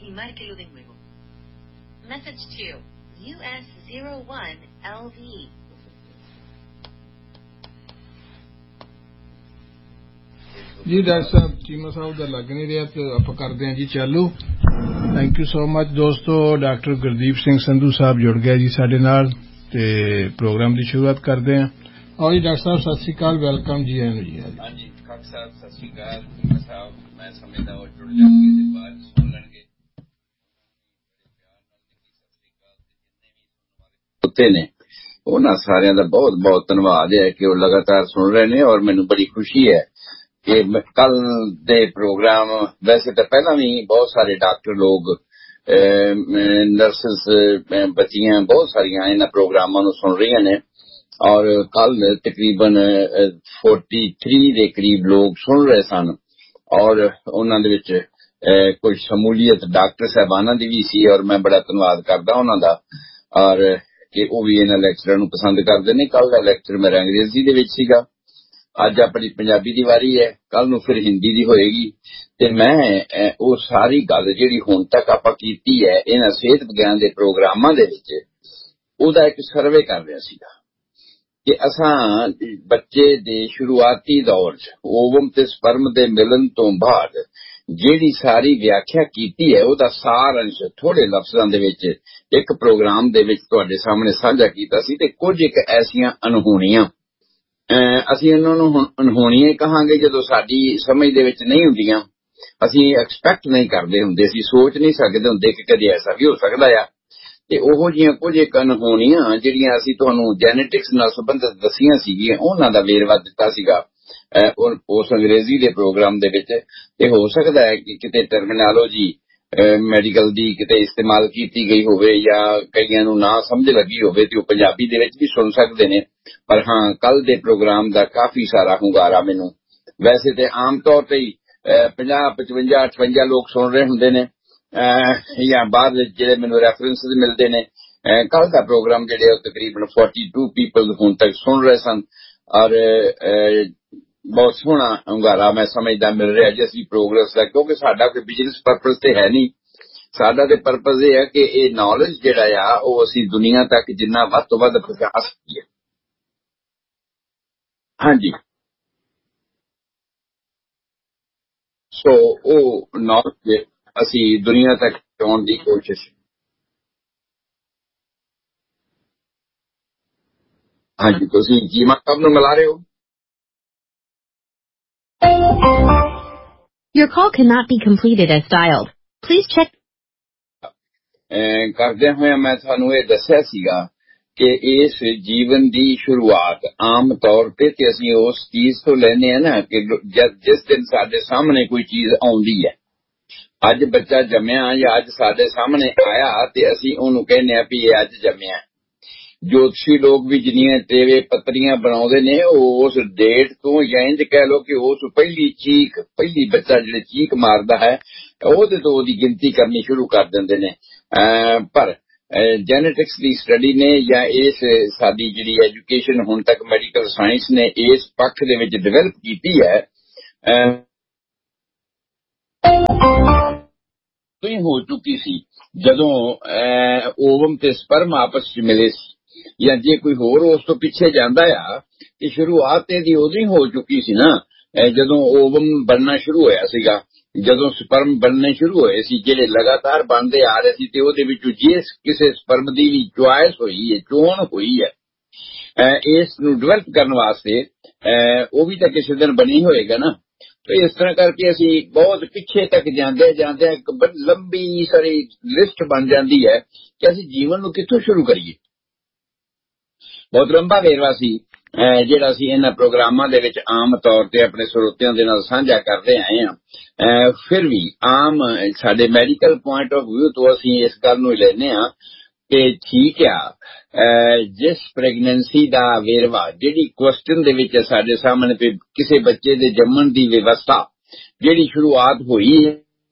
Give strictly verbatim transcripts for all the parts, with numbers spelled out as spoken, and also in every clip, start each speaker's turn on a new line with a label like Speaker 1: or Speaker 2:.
Speaker 1: y márquelo de nuevo. Message two, U S zero one L V.
Speaker 2: जी doctor साहब चीमा साहब का लग नहीं रहा तो आप करते हैं जी चालू। थैंक यू सो मच दोस्तों। डॉक्टर गुरदीप सिंह संधू साहब जुड़ गए जी साडे नाल ते प्रोग्राम की शुरुआत करते हैं। और जी डॉक्टर साहब सत श्री अकाल, वेलकम जी। आए जी
Speaker 3: हाँ जी खाक साहब सत श्री अकाल। चीमा साहब मैं समझदा वो जुड़ जाएंगे ते बाद सुन लेंगे। कुत्ते ने उन्होंने सारे का बहुत बहुत धन्यवाद है कि वो लगातार सुन रहे हैं और मैनू बड़ी खुशी है कि कल दे प्रोग्राम वैसे तो पहला भी बहुत सारे डॉक्टर लोग नर्सिस बच्चियां बहुत सारिया इन प्रोग्रामों को सुन रही ने और कल तकरीबन फोर्टी थ्री के करीब लोग सुन रहे सन और उन्होंने कुछ शमूलियत डॉक्टर साहबाना की भी सी और मैं बड़ा धन्यवाद करदा उन्हों का और कि वो भी इन्हां लैक्चरां नूं पसंद करते ने। कल का लैक्चर मेरा अंग्रेजी दे विच सीगा, अज अपनी पंजाबी दी वारी है, कल नूं फिर हिंदी दी होएगी ते मैं वो सारी गल जिहड़ी हुण तक आपां कीती है इन्हां सेहत विज्ञान दे प्रोग्रामां दे विच ओहदा एक सर्वे कर रहा सीगा कि असां बच्चे दे शुरुआती दौर च ओवम ते स्पर्म दे मिलन तो बाद जिहड़ी सारी व्याख्या कीती है ओहदा सार अंश थोड़े लफ्जां दे विच एक प्रोग्राम दे विच तुहाडे सामने साझा कीता सी ते कुछ एक ऐसियां अनहोणियां असीं इन्हां नूं हुण अनहोणियां कहांगे जदों साडी समझ दे विच नहीं हुंदियां, असीं एक्सपैक्ट नहीं करदे हुंदे, असीं सोच नहीं सकदे हुंदे कि कदे ऐसा भी हो सकदा है ते ओहो जिहियां कुछ एक अनहोणियां जिहड़ियां असीं तुहानूं जेनेटिक्स नाल संबंधित दस्सियां सीगीआं उन्हां दा वेरवा दित्ता सीगा उस अंग्रेजी दे प्रोग्राम दे विच ते हो सकदा है कि किते टर्मिनोलॉजी मैडिकल दी किते इस्तेमाल कीती गई होवे या कईयां नूं ना समझ लगी होवे ते ओह पंजाबी दे विच भी सुन सकदे ने। पर हाँ कल दे प्रोग्राम दा काफी सारा हुंगारा मैनूं वैसे ते आम तौर ते ही पचास पचवंजा अठवंजा लोग सुन रहे हुंदे ने या बाद जिहड़े मैनूं रैफरेंसिस मिलदे ने। कल दा प्रोग्राम जिहड़े तकरीबन फोर्टी टू पीपल हुण तक सुन रहे सन और बहुत सोहना हुंगारा मैं समझदा मिल रहा जी असली प्रोग्रेस है क्योंकि साडा कोई बिजनेस परपज ते है नहीं, साडा ते परपज ये है कि ये नॉलेज जिहड़ा आ ओह असीं दुनिया तक जिन्ना वध तों वध पहुंचा सकीए। हाँ जी सो ओह नॉलेज असीं दुनिया तक पहुंचाउण दी कोशिश। हाँ जी तुसीं चीमा साहब नूं मिला रहे हो।
Speaker 1: Your call cannot be completed as dialed. Please check.
Speaker 3: करदे होए मैं थानू ये दस्सिया सीगा कि इस जीवन दी शुरुआत आम तौर पे ते असीं उस चीज तो लेने हैं ना कि जिस दिन साडे सामने कोई चीज आउंदी है, अज बच्चा जम्मिया या अज साडे सामने आया ते असीं ओनू कहने भी ये अज जम्मिया। ज्योतिषी लोग भी जिन्नियां टेवे पत्रियां बनाउंदे ने उस डेट तो या इंज कह लो कि उस पहली चीख पहली बच्चा जिहड़े चीख मारदा है ओहदे तो ओहदी गिनती करनी शुरू कर दिंदे ने। पर जेनेटिक्स की स्टडी ने या इस साडी जिहड़ी एजुकेशन हुण तक मैडिकल साइंस ने इस पक्ष दे विच डिवेलप कीती है तो हो चुकी सी जदों ओवम ते स्पर्म आपस च मिले सी या जे कोई होर उस तो पिछे जांदा आ ते शुरुआत इहदी उदों ही हो चुकी सी ना जदों ओवम बनना शुरू होया सीगा, जदों स्पर्म बनने शुरू होए सी जिहड़े लगातार बनदे आ रहे सी ते ओहदे विचों जिस किसी स्पर्म दी भी चॉइस होई है चोण होई है इस नूं डिवेलप करन वास्ते ओह भी तां किसी दिन बनी होएगा ना। तो इस तरह करके असीं बहुत पिछे तक जांदे जांदे एक बड़ी लंबी सारी लिस्ट बन जाती है कि असीं जीवन नूं कित्थों शुरू करिए। बहुत लंबा वेरवा सी जिहड़ा असीं इन्हां प्रोग्रामां दे विच आम तौर ते अपने ਸਰੋਤਿਆਂ दे नाल सांझा करदे आए हां। फिर भी आम साडे मैडिकल पॉइंट ऑफ व्यू तो असीं इस गल नूं लैने आ कि ठीक आ जिस प्रेगनेंसी दा वेरवा जिहड़ी क्वेश्चन दे विच साडे सामने पे किसी बच्चे दे जम्मण दी व्यवस्था जिहड़ी शुरुआत होई है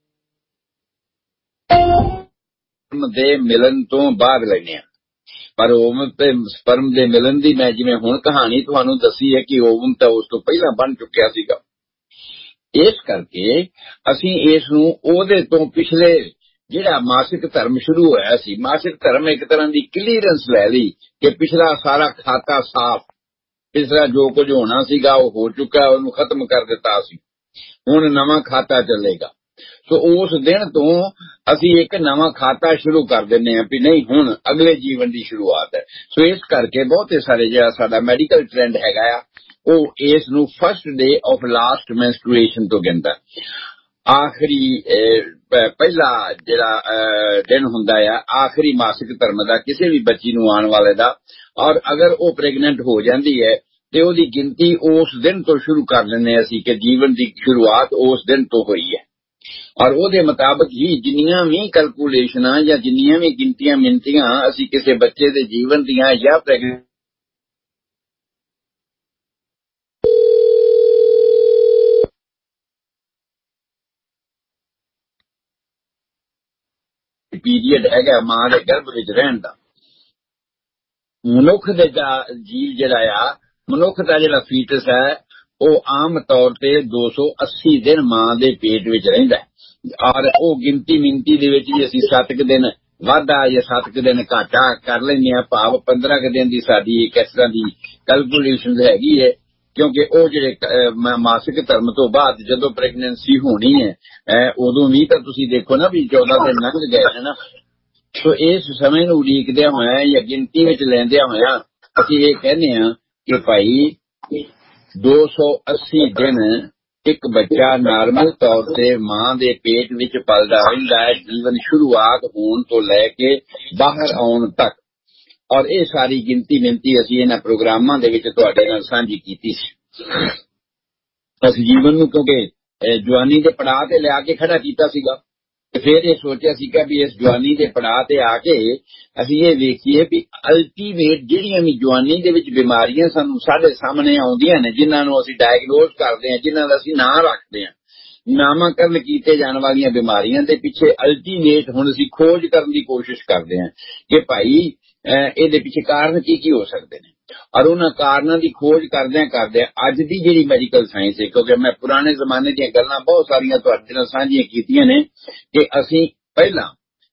Speaker 3: दे मिलन तो बाद लैने आ। पर ओवम ते स्पर्म दे मिलन दी मैं जिवें हुण कहानी तुहानूं दसी है कि ओवम तां उस तो पहला बन चुकिया सीगा। इस करके असीं इस नूं ओहदे तो पिछले ਜਿਹੜਾ ਮਾਸਿਕ ਧਰਮ ਸ਼ੁਰੂ ਹੋਇਆ ਸੀ, ਮਾਸਿਕ ਧਰਮ ਇੱਕ ਤਰ੍ਹਾਂ ਦੀ ਕਲੀਅਰੈਂਸ ਲੈ ਲਈ ਕਿ ਪਿਛਲਾ ਸਾਰਾ ਖਾਤਾ ਸਾਫ਼, ਪਿਛਲਾ ਜੋ ਕੁਝ ਹੋਣਾ ਸੀਗਾ ਉਹ ਹੋ ਚੁੱਕਾ, ਉਹਨੂੰ ਖਤਮ ਕਰ ਦਿੱਤਾ ਸੀ, ਹੁਣ ਨਵਾਂ ਖਾਤਾ ਚੱਲੇਗਾ। ਸੋ ਉਸ ਦਿਨ ਤੋਂ ਅਸੀਂ ਇੱਕ ਨਵਾਂ ਖਾਤਾ ਸ਼ੁਰੂ ਕਰ ਦਿੰਦੇ ਹਾਂ ਵੀ ਨਹੀਂ ਹੁਣ ਅਗਲੇ ਜੀਵਨ ਦੀ ਸ਼ੁਰੂਆਤ ਹੈ। ਸੋ ਇਸ ਕਰਕੇ ਬਹੁਤੇ ਸਾਰੇ ਜਿਹੜਾ ਸਾਡਾ ਮੈਡੀਕਲ ਟ੍ਰੈਂਡ ਹੈਗਾ ਆ ਉਹ ਇਸ ਨੂੰ ਫਸਟ ਡੇ ਆਫ ਲਾਸਟ ਮੈਂਸਟਰੂਏਸ਼ਨ ਤੋਂ ਗਿਣਦਾ। ਆਖਰੀ ਪਹਿਲਾ ਜਿਹੜਾ ਦਿਨ ਹੁੰਦਾ ਆ ਆਖਰੀ ਮਾਸਿਕ ਧਰਮ ਦਾ ਕਿਸੇ ਵੀ ਬੱਚੀ ਨੂੰ ਆਉਣ ਵਾਲੇ ਦਾ, ਔਰ ਅਗਰ ਉਹ ਪ੍ਰੈਗਨੈਂਟ ਹੋ ਜਾਂਦੀ ਹੈ ਤੇ ਉਹਦੀ ਗਿਣਤੀ ਉਸ ਦਿਨ ਤੋਂ ਸ਼ੁਰੂ ਕਰ ਲੈਂਦੇ ਅਸੀਂ ਕਿ ਜੀਵਨ ਦੀ ਸ਼ੁਰੂਆਤ ਉਸ ਦਿਨ ਤੋਂ ਹੋਈ ਹੈ। ਔਰ ਉਹਦੇ ਮੁਤਾਬਕ ਹੀ ਜਿੰਨੀਆਂ ਵੀ ਕੈਲਕੂਲੇਸ਼ਨਾਂ ਜਾਂ ਜਿੰਨੀਆਂ ਵੀ ਗਿਣਤੀਆਂ ਮਿੰਤੀਆਂ ਅਸੀਂ ਕਿਸੇ ਬੱਚੇ ਦੇ ਜੀਵਨ ਦੀਆਂ ਜਾਂ ਪ੍ਰੈਗਨੈਂਟ ਪੀਰੀਅਡ ਹੈਗਾ ਮਾਂ ਦੇ ਗਰਭ ਵਿੱਚ ਰਹਿਣ ਦਾ, ਮਨੁੱਖ ਦੇ ਜੀਵ ਜਿਹੜਾ ਆ ਮਨੁੱਖ ਦਾ ਜਿਹੜਾ ਫੀਟਸ ਹੈ ਉਹ ਆਮ ਤੌਰ ਤੇ ਦੋ ਸੌ ਅੱਸੀ ਦਿਨ ਮਾਂ ਦੇ ਪੇਟ ਵਿੱਚ ਰਹਿੰਦਾ ਹੈ। ਔਰ ਉਹ ਗਿਣਤੀ ਮਿੰਤੀ ਦੇ ਵਿੱਚ ਵੀ ਅਸੀਂ ਸੱਤ ਕੁ ਦਿਨ ਵਾਧਾ ਜਾਂ ਸੱਤ ਕੁ ਦਿਨ ਘਾਟਾ ਕਰ ਲੈਂਦੇ ਹਾਂ, ਭਾਵ ਪੰਦਰਾਂ ਕੁ ਦਿਨ ਦੀ ਸਾਡੀ ਇੱਕ ਇਸ ਤਰ੍ਹਾਂ ਦੀ ਕੈਲਕੂਲੇਸ਼ਨ ਹੈਗੀ ਹੈ, ਕਿਉਂਕਿ ਉਹ ਜਿਹੜੇ ਮਾਸਿਕ ਧਰਮ ਤੋਂ ਬਾਅਦ ਜਦੋਂ ਪ੍ਰੈਗਨੈਂਸੀ ਹੋਣੀ ਹੈ ਉਦੋਂ ਵੀ ਤਾਂ ਤੁਸੀਂ ਦੇਖੋ ਨਾ ਵੀ ਚੌਦਾਂ ਦਿਨ ਲੰਘ ਗਏ ਹੈ ਨਾ। ਸੋ ਇਸ ਸਮੇਂ ਨੂੰ ਉਡੀਕਦਿਆਂ ਹੋਇਆ ਜਾਂ ਗਿਣਤੀ ਵਿੱਚ ਲੈਂਦਿਆਂ ਹੋਇਆ ਅਸੀਂ ਇਹ ਕਹਿੰਦੇ ਹਾਂ ਕਿ ਭਾਈ ਦੋ ਸੌ ਅੱਸੀ ਦਿਨ ਇੱਕ ਬੱਚਾ ਨਾਰਮਲ ਤੌਰ ਤੇ ਮਾਂ ਦੇ ਪੇਟ ਵਿੱਚ ਪਲਦਾ ਰਹਿੰਦਾ ਹੈ ਜੀਵਨ ਸ਼ੁਰੂਆਤ ਹੋਣ ਤੋਂ ਲੈ ਕੇ ਬਾਹਰ ਆਉਣ ਤੱਕ। ਔਰ ਇਹ ਸਾਰੀ ਗਿਣਤੀ ਮਿੰਤੀ ਅਸੀਂ ਇਹਨਾਂ ਪ੍ਰੋਗਰਾਮਾਂ ਦੇ ਵਿੱਚ ਤੁਹਾਡੇ ਨਾਲ ਸਾਂਝੀ ਕੀਤੀ ਸੀ। ਅਸੀਂ ਜੀਵਨ ਨੂੰ ਕਿਉਂਕਿ ਜਵਾਨੀ ਦੇ ਪੜਾਅ ਤੇ ਲਿਆ ਕੇ ਖੜਾ ਕੀਤਾ ਸੀਗਾ ਤੇ ਫਿਰ ਇਹ ਸੋਚਿਆ ਸੀਗਾ ਵੀ ਇਸ ਜਵਾਨੀ ਦੇ ਪੜਾਅ ਤੇ ਆ ਕੇ ਅਸੀਂ ਇਹ ਵੇਖੀਏ ਵੀ ਅਲਟੀਮੇਟ ਜਿਹੜੀਆਂ ਵੀ ਜਵਾਨੀ ਦੇ ਵਿੱਚ ਬਿਮਾਰੀਆਂ ਸਾਨੂੰ ਸਾਡੇ ਸਾਹਮਣੇ ਆਉਂਦੀਆਂ ਨੇ, ਜਿਨ੍ਹਾਂ ਨੂੰ ਅਸੀਂ ਡਾਇਗਨੋਜ਼ ਕਰਦੇ ਹਾਂ, ਜਿਨ੍ਹਾਂ ਦਾ ਅਸੀਂ ਨਾਂ ਰੱਖਦੇ ਹਾਂ, ਨਾਮਾਕਰਨ ਕੀਤੇ ਜਾਣ ਵਾਲੀਆਂ ਬਿਮਾਰੀਆਂ ਦੇ ਪਿੱਛੇ ਅਲਟੀਮੇਟ ਹੁਣ ਅਸੀਂ ਖੋਜ ਕਰਨ ਦੀ ਕੋਸ਼ਿਸ਼ ਕਰਦੇ ਹਾਂ ਕਿ ਭਾਈ ਇਹਦੇ ਪਿੱਛੇ ਕਾਰਨ ਕੀ ਕੀ ਹੋ ਸਕਦੇ ਨੇ। ਔਰ ਉਹਨਾਂ ਕਾਰਨਾਂ ਦੀ ਖੋਜ ਕਰਦਿਆਂ ਕਰਦਿਆਂ ਅੱਜ ਦੀ ਜਿਹੜੀ ਮੈਡੀਕਲ ਸਾਇੰਸ ਹੈ, ਕਿਉਂਕਿ ਮੈਂ ਪੁਰਾਣੇ ਜ਼ਮਾਨੇ ਦੀਆਂ ਗੱਲਾਂ ਬਹੁਤ ਸਾਰੀਆਂ ਤੁਹਾਡੇ ਨਾਲ ਸਾਂਝੀਆਂ ਕੀਤੀਆਂ ਨੇ ਕਿ ਅਸੀਂ ਪਹਿਲਾਂ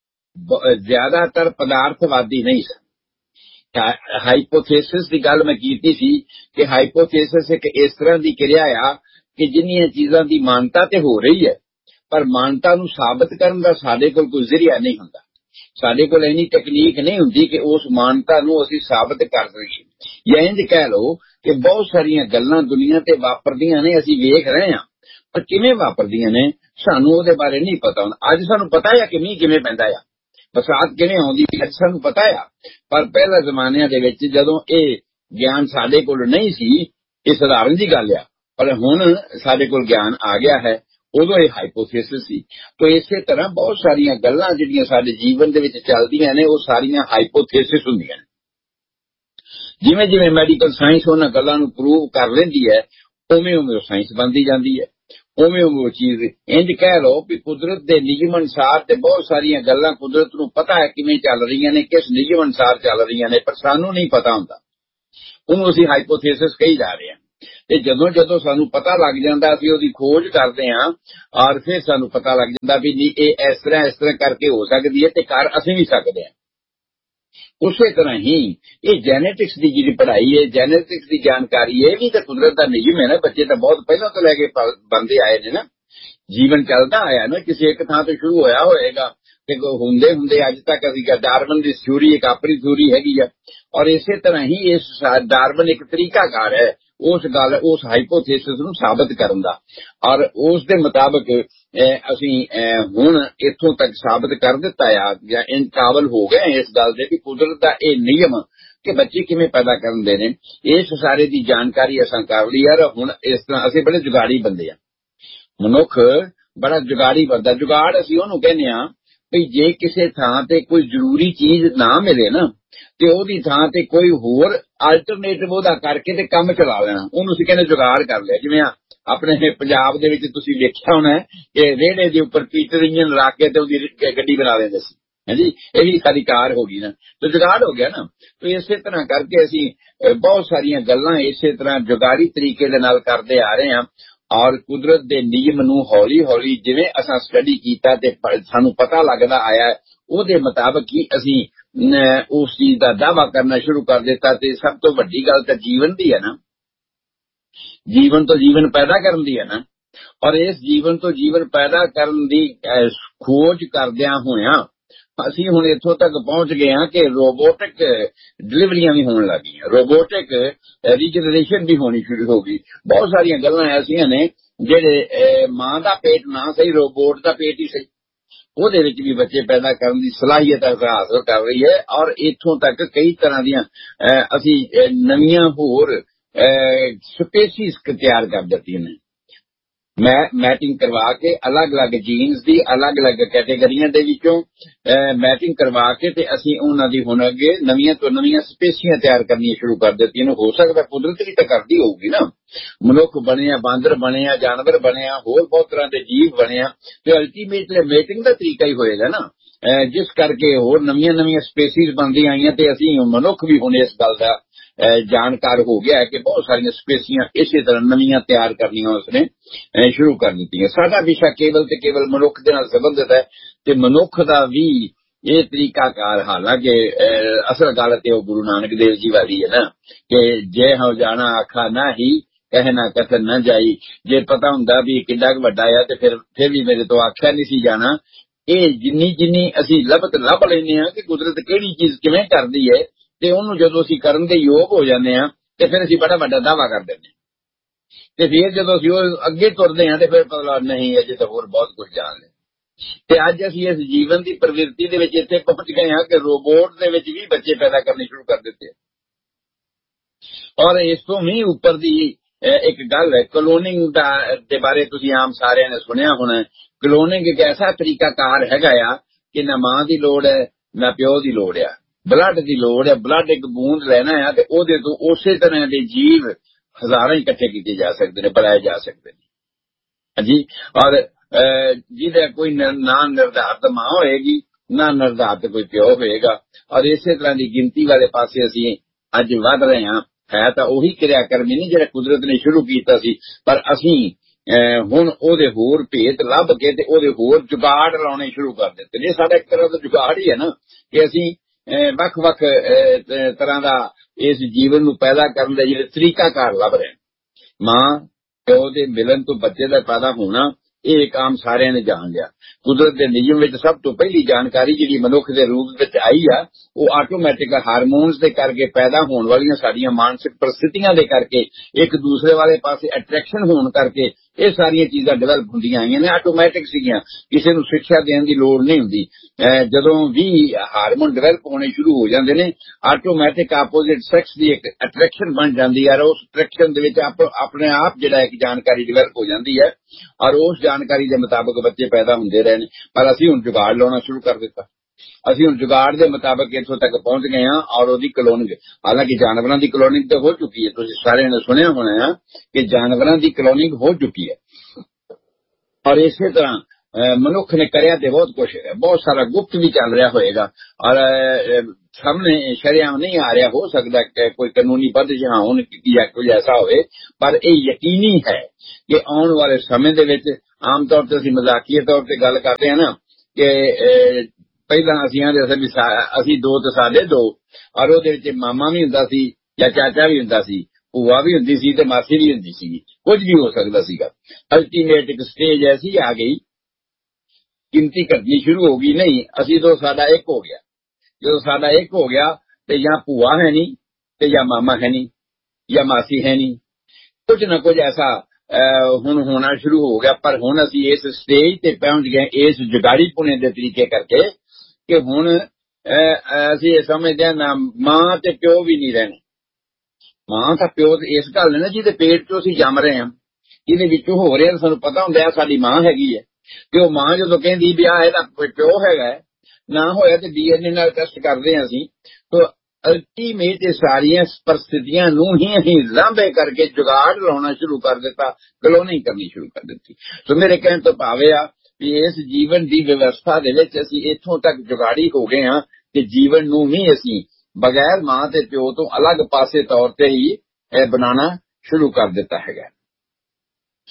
Speaker 3: ਜ਼ਿਆਦਾਤਰ ਪਦਾਰਥਵਾਦੀ ਨਹੀਂ ਸਾਂ। ਹਾਈਪੋਥੇਸਿਸ ਦੀ ਗੱਲ ਮੈਂ ਕੀਤੀ ਸੀ ਕਿ ਹਾਈਪੋਥੇਸਿਸ ਇੱਕ ਇਸ ਤਰ੍ਹਾਂ ਦੀ ਕਿਰਿਆ ਆ ਕਿ ਜਿੰਨੀਆਂ ਚੀਜ਼ਾਂ ਦੀ ਮਾਨਤਾ ਤੇ ਹੋ ਰਹੀ ਹੈ ਪਰ ਮਾਨਤਾ ਨੂੰ ਸਾਬਤ ਕਰਨ ਦਾ ਸਾਡੇ ਕੋਲ ਕੋਈ ਜ਼ਰੀਆ ਨਹੀਂ ਹੁੰਦਾ, ਸਾਡੇ ਕੋਲ ਇੰਨੀ ਟੈਕਨੀਕ ਨਹੀਂ ਹੁੰਦੀ ਕਿ ਉਸ ਮਾਨਤਾ ਨੂੰ ਅਸੀਂ ਸਾਬਤ ਕਰ ਸਕੀਏ। ਜਾਂ ਇੰਝ ਕਹਿ ਲਓ ਕਿ ਬਹੁਤ ਸਾਰੀਆਂ ਗੱਲਾਂ ਦੁਨੀਆ ਤੇ ਵਾਪਰਦੀਆਂ ਨੇ, ਅਸੀਂ ਵੇਖ ਰਹੇ ਹਾਂ, ਪਰ ਕਿਵੇਂ ਵਾਪਰਦੀਆਂ ਨੇ ਸਾਨੂੰ ਉਹਦੇ ਬਾਰੇ ਨਹੀਂ ਪਤਾ ਹੁੰਦਾ। ਅੱਜ ਸਾਨੂੰ ਪਤਾ ਹੈ ਕਿ ਮੀਂਹ ਕਿਵੇਂ ਪੈਂਦਾ ਆ, ਬਰਸਾਤ ਕਿਵੇਂ ਆਉਂਦੀ ਹੈ, ਸਾਨੂੰ ਪਤਾ ਆ, ਪਰ ਪਹਿਲਾਂ ਜ਼ਮਾਨਿਆਂ ਦੇ ਵਿੱਚ ਜਦੋਂ ਇਹ ਗਿਆਨ ਸਾਡੇ ਕੋਲ ਨਹੀਂ ਸੀ, ਇਹ ਸਧਾਰਨ ਜੀ ਗੱਲ ਆ, ਪਰ ਹੁਣ ਸਾਡੇ ਕੋਲ ਗਿਆਨ ਆ ਗਿਆ ਹੈ, ਉਦੋਂ ਇਹ ਹਾਈਪੋਥੇਸਿਸ ਸੀ। ਤਾਂ ਇਸੇ ਤਰ੍ਹਾਂ ਬਹੁਤ ਸਾਰੀਆਂ ਗੱਲਾਂ ਜਿਹੜੀਆਂ ਸਾਡੇ ਜੀਵਨ ਦੇ ਵਿੱਚ ਚੱਲਦੀਆਂ ਨੇ ਉਹ ਸਾਰੀਆਂ ਹਾਈਪੋਥੇਸਿਸ ਹੁੰਦੀਆਂ ਨੇ। ਜਿਵੇਂ ਜਿਵੇਂ ਮੈਡੀਕਲ ਸਾਇੰਸ ਉਹਨਾਂ ਗੱਲਾਂ ਨੂੰ ਪ੍ਰੂਵ ਕਰ ਲੈਂਦੀ ਹੈ ਉਵੇਂ ਉਵੇਂ ਉਹ ਸਾਇੰਸ ਬਣਦੀ ਜਾਂਦੀ ਹੈ, ਉਵੇਂ ਉਵੇਂ ਉਹ ਚੀਜ਼ ਇੰਝ ਕਹਿ ਲਓ ਵੀ ਕੁਦਰਤ ਦੇ ਨਿਯਮ ਅਨੁਸਾਰ ਤੇ ਬਹੁਤ ਸਾਰੀਆਂ ਗੱਲਾਂ ਕੁਦਰਤ ਨੂੰ ਪਤਾ ਹੈ ਕਿਵੇਂ ਚੱਲ ਰਹੀਆਂ ਨੇ, ਕਿਸ ਨਿਯਮ ਅਨੁਸਾਰ ਚੱਲ ਰਹੀਆਂ ਨੇ, ਪਰ ਸਾਨੂੰ ਨਹੀਂ ਪਤਾ ਹੁੰਦਾ, ਉਹਨੂੰ ਅਸੀਂ ਹਾਈਪੋਥੇਸਿਸ ਕਹੀ ਜਾ ਰਹੇ ਹਾਂ। ਤੇ ਜਦੋਂ ਜਦੋਂ ਸਾਨੂੰ ਪਤਾ ਲੱਗ ਜਾਂਦਾ ਅਸੀਂ ਉਹਦੀ ਖੋਜ ਕਰਦੇ ਹਾਂ ਔਰ ਫਿਰ ਸਾਨੂੰ ਪਤਾ ਲੱਗ ਜਾਂਦਾ ਵੀ ਨਹੀਂ ਇਹ ਇਸ ਤਰ੍ਹਾਂ ਇਸ ਤਰ੍ਹਾਂ ਕਰਕੇ ਹੋ ਸਕਦੀ ਹੈ ਤੇ ਕਰ ਅਸੀਂ ਵੀ ਸਕਦੇ ਹਾਂ। ਉਸੇ ਤਰ੍ਹਾਂ ਹੀ ਇਹ ਜੈਨੇਟਿਕਸ ਦੀ ਜਿਹੜੀ ਪੜ੍ਹਾਈ ਹੈ, ਜੈਨੇਟਿਕਸ ਦੀ ਜਾਣਕਾਰੀ, ਇਹ ਵੀ ਤਾਂ ਕੁਦਰਤ ਦਾ ਨਿਯਮ ਹੈ ਨਾ। ਬੱਚੇ ਤਾਂ ਬਹੁਤ ਪਹਿਲਾਂ ਤੋਂ ਲੈ ਕੇ ਬਣਦੇ ਆਏ ਨੇ ਨਾ, ਜੀਵਨ ਚੱਲਦਾ ਆਇਆ ਨਾ, ਕਿਸੇ ਇੱਕ ਥਾਂ ਤੋਂ ਸ਼ੁਰੂ ਹੋਇਆ ਹੋਏਗਾ ਤੇ ਹੁੰਦੇ ਹੁੰਦੇ ਅੱਜ ਤੱਕ ਅਸੀਂ ਡਾਰਵਨ ਦੀ ਥਿਊਰੀ ਇੱਕ ਆਪਣੀ ਥਿਊਰੀ ਹੈਗੀ ਆ। ਔਰ ਇਸੇ ਤਰ੍ਹਾਂ ਹੀ ਇਸ ਡਾਰਵਨ ਇੱਕ ਤਰੀਕਾਕਾਰ ਹੈ ਉਸ ਗੱਲ ਉਸ ਹਾਈਪੋਥੇਸਿਸ ਨੂੰ ਸਾਬਤ ਕਰਨ ਦਾ, ਔਰ ਉਸ ਦੇ ਮੁਤਾਬਕ ਅਸੀਂ ਹੁਣ ਇੱਥੋਂ ਤੱਕ ਸਾਬਤ ਕਰ ਦਿੱਤਾ ਆ ਜਾਂ ਇਨ ਕਾਬਲ ਹੋ ਗਏ ਇਸ ਗੱਲ ਦੇ ਵੀ ਕੁਦਰਤ ਦਾ ਇਹ ਨਿਯਮ ਕਿ ਬੱਚੇ ਕਿਵੇਂ ਪੈਦਾ ਕਰਦੇ ਨੇ, ਇਸ ਸਾਰੇ ਦੀ ਜਾਣਕਾਰੀ ਅਸਾਂ ਕਰ ਲਈ ਯਾਰ। ਹੁਣ ਇਸ ਤਰ੍ਹਾਂ ਅਸੀਂ ਬੜੇ ਜੁਗਾੜੀ ਬੰਦੇ ਆ, ਮਨੁੱਖ ਬੜਾ ਜੁਗਾੜੀ ਬੰਦਾ। ਜੁਗਾੜ ਅਸੀਂ ਉਹਨੂੰ ਕਹਿੰਦੇ ਆ ਵੀ ਜੇ ਕਿਸੇ ਥਾਂ ਤੇ ਕੋਈ ਜ਼ਰੂਰੀ ਚੀਜ਼ ਨਾ ਮਿਲੇ ਨਾ ਤੇ ਉਹਦੀ ਥਾਂ ਤੇ ਕੋਈ ਹੋਰ ਆਲਟਰਨੇਟਿਵ ਉਹਦਾ ਕਰਕੇ ਤੇ ਕੰਮ ਚਲਾ ਲੈਣਾ, ਉਹਨੂੰ ਅਸੀਂ ਕਹਿੰਦੇ ਜੁਗਾੜ ਕਰ ਲਿਆ। ਜਿਵੇਂ ਆਪਣੇ ਪੰਜਾਬ ਦੇ ਵਿੱਚ ਤੁਸੀਂ ਵੇਖਿਆ ਹੋਣਾ ਕਿ ਰੇੜੇ ਦੇ ਉੱਪਰ ਪੀਟਰ ਇੰਜਨ ਲਾ ਕੇ ਤੇ ਉਹਦੀ ਗੱਡੀ ਬਣਾ ਦਿੰਦੇ ਸੀ, ਹਾਂਜੀ, ਇਹ ਵੀ ਸਾਡੀ ਕਾਰ ਹੋ ਗਈ ਨਾ, ਤੇ ਜੁਗਾੜ ਹੋ ਗਿਆ ਨਾ। ਤੇ ਇਸੇ ਤਰ੍ਹਾਂ ਕਰਕੇ ਅਸੀਂ ਬਹੁਤ ਸਾਰੀਆਂ ਗੱਲਾਂ ਇਸੇ ਤਰ੍ਹਾਂ ਜੁਗਾੜੀ ਤਰੀਕੇ ਦੇ ਨਾਲ ਕਰਦੇ ਆ ਰਹੇ ਹਾਂ। ਔਰ ਕੁਦਰਤ ਦੇ ਨਿਯਮ ਨੂੰ ਹੌਲੀ ਹੌਲੀ ਜਿਵੇਂ ਅਸਾਂ ਸਟੱਡੀ ਕੀਤਾ ਤੇ ਸਾਨੂੰ ਪਤਾ ਲੱਗਦਾ ਆਇਆ ਉਹਦੇ ਮੁਤਾਬਕ ਹੀ ਅਸੀਂ ਉਸ ਚੀਜ਼ ਦਾ ਦਾਅਵਾ ਕਰਨਾ ਸ਼ੁਰੂ ਕਰ ਦਿੱਤਾ। ਤੇ ਸਭ ਤੋਂ ਵੱਡੀ ਗੱਲ ਤਾਂ ਜੀਵਨ ਦੀ ਹੈ ਨਾ, ਜੀਵਨ ਤੋਂ ਜੀਵਨ ਪੈਦਾ ਕਰਨ ਦੀ ਹੈ ਨਾ। ਔਰ ਇਸ ਜੀਵਨ ਤੋਂ ਜੀਵਨ ਪੈਦਾ ਕਰਨ ਦੀ ਖੋਜ ਕਰਦਿਆਂ ਹੋਇਆਂ ਅਸੀਂ ਹੁਣ ਇੱਥੋਂ ਤੱਕ ਪਹੁੰਚ ਗਏ ਹਾਂ ਕਿ ਰੋਬੋਟਿਕ ਡਿਲੀਵਰੀਆਂ ਵੀ ਹੋਣ ਲੱਗ ਗਈਆਂ, ਰੋਬੋਟਿਕ ਰੀਜਨਰੇਸ਼ਨ ਵੀ ਹੋਣੀ ਸ਼ੁਰੂ ਹੋ ਗਈ। ਬਹੁਤ ਸਾਰੀਆਂ ਗੱਲਾਂ ਐਸੀਆਂ ਨੇ ਜਿਹੜੇ ਮਾਂ ਦਾ ਪੇਟ ਨਾ ਸਹੀ, ਰੋਬੋਟ ਦਾ ਪੇਟ ਹੀ ਸਹੀ, ਉਹਦੇ ਵਿੱਚ ਵੀ ਬੱਚੇ ਪੈਦਾ ਕਰਨ ਦੀ ਸਲਾਹੀਅਤ ਹਾਸਲ ਕਰ ਰਹੀ ਹੈ। ਔਰ ਇੱਥੋਂ ਤੱਕ ਕਈ ਤਰ੍ਹਾਂ ਦੀਆਂ ਅਸੀਂ ਨਵੀਆਂ ਹੋਰ ਸਪੀਸੀਜ਼ ਤਿਆਰ ਕਰ ਦਿੱਤੀਆਂ ਨੇ, ਮੈਂ ਮੈਚਿੰਗ ਕਰਵਾ ਕੇ ਅਲੱਗ-ਅਲੱਗ ਜੀਨਸ ਦੀ ਅਲੱਗ-ਅਲੱਗ ਕੈਟੇਗਰੀਆਂ ਦੇ ਵਿੱਚੋਂ ਮੈਚਿੰਗ ਕਰਵਾ ਕੇ ਤੇ ਅਸੀਂ ਉਹਨਾਂ ਦੀ ਹੁਣ ਅੱਗੇ ਨਵੀਆਂ ਤੋਂ ਨਵੀਆਂ ਸਪੀਸੀਆਂ ਤਿਆਰ ਕਰਨੀਆਂ ਸ਼ੁਰੂ ਕਰ ਦਿੱਤੀਆਂ ਨੇ। ਹੋ ਸਕਦਾ ਕੁਦਰਤ ਵੀ ਤਾਂ ਕਰਦੀ ਹੋਊਗੀ ਨਾ, ਮਨੁੱਖ ਬਣਿਆ, ਬਾਂਦਰ ਬਣਿਆ, ਜਾਨਵਰ ਬਣਿਆ, ਹੋਰ ਬਹੁਤ ਤਰ੍ਹਾਂ ਦੇ ਜੀਵ ਬਣਿਆ, ਤੇ ਅਲਟੀਮੇਟਲੀ ਮੇਟਿੰਗ ਦਾ ਤਰੀਕਾ ਹੀ ਹੋਏਗਾ ਨਾ, ਜਿਸ ਕਰਕੇ ਹੋਰ ਨਵੀਆਂ ਨਵੀਆਂ ਸਪੀਸੀਜ਼ ਬਣਦੀਆਂ ਆਈਆਂ। ਤੇ ਅਸੀਂ ਮਨੁੱਖ ਵੀ ਹੁਣ ਇਸ ਗੱਲ ਦਾ ਜਾਣਕਾਰ ਹੋ ਗਿਆ ਹੈ ਕਿ ਬਹੁਤ ਸਾਰੀਆਂ ਸਪੀਸੀਆਂ ਇਸੇ ਤਰ੍ਹਾਂ ਨਵੀਆਂ ਤਿਆਰ ਕਰਨੀਆਂ ਉਸਨੇ ਸ਼ੁਰੂ ਕਰ ਦਿੱਤੀਆਂ। ਸਾਡਾ ਵਿਸ਼ਾ ਕੇਵਲ ਤੇ ਕੇਵਲ ਮਨੁੱਖ ਦੇ ਨਾਲ ਸੰਬੰਧਿਤ ਹੈ ਤੇ ਮਨੁੱਖ ਦਾ ਵੀ ਇਹ ਤਰੀਕਾਕਾਰ, ਹਾਲਾਂਕਿ ਅਸਲ ਗੱਲ ਤੇ ਉਹ ਗੁਰੂ ਨਾਨਕ ਦੇਵ ਜੀ ਵਾਲੀ ਹੈ ਨਾ ਕਿ ਜੇ ਹੋ ਜਾਣਾ ਆਖਾ ਨਾ ਹੀ ਕਹਿਣਾ ਕਥਨ ਨਾ ਜਾਈ। ਜੇ ਪਤਾ ਹੁੰਦਾ ਵੀ ਕਿੱਡਾ ਵੱਡਾ ਆ ਤੇ ਫਿਰ ਫਿਰ ਵੀ ਮੇਰੇ ਤੋਂ ਆਖਿਆ ਨਹੀਂ ਸੀ ਜਾਣਾ। ਇਹ ਜਿੰਨੀ ਜਿੰਨੀ ਅਸੀਂ ਲੱਭਤ ਲੱਭ ਲੈਂਦੇ ਹਾਂ ਕਿ ਕੁਦਰਤ ਕਿਹੜੀ ਚੀਜ਼ ਕਿਵੇਂ ਕਰਦੀ ਹੈ ਤੇ ਉਹਨੂੰ ਜਦੋਂ ਅਸੀਂ ਕਰਨ ਦੇ ਯੋਗ ਹੋ ਜਾਂਦੇ ਹਾਂ ਤੇ ਫਿਰ ਅਸੀਂ ਬੜਾ ਵੱਡਾ ਦਾਅਵਾ ਕਰ ਦਿੰਦੇ ਹਾਂ। ਤੇ ਫਿਰ ਜਦੋਂ ਅਸੀਂ ਉਹ ਅੱਗੇ ਤੁਰਦੇ ਹਾਂ ਤੇ ਫਿਰ ਪਤਾ ਨਹੀਂ ਅਜੇ ਤਾਂ ਹੋਰ ਬਹੁਤ ਕੁਝ ਜਾਣ ਲਿਆ। ਤੇ ਅੱਜ ਅਸੀਂ ਇਸ ਜੀਵਨ ਦੀ ਪ੍ਰਵਿਰਤੀ ਦੇ ਵਿੱਚ ਇੱਥੇ ਪਹੁੰਚ ਗਏ ਹਾਂ ਕਿ ਰੋਬੋਟ ਦੇ ਵਿੱਚ ਵੀ ਬੱਚੇ ਪੈਦਾ ਕਰਨੇ ਸ਼ੁਰੂ ਕਰ ਦਿੱਤੇ। ਔਰ ਇਸ ਤੋਂ ਵੀ ਉੱਪਰ ਦੀ ਇੱਕ ਗੱਲ ਹੈ ਕਲੋਨਿੰਗ ਦਾ, ਦੇ ਬਾਰੇ ਤੁਸੀਂ ਆਮ ਸਾਰਿਆਂ ਨੇ ਸੁਣਿਆ ਹੋਣਾ। ਕਲੋਨਿੰਗ ਇੱਕ ਐਸਾ ਤਰੀਕਾਕਾਰ ਹੈਗਾ ਆ ਕਿ ਨਾ ਮਾਂ ਦੀ ਲੋੜ ਹੈ ਨਾ ਪਿਓ ਦੀ ਲੋੜ ਆ, ਬਲੱਡ ਦੀ ਲੋੜ ਹੈ। ਬਲੱਡ ਇੱਕ ਬੂੰਦ ਲੈਣਾ ਆ ਤੇ ਉਹਦੇ ਤੋਂ ਉਸੇ ਤਰ੍ਹਾਂ ਦੇ ਜੀਵ ਹਜ਼ਾਰਾਂ ਇਕੱਠੇ ਕੀਤੇ ਜਾ ਸਕਦੇ ਨੇ, ਬਣਾਏ ਜਾ ਸਕਦੇ ਨੇ। ਹਾਂਜੀ, ਔਰ ਜਿਹਦਾ ਕੋਈ ਨਾ ਨਿਰਧਾਰਤ ਮਾਂ ਹੋਏਗੀ ਨਾ ਨਿਰਧਾਰਤ ਕੋਈ ਪਿਓ ਹੋਏਗਾ। ਔਰ ਇਸੇ ਤਰ੍ਹਾਂ ਦੀ ਗਿਣਤੀ ਵਾਲੇ ਪਾਸੇ ਅਸੀਂ ਅੱਜ ਵੱਧ ਰਹੇ ਹਾਂ। ਹੈ ਤਾਂ ਉਹੀ ਕਿਰਿਆ ਕਰਮੀ ਨਹੀਂ ਜਿਹੜਾ ਕੁਦਰਤ ਨੇ ਸ਼ੁਰੂ ਕੀਤਾ ਸੀ, ਪਰ ਅਸੀਂ ਹੁਣ ਉਹਦੇ ਹੋਰ ਭੇਤ ਲੱਭ ਕੇ ਤੇ ਉਹਦੇ ਹੋਰ ਜੁਗਾੜ ਲਾਉਣੇ ਸ਼ੁਰੂ ਕਰ ਦਿੱਤੇ ਨੇ। ਸਾਡਾ ਇੱਕ ਤਰ੍ਹਾਂ ਦਾ ਜੁਗਾੜ ਹੀ ਹੈ ਨਾ ਕਿ ਅਸੀਂ ਵੱਖ ਵੱਖ ਤਰ੍ਹਾਂ ਦਾ ਇਸ ਜੀਵਨ ਨੂੰ ਪੈਦਾ ਕਰਨ ਦਾ ਜਿਹੜੇ ਤਰੀਕਾਕਾਰ ਲੱਭ ਰਹੇ। ਮਾਂ ਪਿਓ ਦੇ ਮਿਲਣ ਤੋਂ ਬੱਚੇ ਦਾ ਪੈਦਾ ਹੋਣਾ ਇਹ ਇੱਕ ਆਮ ਸਾਰਿਆਂ ਨੇ ਜਾਣ ਲਿਆ। ਕੁਦਰਤ ਦੇ ਨਿਯਮ ਵਿੱਚ ਸਭ ਤੋਂ ਪਹਿਲੀ ਜਾਣਕਾਰੀ ਜਿਹੜੀ ਮਨੁੱਖ ਦੇ ਰੂਪ ਵਿੱਚ ਆਈ ਆ ਉਹ ਆਟੋਮੈਟਿਕ ਹਾਰਮੋਨਸ ਦੇ ਕਰਕੇ ਪੈਦਾ ਹੋਣ ਵਾਲੀਆਂ ਸਾਡੀਆਂ ਮਾਨਸਿਕ ਪ੍ਰਸਥਿਤੀਆਂ ਦੇ ਕਰਕੇ, ਇੱਕ ਦੂਸਰੇ ਵਾਲੇ ਪਾਸੇ ਅਟਰੈਕਸ਼ਨ ਹੋਣ ਕਰਕੇ ਇਹ ਸਾਰੀਆਂ ਚੀਜ਼ਾਂ ਡਿਵੈਲਪ ਹੁੰਦੀਆਂ ਆਈਆਂ ਨੇ। ਆਟੋਮੈਟਿਕ ਸੀਗੀਆਂ, ਕਿਸੇ ਨੂੰ ਸਿੱਖਿਆ ਦੇਣ ਦੀ ਲੋੜ ਨਹੀਂ ਹੁੰਦੀ। ਜਦੋਂ ਵੀ ਹਾਰਮੋਨ ਡਿਵੈਲਪ ਹੋਣੇ ਸ਼ੁਰੂ ਹੋ ਜਾਂਦੇ ਨੇ ਆਟੋਮੈਟਿਕ ਆਪੋਜ਼ਿਟ ਸੈਕਸ ਦੀ ਇੱਕ ਅਟਰੈਕਸ਼ਨ ਬਣ ਜਾਂਦੀ ਹੈ। ਉਸ ਅਟਰੈਕਸ਼ਨ ਦੇ ਵਿੱਚ ਆਪਣੇ ਆਪ ਜਿਹੜਾ ਇੱਕ ਜਾਣਕਾਰੀ ਡਿਵੈਲਪ ਹੋ ਜਾਂਦੀ ਹੈ ਔਰ ਉਸ ਜਾਣਕਾਰੀ ਦੇ ਮੁਤਾਬਕ ਬੱਚੇ ਪੈਦਾ ਹੁੰਦੇ ਰਹੇ ਨੇ। ਪਰ ਅਸੀਂ ਹੁਣ ਜੁਗਾੜ ਲਾਉਣਾ ਸ਼ੁਰੂ ਕਰ ਦਿੱਤਾ। ਅਸੀਂ ਹੁਣ ਜੁਗਾੜ ਦੇ ਮੁਤਾਬਕ ਇੱਥੋਂ ਤੱਕ ਪਹੁੰਚ ਗਏ ਹਾਂ ਔਰ ਉਹਦੀ ਕਲੋਨਿੰਗ, ਹਾਲਾਂਕਿ ਜਾਨਵਰਾਂ ਦੀ ਕਲੋਨਿੰਗ ਤਾਂ ਹੋ ਚੁੱਕੀ ਹੈ। ਤੁਸੀਂ ਸਾਰਿਆਂ ਨੇ ਸੁਣਿਆ ਹੋਣਾ ਹੈ ਕਿ ਜਾਨਵਰਾਂ ਦੀ ਕਲੋਨਿੰਗ ਹੋ ਚੁੱਕੀ ਹੈ। ਔਰ ਇਸੇ ਤਰ੍ਹਾਂ ਮਨੁੱਖ ਨੇ ਕਰਿਆ ਤੇ ਬਹੁਤ ਕੁਛ ਹੈ, ਬਹੁਤ ਸਾਰਾ ਗੁਪਤ ਵੀ ਚੱਲ ਰਿਹਾ ਹੋਏਗਾ ਔਰ ਸਾਹਮਣੇ ਸ਼ਰਿਆਮ ਨਹੀਂ ਆ ਰਿਹਾ। ਹੋ ਸਕਦਾ ਕਿ ਕੋਈ ਕਾਨੂੰਨੀ ਪੱਧ ਜਹਾਂ ਹੁਣ ਜਾਂ ਕੁਝ ਐਸਾ ਹੋਵੇ, ਪਰ ਇਹ ਯਕੀਨੀ ਹੈ ਕਿ ਆਉਣ ਵਾਲੇ ਸਮੇਂ ਦੇ ਵਿੱਚ ਆਮ ਤੌਰ ਤੇ ਅਸੀਂ ਮਜ਼ਾਕੀਏ ਤੌਰ ਤੇ ਗੱਲ ਕਰਦੇ ਹਾਂ ਨਾ ਕਿ ਪਹਿਲਾਂ ਅਸੀਂ ਆਂਦੇ ਸੀ ਵੀ ਅਸੀਂ ਦੋ ਤੇ ਸਾਡੇ ਦੋ, ਔਰ ਉਹਦੇ ਵਿੱਚ ਮਾਮਾ ਵੀ ਹੁੰਦਾ ਸੀ ਜਾਂ ਚਾਚਾ ਵੀ ਹੁੰਦਾ ਸੀ, ਭੂਆ ਵੀ ਹੁੰਦੀ ਸੀ ਤੇ ਮਾਸੀ ਵੀ ਹੁੰਦੀ ਸੀ, ਕੁਝ ਵੀ ਹੋ ਸਕਦਾ ਸੀਗਾ। ਅਲਟੀਮੇਟ ਇੱਕ ਸਟੇਜ ਐਸੀ ਆ ਗਈ, ਗਿਣਤੀ ਘਟਣੀ ਸ਼ੁਰੂ ਹੋ ਗਈ। ਨਹੀਂ, ਅਸੀਂ ਤੋਂ ਸਾਡਾ ਇੱਕ ਹੋ ਗਿਆ। ਜਦੋਂ ਸਾਡਾ ਇੱਕ ਹੋ ਗਿਆ ਤੇ ਜਾਂ ਭੂਆ ਹੈ ਨਹੀਂ ਤੇ ਜਾਂ ਮਾਮਾ ਹੈ ਨਹੀਂ ਜਾਂ ਮਾਸੀ ਹੈ ਨਹੀਂ, ਕੁਝ ਨਾ ਕੁਝ ਐਸਾ ਹੁਣ ਹੋਣਾ ਸ਼ੁਰੂ ਹੋ ਗਿਆ। ਪਰ ਹੁਣ ਅਸੀਂ ਇਸ ਸਟੇਜ ਤੇ ਪਹੁੰਚ ਗਏ ਇਸ ਜੁਗਾੜੀ ਪੁਣੇ ਦੇ ਤਰੀਕੇ ਕਰਕੇ ਕਿ ਹੁਣ ਅਸੀਂ ਇਹ ਸਮਝਦੇ ਹਾਂ ਨਾ ਮਾਂ ਤੇ ਪਿਓ ਵੀ ਨਹੀਂ ਰਹਿਣੇ। ਮਾਂ ਤਾਂ ਪਿਓ ਇਸ ਗੱਲ ਨੇ ਜਿਹਦੇ ਪੇਟ ਚੋਂ ਅਸੀਂ ਜੰਮ ਰਹੇ ਹਾਂ, ਇਹਦੇ ਵਿੱਚੋਂ ਹੋ ਰਿਹਾ, ਸਾਨੂੰ ਪਤਾ ਹੁੰਦਾ ਸਾਡੀ ਮਾਂ ਹੈਗੀ ਹੈ। ਤੇ ਉਹ ਮਾਂ ਜਦੋਂ ਕਹਿੰਦੀ ਵੀ ਆਹ ਇਹਦਾ ਪਿਓ ਹੈਗਾ, ਨਾ ਹੋਇਆ ਤੇ ਡੀ ਐਨ ਏ ਨਾਲ ਟੈਸਟ ਕਰਦੇ ਹਾਂ ਅਸੀਂ, ਤਾਂ ਅਲਟੀਮੇਟ ਇਹ ਸਾਰੀਆਂ ਪਰਿਸਥਿਤੀਆਂ ਨੂੰ ਹੀ ਅਸੀਂ ਲਾਂਭੇ ਕਰਕੇ ਜੁਗਾੜ ਲਾਉਣਾ ਸ਼ੁਰੂ ਕਰ ਦਿੱਤਾ, ਕਲੋਨਿੰਗ ਕਰਨੀ ਸ਼ੁਰੂ ਕਰ ਦਿੱਤੀ। ਸੋ ਮੇਰੇ ਕਹਿਣ ਤੋਂ ਭਾਵੇਂ ਆ ਵੀ ਇਸ ਜੀਵਨ ਦੀ ਵਿਵਸਥਾ ਦੇ ਵਿੱਚ ਅਸੀਂ ਇੱਥੋਂ ਤੱਕ ਜੁਗਾੜੀ ਹੋ ਗਏ ਹਾਂ ਕਿ ਜੀਵਨ ਨੂੰ ਵੀ ਅਸੀਂ ਬਗੈਰ ਮਾਂ ਤੇ ਪਿਓ ਤੋਂ ਅਲੱਗ ਪਾਸੇ ਤੌਰ ਤੇ ਹੀ ਬਣਾਉਣਾ ਸ਼ੁਰੂ ਕਰ ਦਿੱਤਾ ਹੈਗਾ।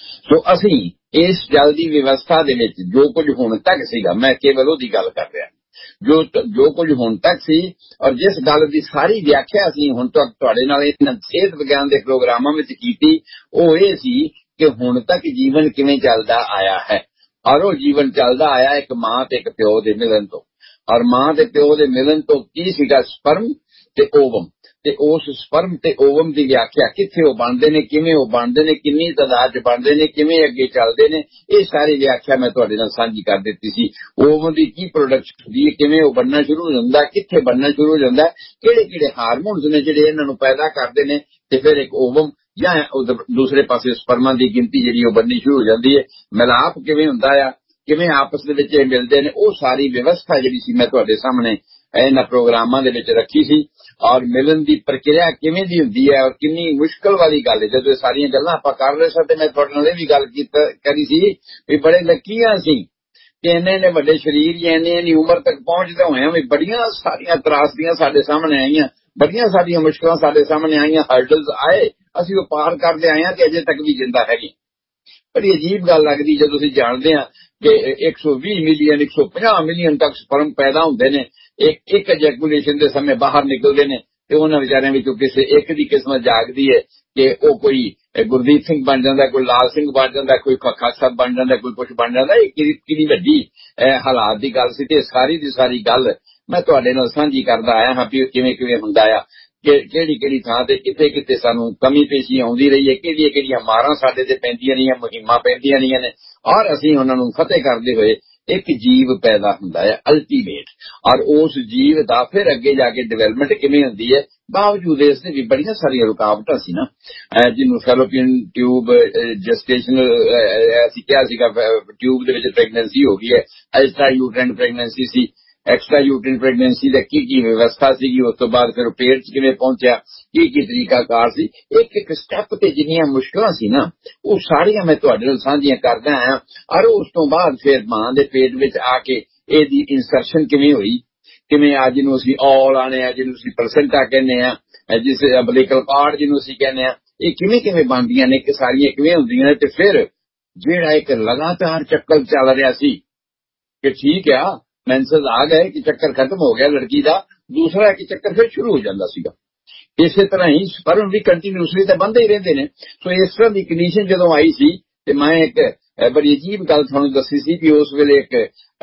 Speaker 3: ਸੋ ਅਸੀਂ ਇਸ ਜਲ ਦੀ ਵਿਵਸਥਾ ਦੇ ਵਿੱਚ ਜੋ ਕੁਝ ਹੁਣ ਤੱਕ ਸੀਗਾ, ਮੈਂ ਕੇਵਲ ਉਹਦੀ ਗੱਲ ਕਰ ਰਿਹਾ, ਜੋ ਜੋ ਕੁਝ ਹੁਣ ਤੱਕ ਸੀ ਔਰ ਜਿਸ ਗੱਲ ਦੀ ਸਾਰੀ ਵਿਆਖਿਆ ਅਸੀਂ ਹੁਣ ਤੱਕ ਤੁਹਾਡੇ ਨਾਲ ਇਹਨਾਂ ਸਿਹਤ ਵਿਗਿਆਨ ਦੇ ਪ੍ਰੋਗਰਾਮਾਂ ਵਿੱਚ ਕੀਤੀ, ਉਹ ਇਹ ਸੀ ਕਿ ਹੁਣ ਤੱਕ ਜੀਵਨ ਕਿਵੇਂ ਚੱਲਦਾ ਆਇਆ ਹੈ। ਔਰ ਉਹ ਜੀਵਨ ਚੱਲਦਾ ਆਇਆ ਇੱਕ ਮਾਂ ਤੇ ਇੱਕ ਪਿਓ ਦੇ ਮਿਲਣ ਤੋਂ, ਔਰ ਮਾਂ ਤੇ ਪਿਓ ਦੇ ਮਿਲਣ ਤੋਂ ਕੀ ਸੀਗਾ, ਸਪਰਮ ਤੇ ਓਵਮ, ਤੇ ਉਸ ਸਪਰਮ ਤੇ ਓਵਮ ਦੀ ਵਿਆਖਿਆ, ਕਿੱਥੇ ਉਹ ਬਣਦੇ ਨੇ, ਕਿਵੇਂ ਉਹ ਬਣਦੇ ਨੇ, ਕਿੰਨੀ ਤਾਦਾਦ 'ਚ ਬਣਦੇ ਨੇ, ਕਿਵੇਂ ਅੱਗੇ ਚੱਲਦੇ ਨੇ, ਇਹ ਸਾਰੀ ਵਿਆਖਿਆ ਮੈਂ ਤੁਹਾਡੇ ਨਾਲ ਸਾਂਝੀ ਕਰ ਦਿੱਤੀ ਸੀ। ਓਵਮ ਦੀ ਕੀ ਪ੍ਰੋਡਕਸ਼ਨ ਹੁੰਦੀ ਹੈ, ਕਿਵੇਂ ਉਹ ਬਣਨਾ ਸ਼ੁਰੂ ਹੋ ਜਾਂਦਾ, ਕਿੱਥੇ ਬਣਨਾ ਸ਼ੁਰੂ ਹੋ ਜਾਂਦਾ, ਕਿਹੜੇ ਕਿਹੜੇ ਹਾਰਮੋਨਸ ਨੇ ਜਿਹੜੇ ਇਹਨਾਂ ਨੂੰ ਪੈਦਾ ਕਰਦੇ ਨੇ, ਤੇ ਫਿਰ ਇੱਕ ਓਵਮ ਜਾਂ ਦੂਸਰੇ ਪਾਸੇ ਸਪਰਮਾਂ ਦੀ ਗਿਣਤੀ ਜਿਹੜੀ ਉਹ ਬਣਨੀ ਸ਼ੁਰੂ ਹੋ ਜਾਂਦੀ ਹੈ। ਮਿਲਾਪ ਕਿਵੇਂ ਹੁੰਦਾ ਆ, ਕਿਵੇਂ ਆਪਸ ਦੇ ਵਿੱਚ ਇਹ ਮਿਲਦੇ ਨੇ, ਉਹ ਸਾਰੀ ਵਿਵਸਥਾ ਜਿਹੜੀ ਸੀ ਮੈਂ ਤੁਹਾਡੇ ਸਾਹਮਣੇ ਇਹਨਾਂ ਪ੍ਰੋਗਰਾਮਾਂ ਦੇ ਵਿੱਚ ਰੱਖੀ ਸੀ। ਔਰ ਮਿਲਣ ਦੀ ਪ੍ਰਕਿਰਿਆ ਕਿਵੇਂ ਦੀ ਹੁੰਦੀ ਹੈ ਔਰ ਕਿੰਨੀ ਮੁਸ਼ਕਲ ਵਾਲੀ ਗੱਲ ਹੈ। ਜਦੋਂ ਇਹ ਸਾਰੀਆਂ ਗੱਲਾਂ ਆਪਾਂ ਕਰ ਰਹੇ ਸਾਂ ਤੇ ਮੈਂ ਤੁਹਾਡੇ ਨਾਲ ਇਹ ਵੀ ਗੱਲ ਕਰੀ ਸੀ ਵੀ ਬੜੇ ਲੱਕੀਆਂ ਸੀ ਕਿ ਇੰਨੇ ਨੇ ਵੱਡੇ ਸਰੀਰ ਜਾਂ ਇੰਨੀ ਇੰਨੀ ਉਮਰ ਤੱਕ ਪਹੁੰਚਦੇ ਹੋਏ ਵੀ ਬੜੀਆਂ ਸਾਰੀਆਂ ਤਰਾਸਦੀਆਂ ਸਾਡੇ ਸਾਹਮਣੇ ਆਈਆਂ, ਬੜੀਆਂ ਸਾਰੀਆਂ ਮੁਸ਼ਕਲਾਂ ਸਾਡੇ ਸਾਹਮਣੇ ਆਈਆਂ, ਹਰਡਲਸ ਆਏ, ਅਸੀਂ ਉਹ ਪਾਰ ਕਰਦੇ ਆਏ ਹਾਂ ਤੇ ਅਜੇ ਤੱਕ ਵੀ ਜਿੰਦਾ ਹੈਗੇ। ਬੜੀ ਅਜੀਬ ਗੱਲ ਲੱਗਦੀ ਜਦੋਂ ਤੁਸੀਂ ਜਾਣਦੇ ਆ ਕਿ ਇੱਕ ਸੌ ਵੀਹ ਮਿਲੀਅਨ ਇੱਕ ਸੌ ਪੰਜਾਹ ਮਿਲੀਅਨ ਤੱਕ ਸਪਰਮ ਪੈਦਾ ਹੁੰਦੇ ਨੇ, ਇੱਕ ਇੱਕ ਐਜੈਕੂਲੇਸ਼ਨ ਦੇ ਸਮੇਂ ਬਾਹਰ ਨਿਕਲਦੇ ਨੇ, ਤੇ ਉਹਨਾਂ ਵਿਚਾਰਿਆਂ ਵਿੱਚੋਂ ਕਿਸੇ ਇੱਕ ਦੀ ਕਿਸਮਤ ਜਾਗਦੀ ਹੈ ਕਿ ਉਹ ਕੋਈ ਗੁਰਦੀਪ ਸਿੰਘ ਬਣ ਜਾਂਦਾ, ਕੋਈ ਲਾਲ ਸਿੰਘ ਬਣ ਜਾਂਦਾ, ਕੋਈ ਖਾਲਸਾ ਬਣ ਜਾਂਦਾ, ਕੋਈ ਕੁਛ ਬਣ ਜਾਂਦਾ। ਇਹ ਕਿੰਨੀ ਵੱਡੀ ਹਾਲਾਤ ਦੀ ਗੱਲ ਸੀ, ਤੇ ਸਾਰੀ ਦੀ ਸਾਰੀ ਗੱਲ ਮੈਂ ਤੁਹਾਡੇ ਨਾਲ ਸਾਂਝੀ ਕਰਦਾ ਆਇਆ ਹਾਂ ਵੀ ਕਿਵੇਂ ਕਿਵੇਂ ਹੁੰਦਾ ਆ, ਕਿਹੜੀ ਕਿਹੜੀ ਥਾਂ ਤੇ ਕਿਤੇ ਕਿਤੇ ਸਾਨੂੰ ਕਮੀ ਪੇਸ਼ੀ ਆਉਂਦੀ ਰਹੀ ਹੈ, ਕਿਹੜੀਆਂ ਕਿਹੜੀਆਂ ਮਾਰਾਂ ਸਾਡੇ ਤੇ ਪੈਂਦੀਆਂ ਰਹੀਆਂ, ਮੁਹਿੰਮਾਂ ਪੈਂਦੀਆਂ ਰਹੀਆਂ ਨੇ, ਔਰ ਅਸੀਂ ਉਹਨਾਂ ਨੂੰ ਫਤਿਹ ਕਰਦੇ ਹੋਏ ਇੱਕ ਜੀਵ ਪੈਦਾ ਹੁੰਦਾ ਹੈ ਅਲਟੀਮੇਟ। ਔਰ ਉਸ ਜੀਵ ਦਾ ਫਿਰ ਅੱਗੇ ਜਾ ਕੇ ਡਿਵੈਲਪਮੈਂਟ ਕਿਵੇਂ ਹੁੰਦੀ ਹੈ, ਬਾਵਜੂਦ ਇਸ ਦੇ ਵੀ ਬੜੀਆਂ ਸਾਰੀਆਂ ਰੁਕਾਵਟਾਂ ਸੀ ਨਾ, ਜਿਹਨੂੰ ਫੈਲੋਪੀਅਨ ਟਿਊਬ ਜੈਸਟੇਸ਼ਨਲ ਅਸੀਂ ਕਿਹਾ ਸੀਗਾ, ਟਿਊਬ ਦੇ ਵਿੱਚ ਪ੍ਰੈਗਨੈਂਸੀ ਹੋ ਗਈ ਹੈ, ਐਕਸਟਰਾ ਯੂਟਰਾਈਨ ਪ੍ਰੈਗਨੈਂਸੀ ਸੀ, ਐਕਸਟਰਾ ਯੂਟਰਾਈਨ ਪ੍ਰੈਗਨੈਂਸੀ ਦਾ ਕੀ ਕੀ ਵਿਵਸਥਾ ਸੀਗੀ, ਉਸ ਤੋਂ ਬਾਅਦ ਫਿਰ ਪੇਟ 'ਚ ਕਿਵੇਂ ਪਹੁੰਚਿਆ, ਕੀ ਕੀ ਤਰੀਕਾਕਾਰ ਸੀ, ਇੱਕ ਇੱਕ ਸਟੈਪ ਤੇ ਜਿੰਨੀਆਂ ਮੁਸ਼ਕਲਾਂ ਸੀ ਨਾ ਉਹ ਸਾਰੀਆਂ ਮੈਂ ਤੁਹਾਡੇ ਨਾਲ ਸਾਂਝੀਆਂ ਕਰਦਾ ਆਇਆ। ਔਰ ਉਸ ਤੋਂ ਬਾਅਦ ਫਿਰ ਮਾਂ ਦੇ ਪੇਟ ਵਿੱਚ ਆ ਕੇ ਇਹਦੀ ਇਨਸਰਸ਼ਨ ਕਿਵੇਂ ਹੋਈ, ਕਿਵੇਂ ਅੱਜ ਨੂੰ ਅਸੀਂ ਔਲ ਆਣੇ ਆ, ਜਿਹਨੂੰ ਅਸੀਂ ਪਲਸੈਂਟਾ ਕਹਿੰਦੇ ਆ, ਜਿਸ ਅਬਲੀਕਲ ਕਾਰਡ ਜਿਹਨੂੰ ਅਸੀਂ ਕਹਿੰਦੇ ਆ, ਇਹ ਕਿਵੇਂ ਕਿਵੇਂ ਬਣਦੀਆਂ ਨੇ, ਕਿ ਸਾਰੀਆਂ ਕਿਵੇਂ ਹੁੰਦੀਆਂ ਨੇ। ਤੇ ਫਿਰ ਜਿਹੜਾ ਇੱਕ ਲਗਾਤਾਰ ਚੱਕਰ ਚੱਲ ਰਿਹਾ ਸੀ ਕਿ ਠੀਕ ਆ ਮੈਂਸਸ ਆ ਗਏ ਕਿ ਚੱਕਰ ਖਤਮ ਹੋ ਗਿਆ ਲੜਕੀ ਦਾ, ਦੂਸਰਾ ਇੱਕ ਚੱਕਰ ਫਿਰ ਸ਼ੁਰੂ ਹੋ ਜਾਂਦਾ ਸੀਗਾ। ਇਸੇ ਤਰ੍ਹਾਂ ਹੀ ਸਪਰਮ ਵੀ ਕੰਟੀਨਿਊਸਲੀ ਤਾਂ ਬੰਦੇ ਹੀ ਰਹਿੰਦੇ ਨੇ। ਸੋ ਇਸ ਤਰ੍ਹਾਂ ਦੀ ਕੰਡੀਸ਼ਨ ਜਦੋਂ ਆਈ ਸੀ ਤੇ ਮੈਂ ਇੱਕ ਬੜੀ ਅਜੀਬ ਗੱਲ ਤੁਹਾਨੂੰ ਦੱਸੀ ਸੀ ਕਿ ਉਸ ਵੇਲੇ ਇੱਕ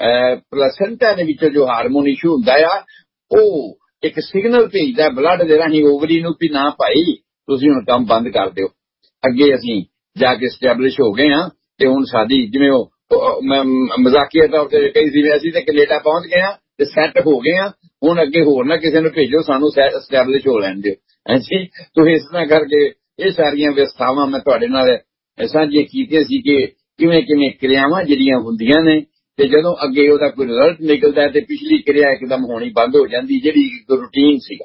Speaker 3: ਪਲੈਸੈਂਟਾ ਦੇ ਵਿੱਚੋਂ ਜੋ ਹਾਰਮੋਨ ਇਸ਼ੂ ਹੁੰਦਾ ਆ, ਉਹ ਇੱਕ ਸਿਗਨਲ ਭੇਜਦਾ ਬਲੱਡ ਦੇ ਰਾਹੀਂ ਓਵਰੀ ਨੂੰ ਵੀ ਨਾ ਭਾਈ ਤੁਸੀਂ ਹੁਣ ਕੰਮ ਬੰਦ ਕਰ ਦਿਓ। ਅੱਗੇ ਅਸੀਂ ਜਾ ਕੇ ਸਟੈਬਲਿਸ਼ ਹੋ ਗਏ ਹਾਂ ਤੇ ਹੁਣ ਸਾਡੀ ਜਿਵੇਂ ਉਹ ਮੈਂ ਮਜ਼ਾਕੀਆ ਤੌਰ ਤੇ ਕਹੀ ਸੀ ਅਸੀਂ ਤੇ ਕੈਨੇਡਾ ਪਹੁੰਚ ਗਏ ਹਾਂ ਤੇ ਸੈੱਟ ਹੋ ਗਏ ਹਾਂ, ਹੁਣ ਅੱਗੇ ਹੋਰ ਨਾ ਕਿਸੇ ਨੂੰ ਭੇਜੋ, ਸਾਨੂੰ ਸਟੈਬਲਿਸ਼ ਹੋ ਲੈਣ ਦਿਓ। ਹਾਂਜੀ, ਤੁਸੀਂ ਇਸ ਤਰ੍ਹਾਂ ਕਰਕੇ ਇਹ ਸਾਰੀਆਂ ਵਿਵਸਥਾਵਾਂ ਮੈਂ ਤੁਹਾਡੇ ਨਾਲ ਸਾਂਝੀਆਂ ਕੀਤੀਆਂ ਸੀ ਕਿ ਕਿਵੇਂ ਕਿਵੇਂ ਕਿਰਿਆਵਾਂ ਜਿਹੜੀਆਂ ਹੁੰਦੀਆਂ ਨੇ ਤੇ ਜਦੋਂ ਅੱਗੇ ਉਹਦਾ ਕੋਈ ਰਿਜ਼ਲਟ ਨਿਕਲਦਾ ਤੇ ਪਿਛਲੀ ਕਿਰਿਆ ਇੱਕਦਮ ਹੋਣੀ ਬੰਦ ਹੋ ਜਾਂਦੀ ਜਿਹੜੀ ਇੱਕ ਰੂਟੀਨ ਸੀਗਾ।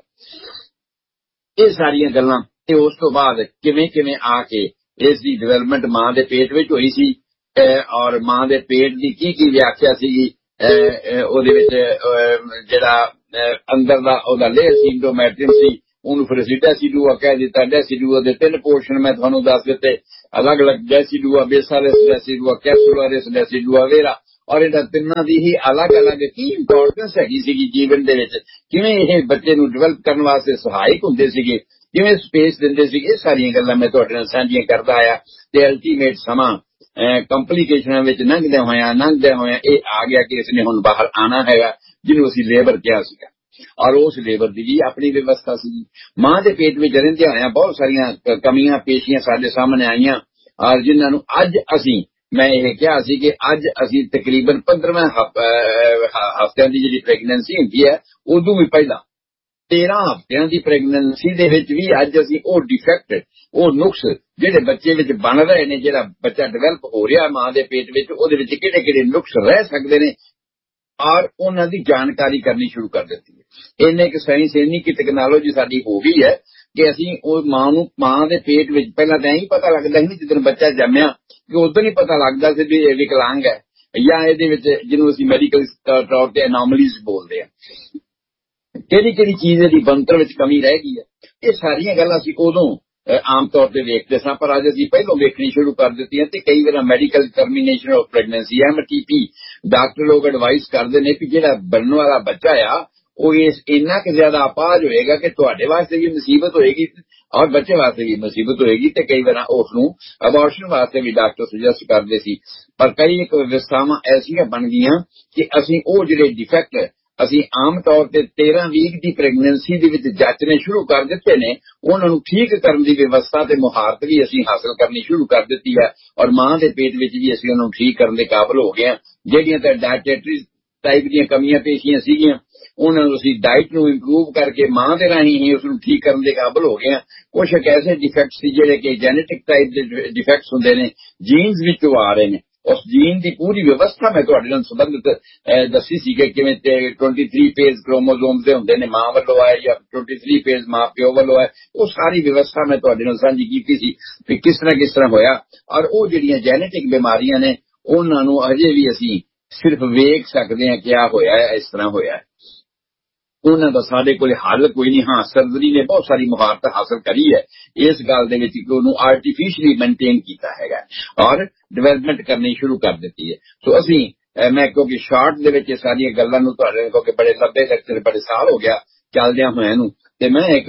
Speaker 3: ਇਹ ਸਾਰੀਆਂ ਗੱਲਾਂ ਤੇ ਉਸ ਤੋਂ ਬਾਅਦ ਕਿਵੇਂ ਕਿਵੇਂ ਆ ਕੇ ਇਸ ਦੀ ਡਿਵੈਲਪਮੈਂਟ ਮਾਂ ਦੇ ਪੇਟ ਵਿੱਚ ਹੋਈ ਸੀ ਔਰ ਮਾਂ ਦੇ ਪੇਟ ਦੀ ਕੀ ਕੀ ਵਿਆਖਿਆ ਸੀਗੀ, ਉਹਦੇ ਵਿੱਚ ਜਿਹੜਾ ਅੰਦਰ ਦਾ ਉਹਦਾ ਲੇਅਰ ਸੀ ਇੰਡੋਮੈਟ੍ਰੀਅਮ ਸੀ, ਉਹਨੂੰ ਫਿਰ ਅਸੀਂ ਡੈਸੀਡੂਆ ਕਹਿ ਦਿੱਤਾ। ਡੈਸੀਡੂਆ ਦੇ ਤਿੰਨ ਪੋਰਸ਼ਨ ਮੈਂ ਤੁਹਾਨੂੰ ਦੱਸ ਦਿੱਤੇ, ਅਲੱਗ ਅਲੱਗ ਡੈਸੀਡੂਆ ਬੇਸਾਲਿਸ ਡੈਸੀਡੂਆ ਕੈਪਸੂਲਾਰਿਸ ਡੈਸੀਡੂਆ ਵੇਰਾ, ਔਰ ਇਹਨਾਂ ਤਿੰਨਾਂ ਦੀ ਹੀ ਅਲੱਗ ਅਲੱਗ ਕੀ ਇੰਪੋਰਟੈਂਸ ਹੈਗੀ ਸੀਗੀ ਜੀਵਨ ਦੇ ਵਿੱਚ, ਕਿਵੇਂ ਇਹ ਬੱਚੇ ਨੂੰ ਡਿਵੈਲਪ ਕਰਨ ਵਾਸਤੇ ਸਹਾਇਕ ਹੁੰਦੇ ਸੀਗੇ, ਕਿਵੇਂ ਸਪੇਸ ਦਿੰਦੇ ਸੀਗੇ। ਇਹ ਸਾਰੀਆਂ ਗੱਲਾਂ ਮੈਂ ਤੁਹਾਡੇ ਨਾਲ ਸਾਂਝੀਆਂ ਕਰਦਾ ਆਇਆ ਤੇ ਅਲਟੀਮੇਟ ਸਮਾਂ ਕੰਪਲੀਕੇਸ਼ਨਾਂ ਵਿੱਚ ਲੰਘਦਿਆਂ ਹੋਇਆਂ ਲੰਘਦਿਆਂ ਹੋਇਆਂ ਇਹ ਆ ਗਿਆ ਕਿ ਇਸਨੇ ਹੁਣ ਬਾਹਰ ਆਉਣਾ ਹੈਗਾ, ਜਿਹਨੂੰ ਅਸੀਂ ਲੇਬਰ ਕਿਹਾ ਸੀਗਾ। ਔਰ ਉਸ ਲੇਬਰ ਦੀ ਵੀ ਆਪਣੀ ਵਿਵਸਥਾ ਸੀ। ਮਾਂ ਦੇ ਪੇਟ ਵਿੱਚ ਰਹਿੰਦਿਆਂ ਹੋਇਆਂ ਬਹੁਤ ਸਾਰੀਆਂ ਕਮੀਆਂ ਪੇਸ਼ੀਆਂ ਸਾਡੇ ਸਾਹਮਣੇ ਆਈਆਂ ਔਰ ਜਿਨ੍ਹਾਂ ਨੂੰ ਅੱਜ ਅਸੀਂ ਮੈਂ ਇਹ ਕਿਹਾ ਸੀ ਕਿ ਅੱਜ ਅਸੀਂ ਤਕਰੀਬਨ ਪੰਦਰਵੇਂ ਹਫ਼ਤਿਆਂ ਦੀ ਜਿਹੜੀ ਪ੍ਰੈਗਨੈਂਸੀ ਹੁੰਦੀ ਹੈ ਉਦੋਂ ਵੀ ਪਹਿਲਾਂ ਤੇਰਾਂ ਹਫ਼ਤਿਆਂ ਦੀ ਪ੍ਰੈਗਨੈਂਸੀ ਦੇ ਵਿੱਚ ਵੀ ਅੱਜ ਅਸੀਂ ਉਹ ਡਿਫੈਕਟ, ਉਹ ਨੁਕਸ ਜਿਹੜੇ ਬੱਚੇ ਵਿੱਚ ਬਣ ਰਹੇ ਨੇ, ਜਿਹੜਾ ਬੱਚਾ ਡਿਵੈਲਪ ਹੋ ਰਿਹਾ ਮਾਂ ਦੇ ਪੇਟ ਵਿੱਚ, ਉਹਦੇ ਵਿੱਚ ਕਿਹੜੇ ਕਿਹੜੇ ਨੁਕਸ ਰਹਿ ਸਕਦੇ ਨੇ ਔਰ ਉਹਨਾਂ ਦੀ ਜਾਣਕਾਰੀ ਕਰਨੀ ਸ਼ੁਰੂ ਕਰ ਦਿੱਤੀ ਹੈ। ਇੰਨੇ ਕਿ ਸਾਇੰਸ, ਇੰਨੀ ਕਿ ਟੈਕਨੋਲੋਜੀ ਸਾਡੀ ਹੋ ਗਈ ਹੈ ਕਿ ਅਸੀਂ ਉਹ ਮਾਂ ਨੂੰ ਮਾਂ ਦੇ ਪੇਟ ਵਿੱਚ ਪਹਿਲਾਂ ਤਾਂ ਇਹੀ ਪਤਾ ਲੱਗਦਾ ਸੀ ਜਦੋਂ ਬੱਚਾ ਜੰਮਿਆ ਕਿ ਉਦੋਂ ਹੀ ਪਤਾ ਲੱਗਦਾ ਸੀ ਵੀ ਇਹ ਵਿਕਲਾਂਗ ਹੈ ਜਾਂ ਇਹਦੇ ਵਿੱਚ ਜਿਹਨੂੰ ਅਸੀਂ ਮੈਡੀਕਲ ਤੌਰ ਤੇ ਅਨੋਮਲੀਜ਼ ਬੋਲਦੇ ਆ, ਕਿਹੜੀ ਕਿਹੜੀ ਚੀਜ਼ ਦੀ ਬਣਤਰ ਵਿੱਚ ਕਮੀ ਰਹਿ ਗਈ ਹੈ। ਇਹ ਸਾਰੀਆਂ ਗੱਲਾਂ ਅਸੀਂ ਉਦੋਂ ਆਮ ਤੌਰ ਤੇ ਵੇਖਦੇ ਸਾਂ, ਪਰ ਅੱਜ ਅਸੀਂ ਪਹਿਲੋਂ ਵੇਖਣੀ ਸ਼ੁਰੂ ਕਰ ਦਿੱਤੀਆਂ ਤੇ ਕਈ ਵਾਰ medical termination of pregnancy M T P doctor ਲੋਕ ਐਡਵਾਈਸ ਕਰਦੇ ਨੇ ਕਿ ਜਿਹੜਾ ਬਣਨ ਵਾਲਾ ਬੱਚਾ ਆ ਉਹ ਇਸ ਇੰਨਾ ਕਿ ਜ਼ਿਆਦਾ ਅਪਾਹਜ ਹੋਏਗਾ ਕਿ ਤੁਹਾਡੇ ਵਾਸਤੇ ਵੀ ਮੁਸੀਬਤ ਹੋਏਗੀ ਔਰ ਬੱਚੇ ਵਾਸਤੇ ਵੀ ਮੁਸੀਬਤ ਹੋਏਗੀ, ਤੇ ਕਈ ਵਾਰ ਉਸ ਨੂੰ ਅਬਾਰਸ਼ਨ ਵਾਸਤੇ ਵੀ ਡਾਕਟਰ ਸੁਜੈਸਟ ਕਰਦੇ ਸੀ। ਪਰ ਕਈ ਇੱਕ ਵਿਵਸਥਾਵਾਂ ਐਸੀਆਂ ਬਣ ਗਈਆਂ ਕਿ ਅਸੀਂ ਉਹ ਜਿਹੜੇ ਡਿਫੈਕਟ ਅਸੀਂ ਆਮ ਤੌਰ ਤੇ ਤੇਰਾਂ ਵੀਕ ਦੀ ਪ੍ਰੈਗਨੈਂਸੀ ਦੇ ਵਿੱਚ ਜਾਚਣੇ ਸ਼ੁਰੂ ਕਰ ਦਿੱਤੇ ਨੇ, ਉਹਨਾਂ ਨੂੰ ਠੀਕ ਕਰਨ ਦੀ ਵਿਵਸਥਾ ਤੇ ਮੁਹਾਰਤ ਵੀ ਅਸੀਂ ਹਾਸਲ ਕਰਨੀ ਸ਼ੁਰੂ ਕਰ ਦਿੱਤੀ ਹੈ, ਔਰ ਮਾਂ ਦੇ ਪੇਟ ਵਿੱਚ ਵੀ ਅਸੀਂ ਉਹਨਾਂ ਨੂੰ ਠੀਕ ਕਰਨ ਦੇ ਕਾਬਲ ਹੋ ਗਏ ਹਾਂ। ਜਿਹੜੀਆਂ ਤਾਂ ਡਾਇਟੇਟਰੀ ਟਾਈਪ ਦੀਆਂ ਕਮੀਆਂ ਪੇਸ਼ੀਆਂ ਸੀਗੀਆਂ ਉਹਨਾਂ ਨੂੰ ਅਸੀਂ ਡਾਈਟ ਨੂੰ ਇੰਪਰੂਵ ਕਰਕੇ ਮਾਂ ਦੇ ਰਾਹੀਂ ਹੀ ਉਸ ਨੂੰ ਠੀਕ ਕਰਨ ਦੇ ਕਾਬਲ ਹੋ ਗਏ ਹਾਂ। ਕੁਝ ਇੱਕ ਐਸੇ ਡਿਫੈਕਟਸ ਸੀ ਜਿਹੜੇ ਕਿ ਜੈਨੇਟਿਕ ਟਾਈਪ ਦੇ ਡਿਫੈਕਟਸ ਹੁੰਦੇ ਨੇ, ਜੀਨਸ ਵਿੱਚੋਂ ਆ ਰਹੇ ਨੇ। ਉਸ ਜੀਨ ਦੀ ਪੂਰੀ ਵਿਵਸਥਾ ਮੈਂ ਤੁਹਾਡੇ ਨਾਲ ਸੰਬੰਧਿਤ ਦੱਸੀ ਸੀ ਕਿ ਕਿਵੇਂ तेईस ਪੇਜ ਕ੍ਰੋਮੋਸੋਮਸ ਦੇ ਹੁੰਦੇ ਨੇ, ਮਾਂ ਵੱਲੋਂ ਆਏ ਜਾਂ तेईस ਪੇਜ ਮਾਂ ਪਿਓ ਵੱਲੋਂ ਆਏ, ਉਹ ਸਾਰੀ ਵਿਵਸਥਾ ਮੈਂ ਤੁਹਾਡੇ ਨਾਲ ਸਾਂਝੀ ਕੀਤੀ ਸੀ ਕਿ ਕਿਸ ਤਰ੍ਹਾਂ ਕਿਸ ਤਰ੍ਹਾਂ ਹੋਇਆ। ਔਰ ਉਹ ਜਿਹੜੀਆਂ ਜੈਨੇਟਿਕ ਬਿਮਾਰੀਆਂ ਨੇ ਉਹਨਾਂ ਨੂੰ ਅਜੇ ਵੀ ਅਸੀਂ ਸਿਰਫ ਵੇਖ ਸਕਦੇ ਹਾਂ ਕਿ ਆ ਹੋਇਆ ਹੈ, ਇਸ ਤਰ੍ਹਾਂ ਹੋਇਆ ਹੈ। ਉਹਨਾਂ ਦਾ ਸਾਡੇ ਕੋਲ ਹੱਲ ਕੋਈ ਨਹੀਂ। ਹਾਂ, ਸਰਜਰੀ ਨੇ ਬਹੁਤ ਸਾਰੀ ਮੁਹਾਰਤ ਹਾਸਲ ਕਰੀ ਹੈ ਇਸ ਗੱਲ ਦੇ ਵਿੱਚ ਕਿ ਉਹਨੂੰ ਆਰਟੀਫੀਸ਼ਲੀ ਮੇਨਟੇਨ ਕੀਤਾ ਹੈਗਾ ਔਰ ਡਿਵੈਲਪਮੈਂਟ ਕਰਨੀ ਸ਼ੁਰੂ ਕਰ ਦਿੱਤੀ ਹੈ। ਸੋ ਅਸੀਂ ਮੈਂ ਕਿਉਂਕਿ ਸ਼ਾਰਟ ਦੇ ਵਿੱਚ ਸਾਰੀਆਂ ਗੱਲਾਂ ਨੂੰ ਤੁਹਾਡੇ ਕਿਉਂਕਿ ਬੜੇ ਲੰਬੇ ਲੈਕਚਰ ਬੜੇ ਸਾਲ ਹੋ ਗਿਆ ਚੱਲਦਿਆਂ ਹੋਇਆਂ ਨੂੰ, ਤੇ ਮੈਂ ਇੱਕ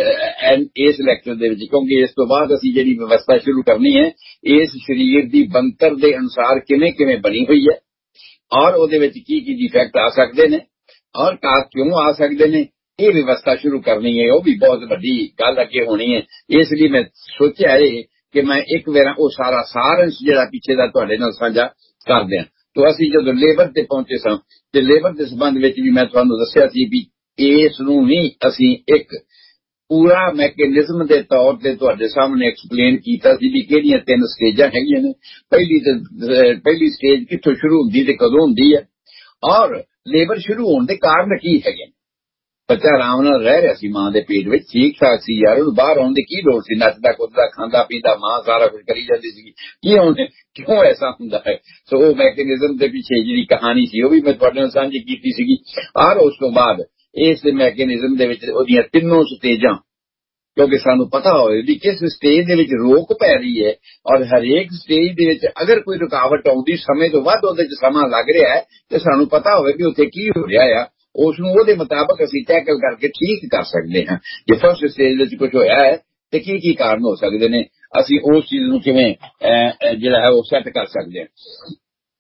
Speaker 3: ਇਸ ਲੈਕਚਰ ਦੇ ਵਿੱਚ ਕਿਉਂਕਿ ਇਸ ਤੋਂ ਬਾਅਦ ਅਸੀਂ ਜਿਹੜੀ ਵਿਵਸਥਾ ਸ਼ੁਰੂ ਕਰਨੀ ਹੈ ਇਸ ਸਰੀਰ ਦੀ ਬਣਤਰ ਦੇ ਅਨੁਸਾਰ ਕਿਵੇਂ ਕਿਵੇਂ ਬਣੀ ਹੋਈ ਹੈ ਔਰ ਉਹਦੇ ਵਿੱਚ ਕੀ ਕੀ ਡਿਫੈਕਟ ਆ ਸਕਦੇ ਨੇ ਔਰ ਕਾਸ ਕਿਉਂ ਆ ਸਕਦੇ ਨੇ, ਇਹ ਵਿਵਸਥਾ ਸ਼ੁਰੂ ਕਰਨੀ ਹੈ। ਉਹ ਵੀ ਬਹੁਤ ਵੱਡੀ ਗੱਲ ਅੱਗੇ ਹੋਣੀ ਹੈ। ਇਸ ਲਈ ਮੈਂ ਸੋਚਿਆ ਇਹ ਕਿ ਮੈਂ ਇੱਕ ਵਾਰ ਉਹ ਸਾਰਾ ਸਾਰੰਸ਼ ਜਿਹੜਾ ਪਿੱਛੇ ਦਾ ਤੁਹਾਡੇ ਨਾਲ ਸਾਂਝਾ ਕਰ ਦਿਆਂ। तो ਅਸੀਂ ਜਦੋਂ ਲੇਬਰ ਤੇ ਪਹੁੰਚੇ ਸਾਂ ਤੇ ਲੇਬਰ ਦੇ ਸੰਬੰਧ ਵਿੱਚ ਵੀ ਮੈਂ ਤੁਹਾਨੂੰ ਦੱਸਿਆ ਸੀ ਵੀ ਇਸ ਨੂੰ ਵੀ ਅਸੀਂ ਇੱਕ ਪੂਰਾ ਮੈਕੈਨਿਜ਼ਮ ਦੇ ਤੌਰ ਤੇ ਤੁਹਾਡੇ ਸਾਹਮਣੇ ਐਕਸਪਲੇਨ ਕੀਤਾ ਸੀ ਵੀ ਕਿਹੜੀਆਂ ਤਿੰਨ ਸਟੇਜਾਂ ਹੈਗੀਆਂ ਨੇ। ਪਹਿਲੀ ਤੇ ਪਹਿਲੀ ਸਟੇਜ ਕਿੱਥੋਂ ਸ਼ੁਰੂ ਹੁੰਦੀ ਤੇ ਕਦੋਂ ਹੁੰਦੀ ਹੈ ਔਰ ਲੇਬਰ ਸ਼ੁਰੂ ਹੋਣ ਦੇ ਕਾਰਨ ਕੀ ਹੈਗੇ। ਬੱਚਾ ਆਰਾਮ ਨਾਲ ਰਹਿ ਰਿਹਾ ਸੀ ਮਾਂ ਦੇ ਪੇਟ ਵਿੱਚ, ਠੀਕ ਠਾਕ ਸੀ ਯਾਰ, ਉਹਨੂੰ ਬਾਹਰ ਆਉਣ ਦੀ ਕੀ ਲੋੜ ਸੀ, ਨੱਚਦਾ ਕੁੱਦਦਾ ਖਾਂਦਾ ਪੀਂਦਾ ਮਾਂ ਸਾਰਾ ਕੁਝ ਕਰੀ ਜਾਂਦੀ ਸੀ, ਕੀ ਹੁੰਦੇ ਕਿਉਂ ਐਸਾ ਹੁੰਦਾ ਹੈ। ਸੋ ਉਹ ਮੈਕੈਨਿਜ਼ਮ ਦੇ ਪਿੱਛੇ ਜਿਹੜੀ ਕਹਾਣੀ ਸੀ ਉਹ ਵੀ ਮੈਂ ਤੁਹਾਡੇ ਨਾਲ ਸਾਂਝੀ ਕੀਤੀ ਸੀਗੀ। ਔਰ ਉਸ ਤੋਂ ਬਾਅਦ ਇਸ ਮੈਕੈਨਿਜ਼ਮ ਦੇ ਵਿੱਚ ਉਹਦੀਆਂ ਤਿੰਨੋਂ ਸਟੇਜਾਂ, ਕਿਉਂਕਿ ਸਾਨੂੰ ਪਤਾ ਹੋਵੇ ਵੀ ਕਿਸ ਸਟੇਜ ਦੇ ਵਿੱਚ ਰੋਕ ਪੈ ਰਹੀ ਹੈ ਔਰ ਹਰੇਕ ਸਟੇਜ ਦੇ ਵਿੱਚ ਅਗਰ ਕੋਈ ਰੁਕਾਵਟ ਆਉਂਦੀ ਸਮੇਂ ਤੋਂ ਵੱਧ ਉਹਦੇ ਚ ਸਮਾਂ ਲੱਗ ਰਿਹਾ ਹੈ ਤੇ ਸਾਨੂੰ ਪਤਾ ਹੋਵੇ ਵੀ ਉੱਥੇ ਕੀ ਹੋ ਰਿਹਾ ਆ, ਉਸ ਨੂੰ ਉਹਦੇ ਮੁਤਾਬਕ ਅਸੀਂ ਟੈਕਲ ਕਰਕੇ ਠੀਕ ਕਰ ਸਕਦੇ ਹਾਂ। ਜੇ ਫਸਟ ਸਟੇਜ ਵਿੱਚ ਕੁਝ ਹੋਇਆ ਹੈ ਤੇ ਕੀ ਕੀ ਕਾਰਨ ਹੋ ਸਕਦੇ ਨੇ, ਅਸੀਂ ਉਸ ਚੀਜ਼ ਨੂੰ ਕਿਵੇਂ ਜਿਹੜਾ ਹੈ ਉਹ ਸੈੱਟ ਕਰ ਸਕਦੇ ਹਾਂ।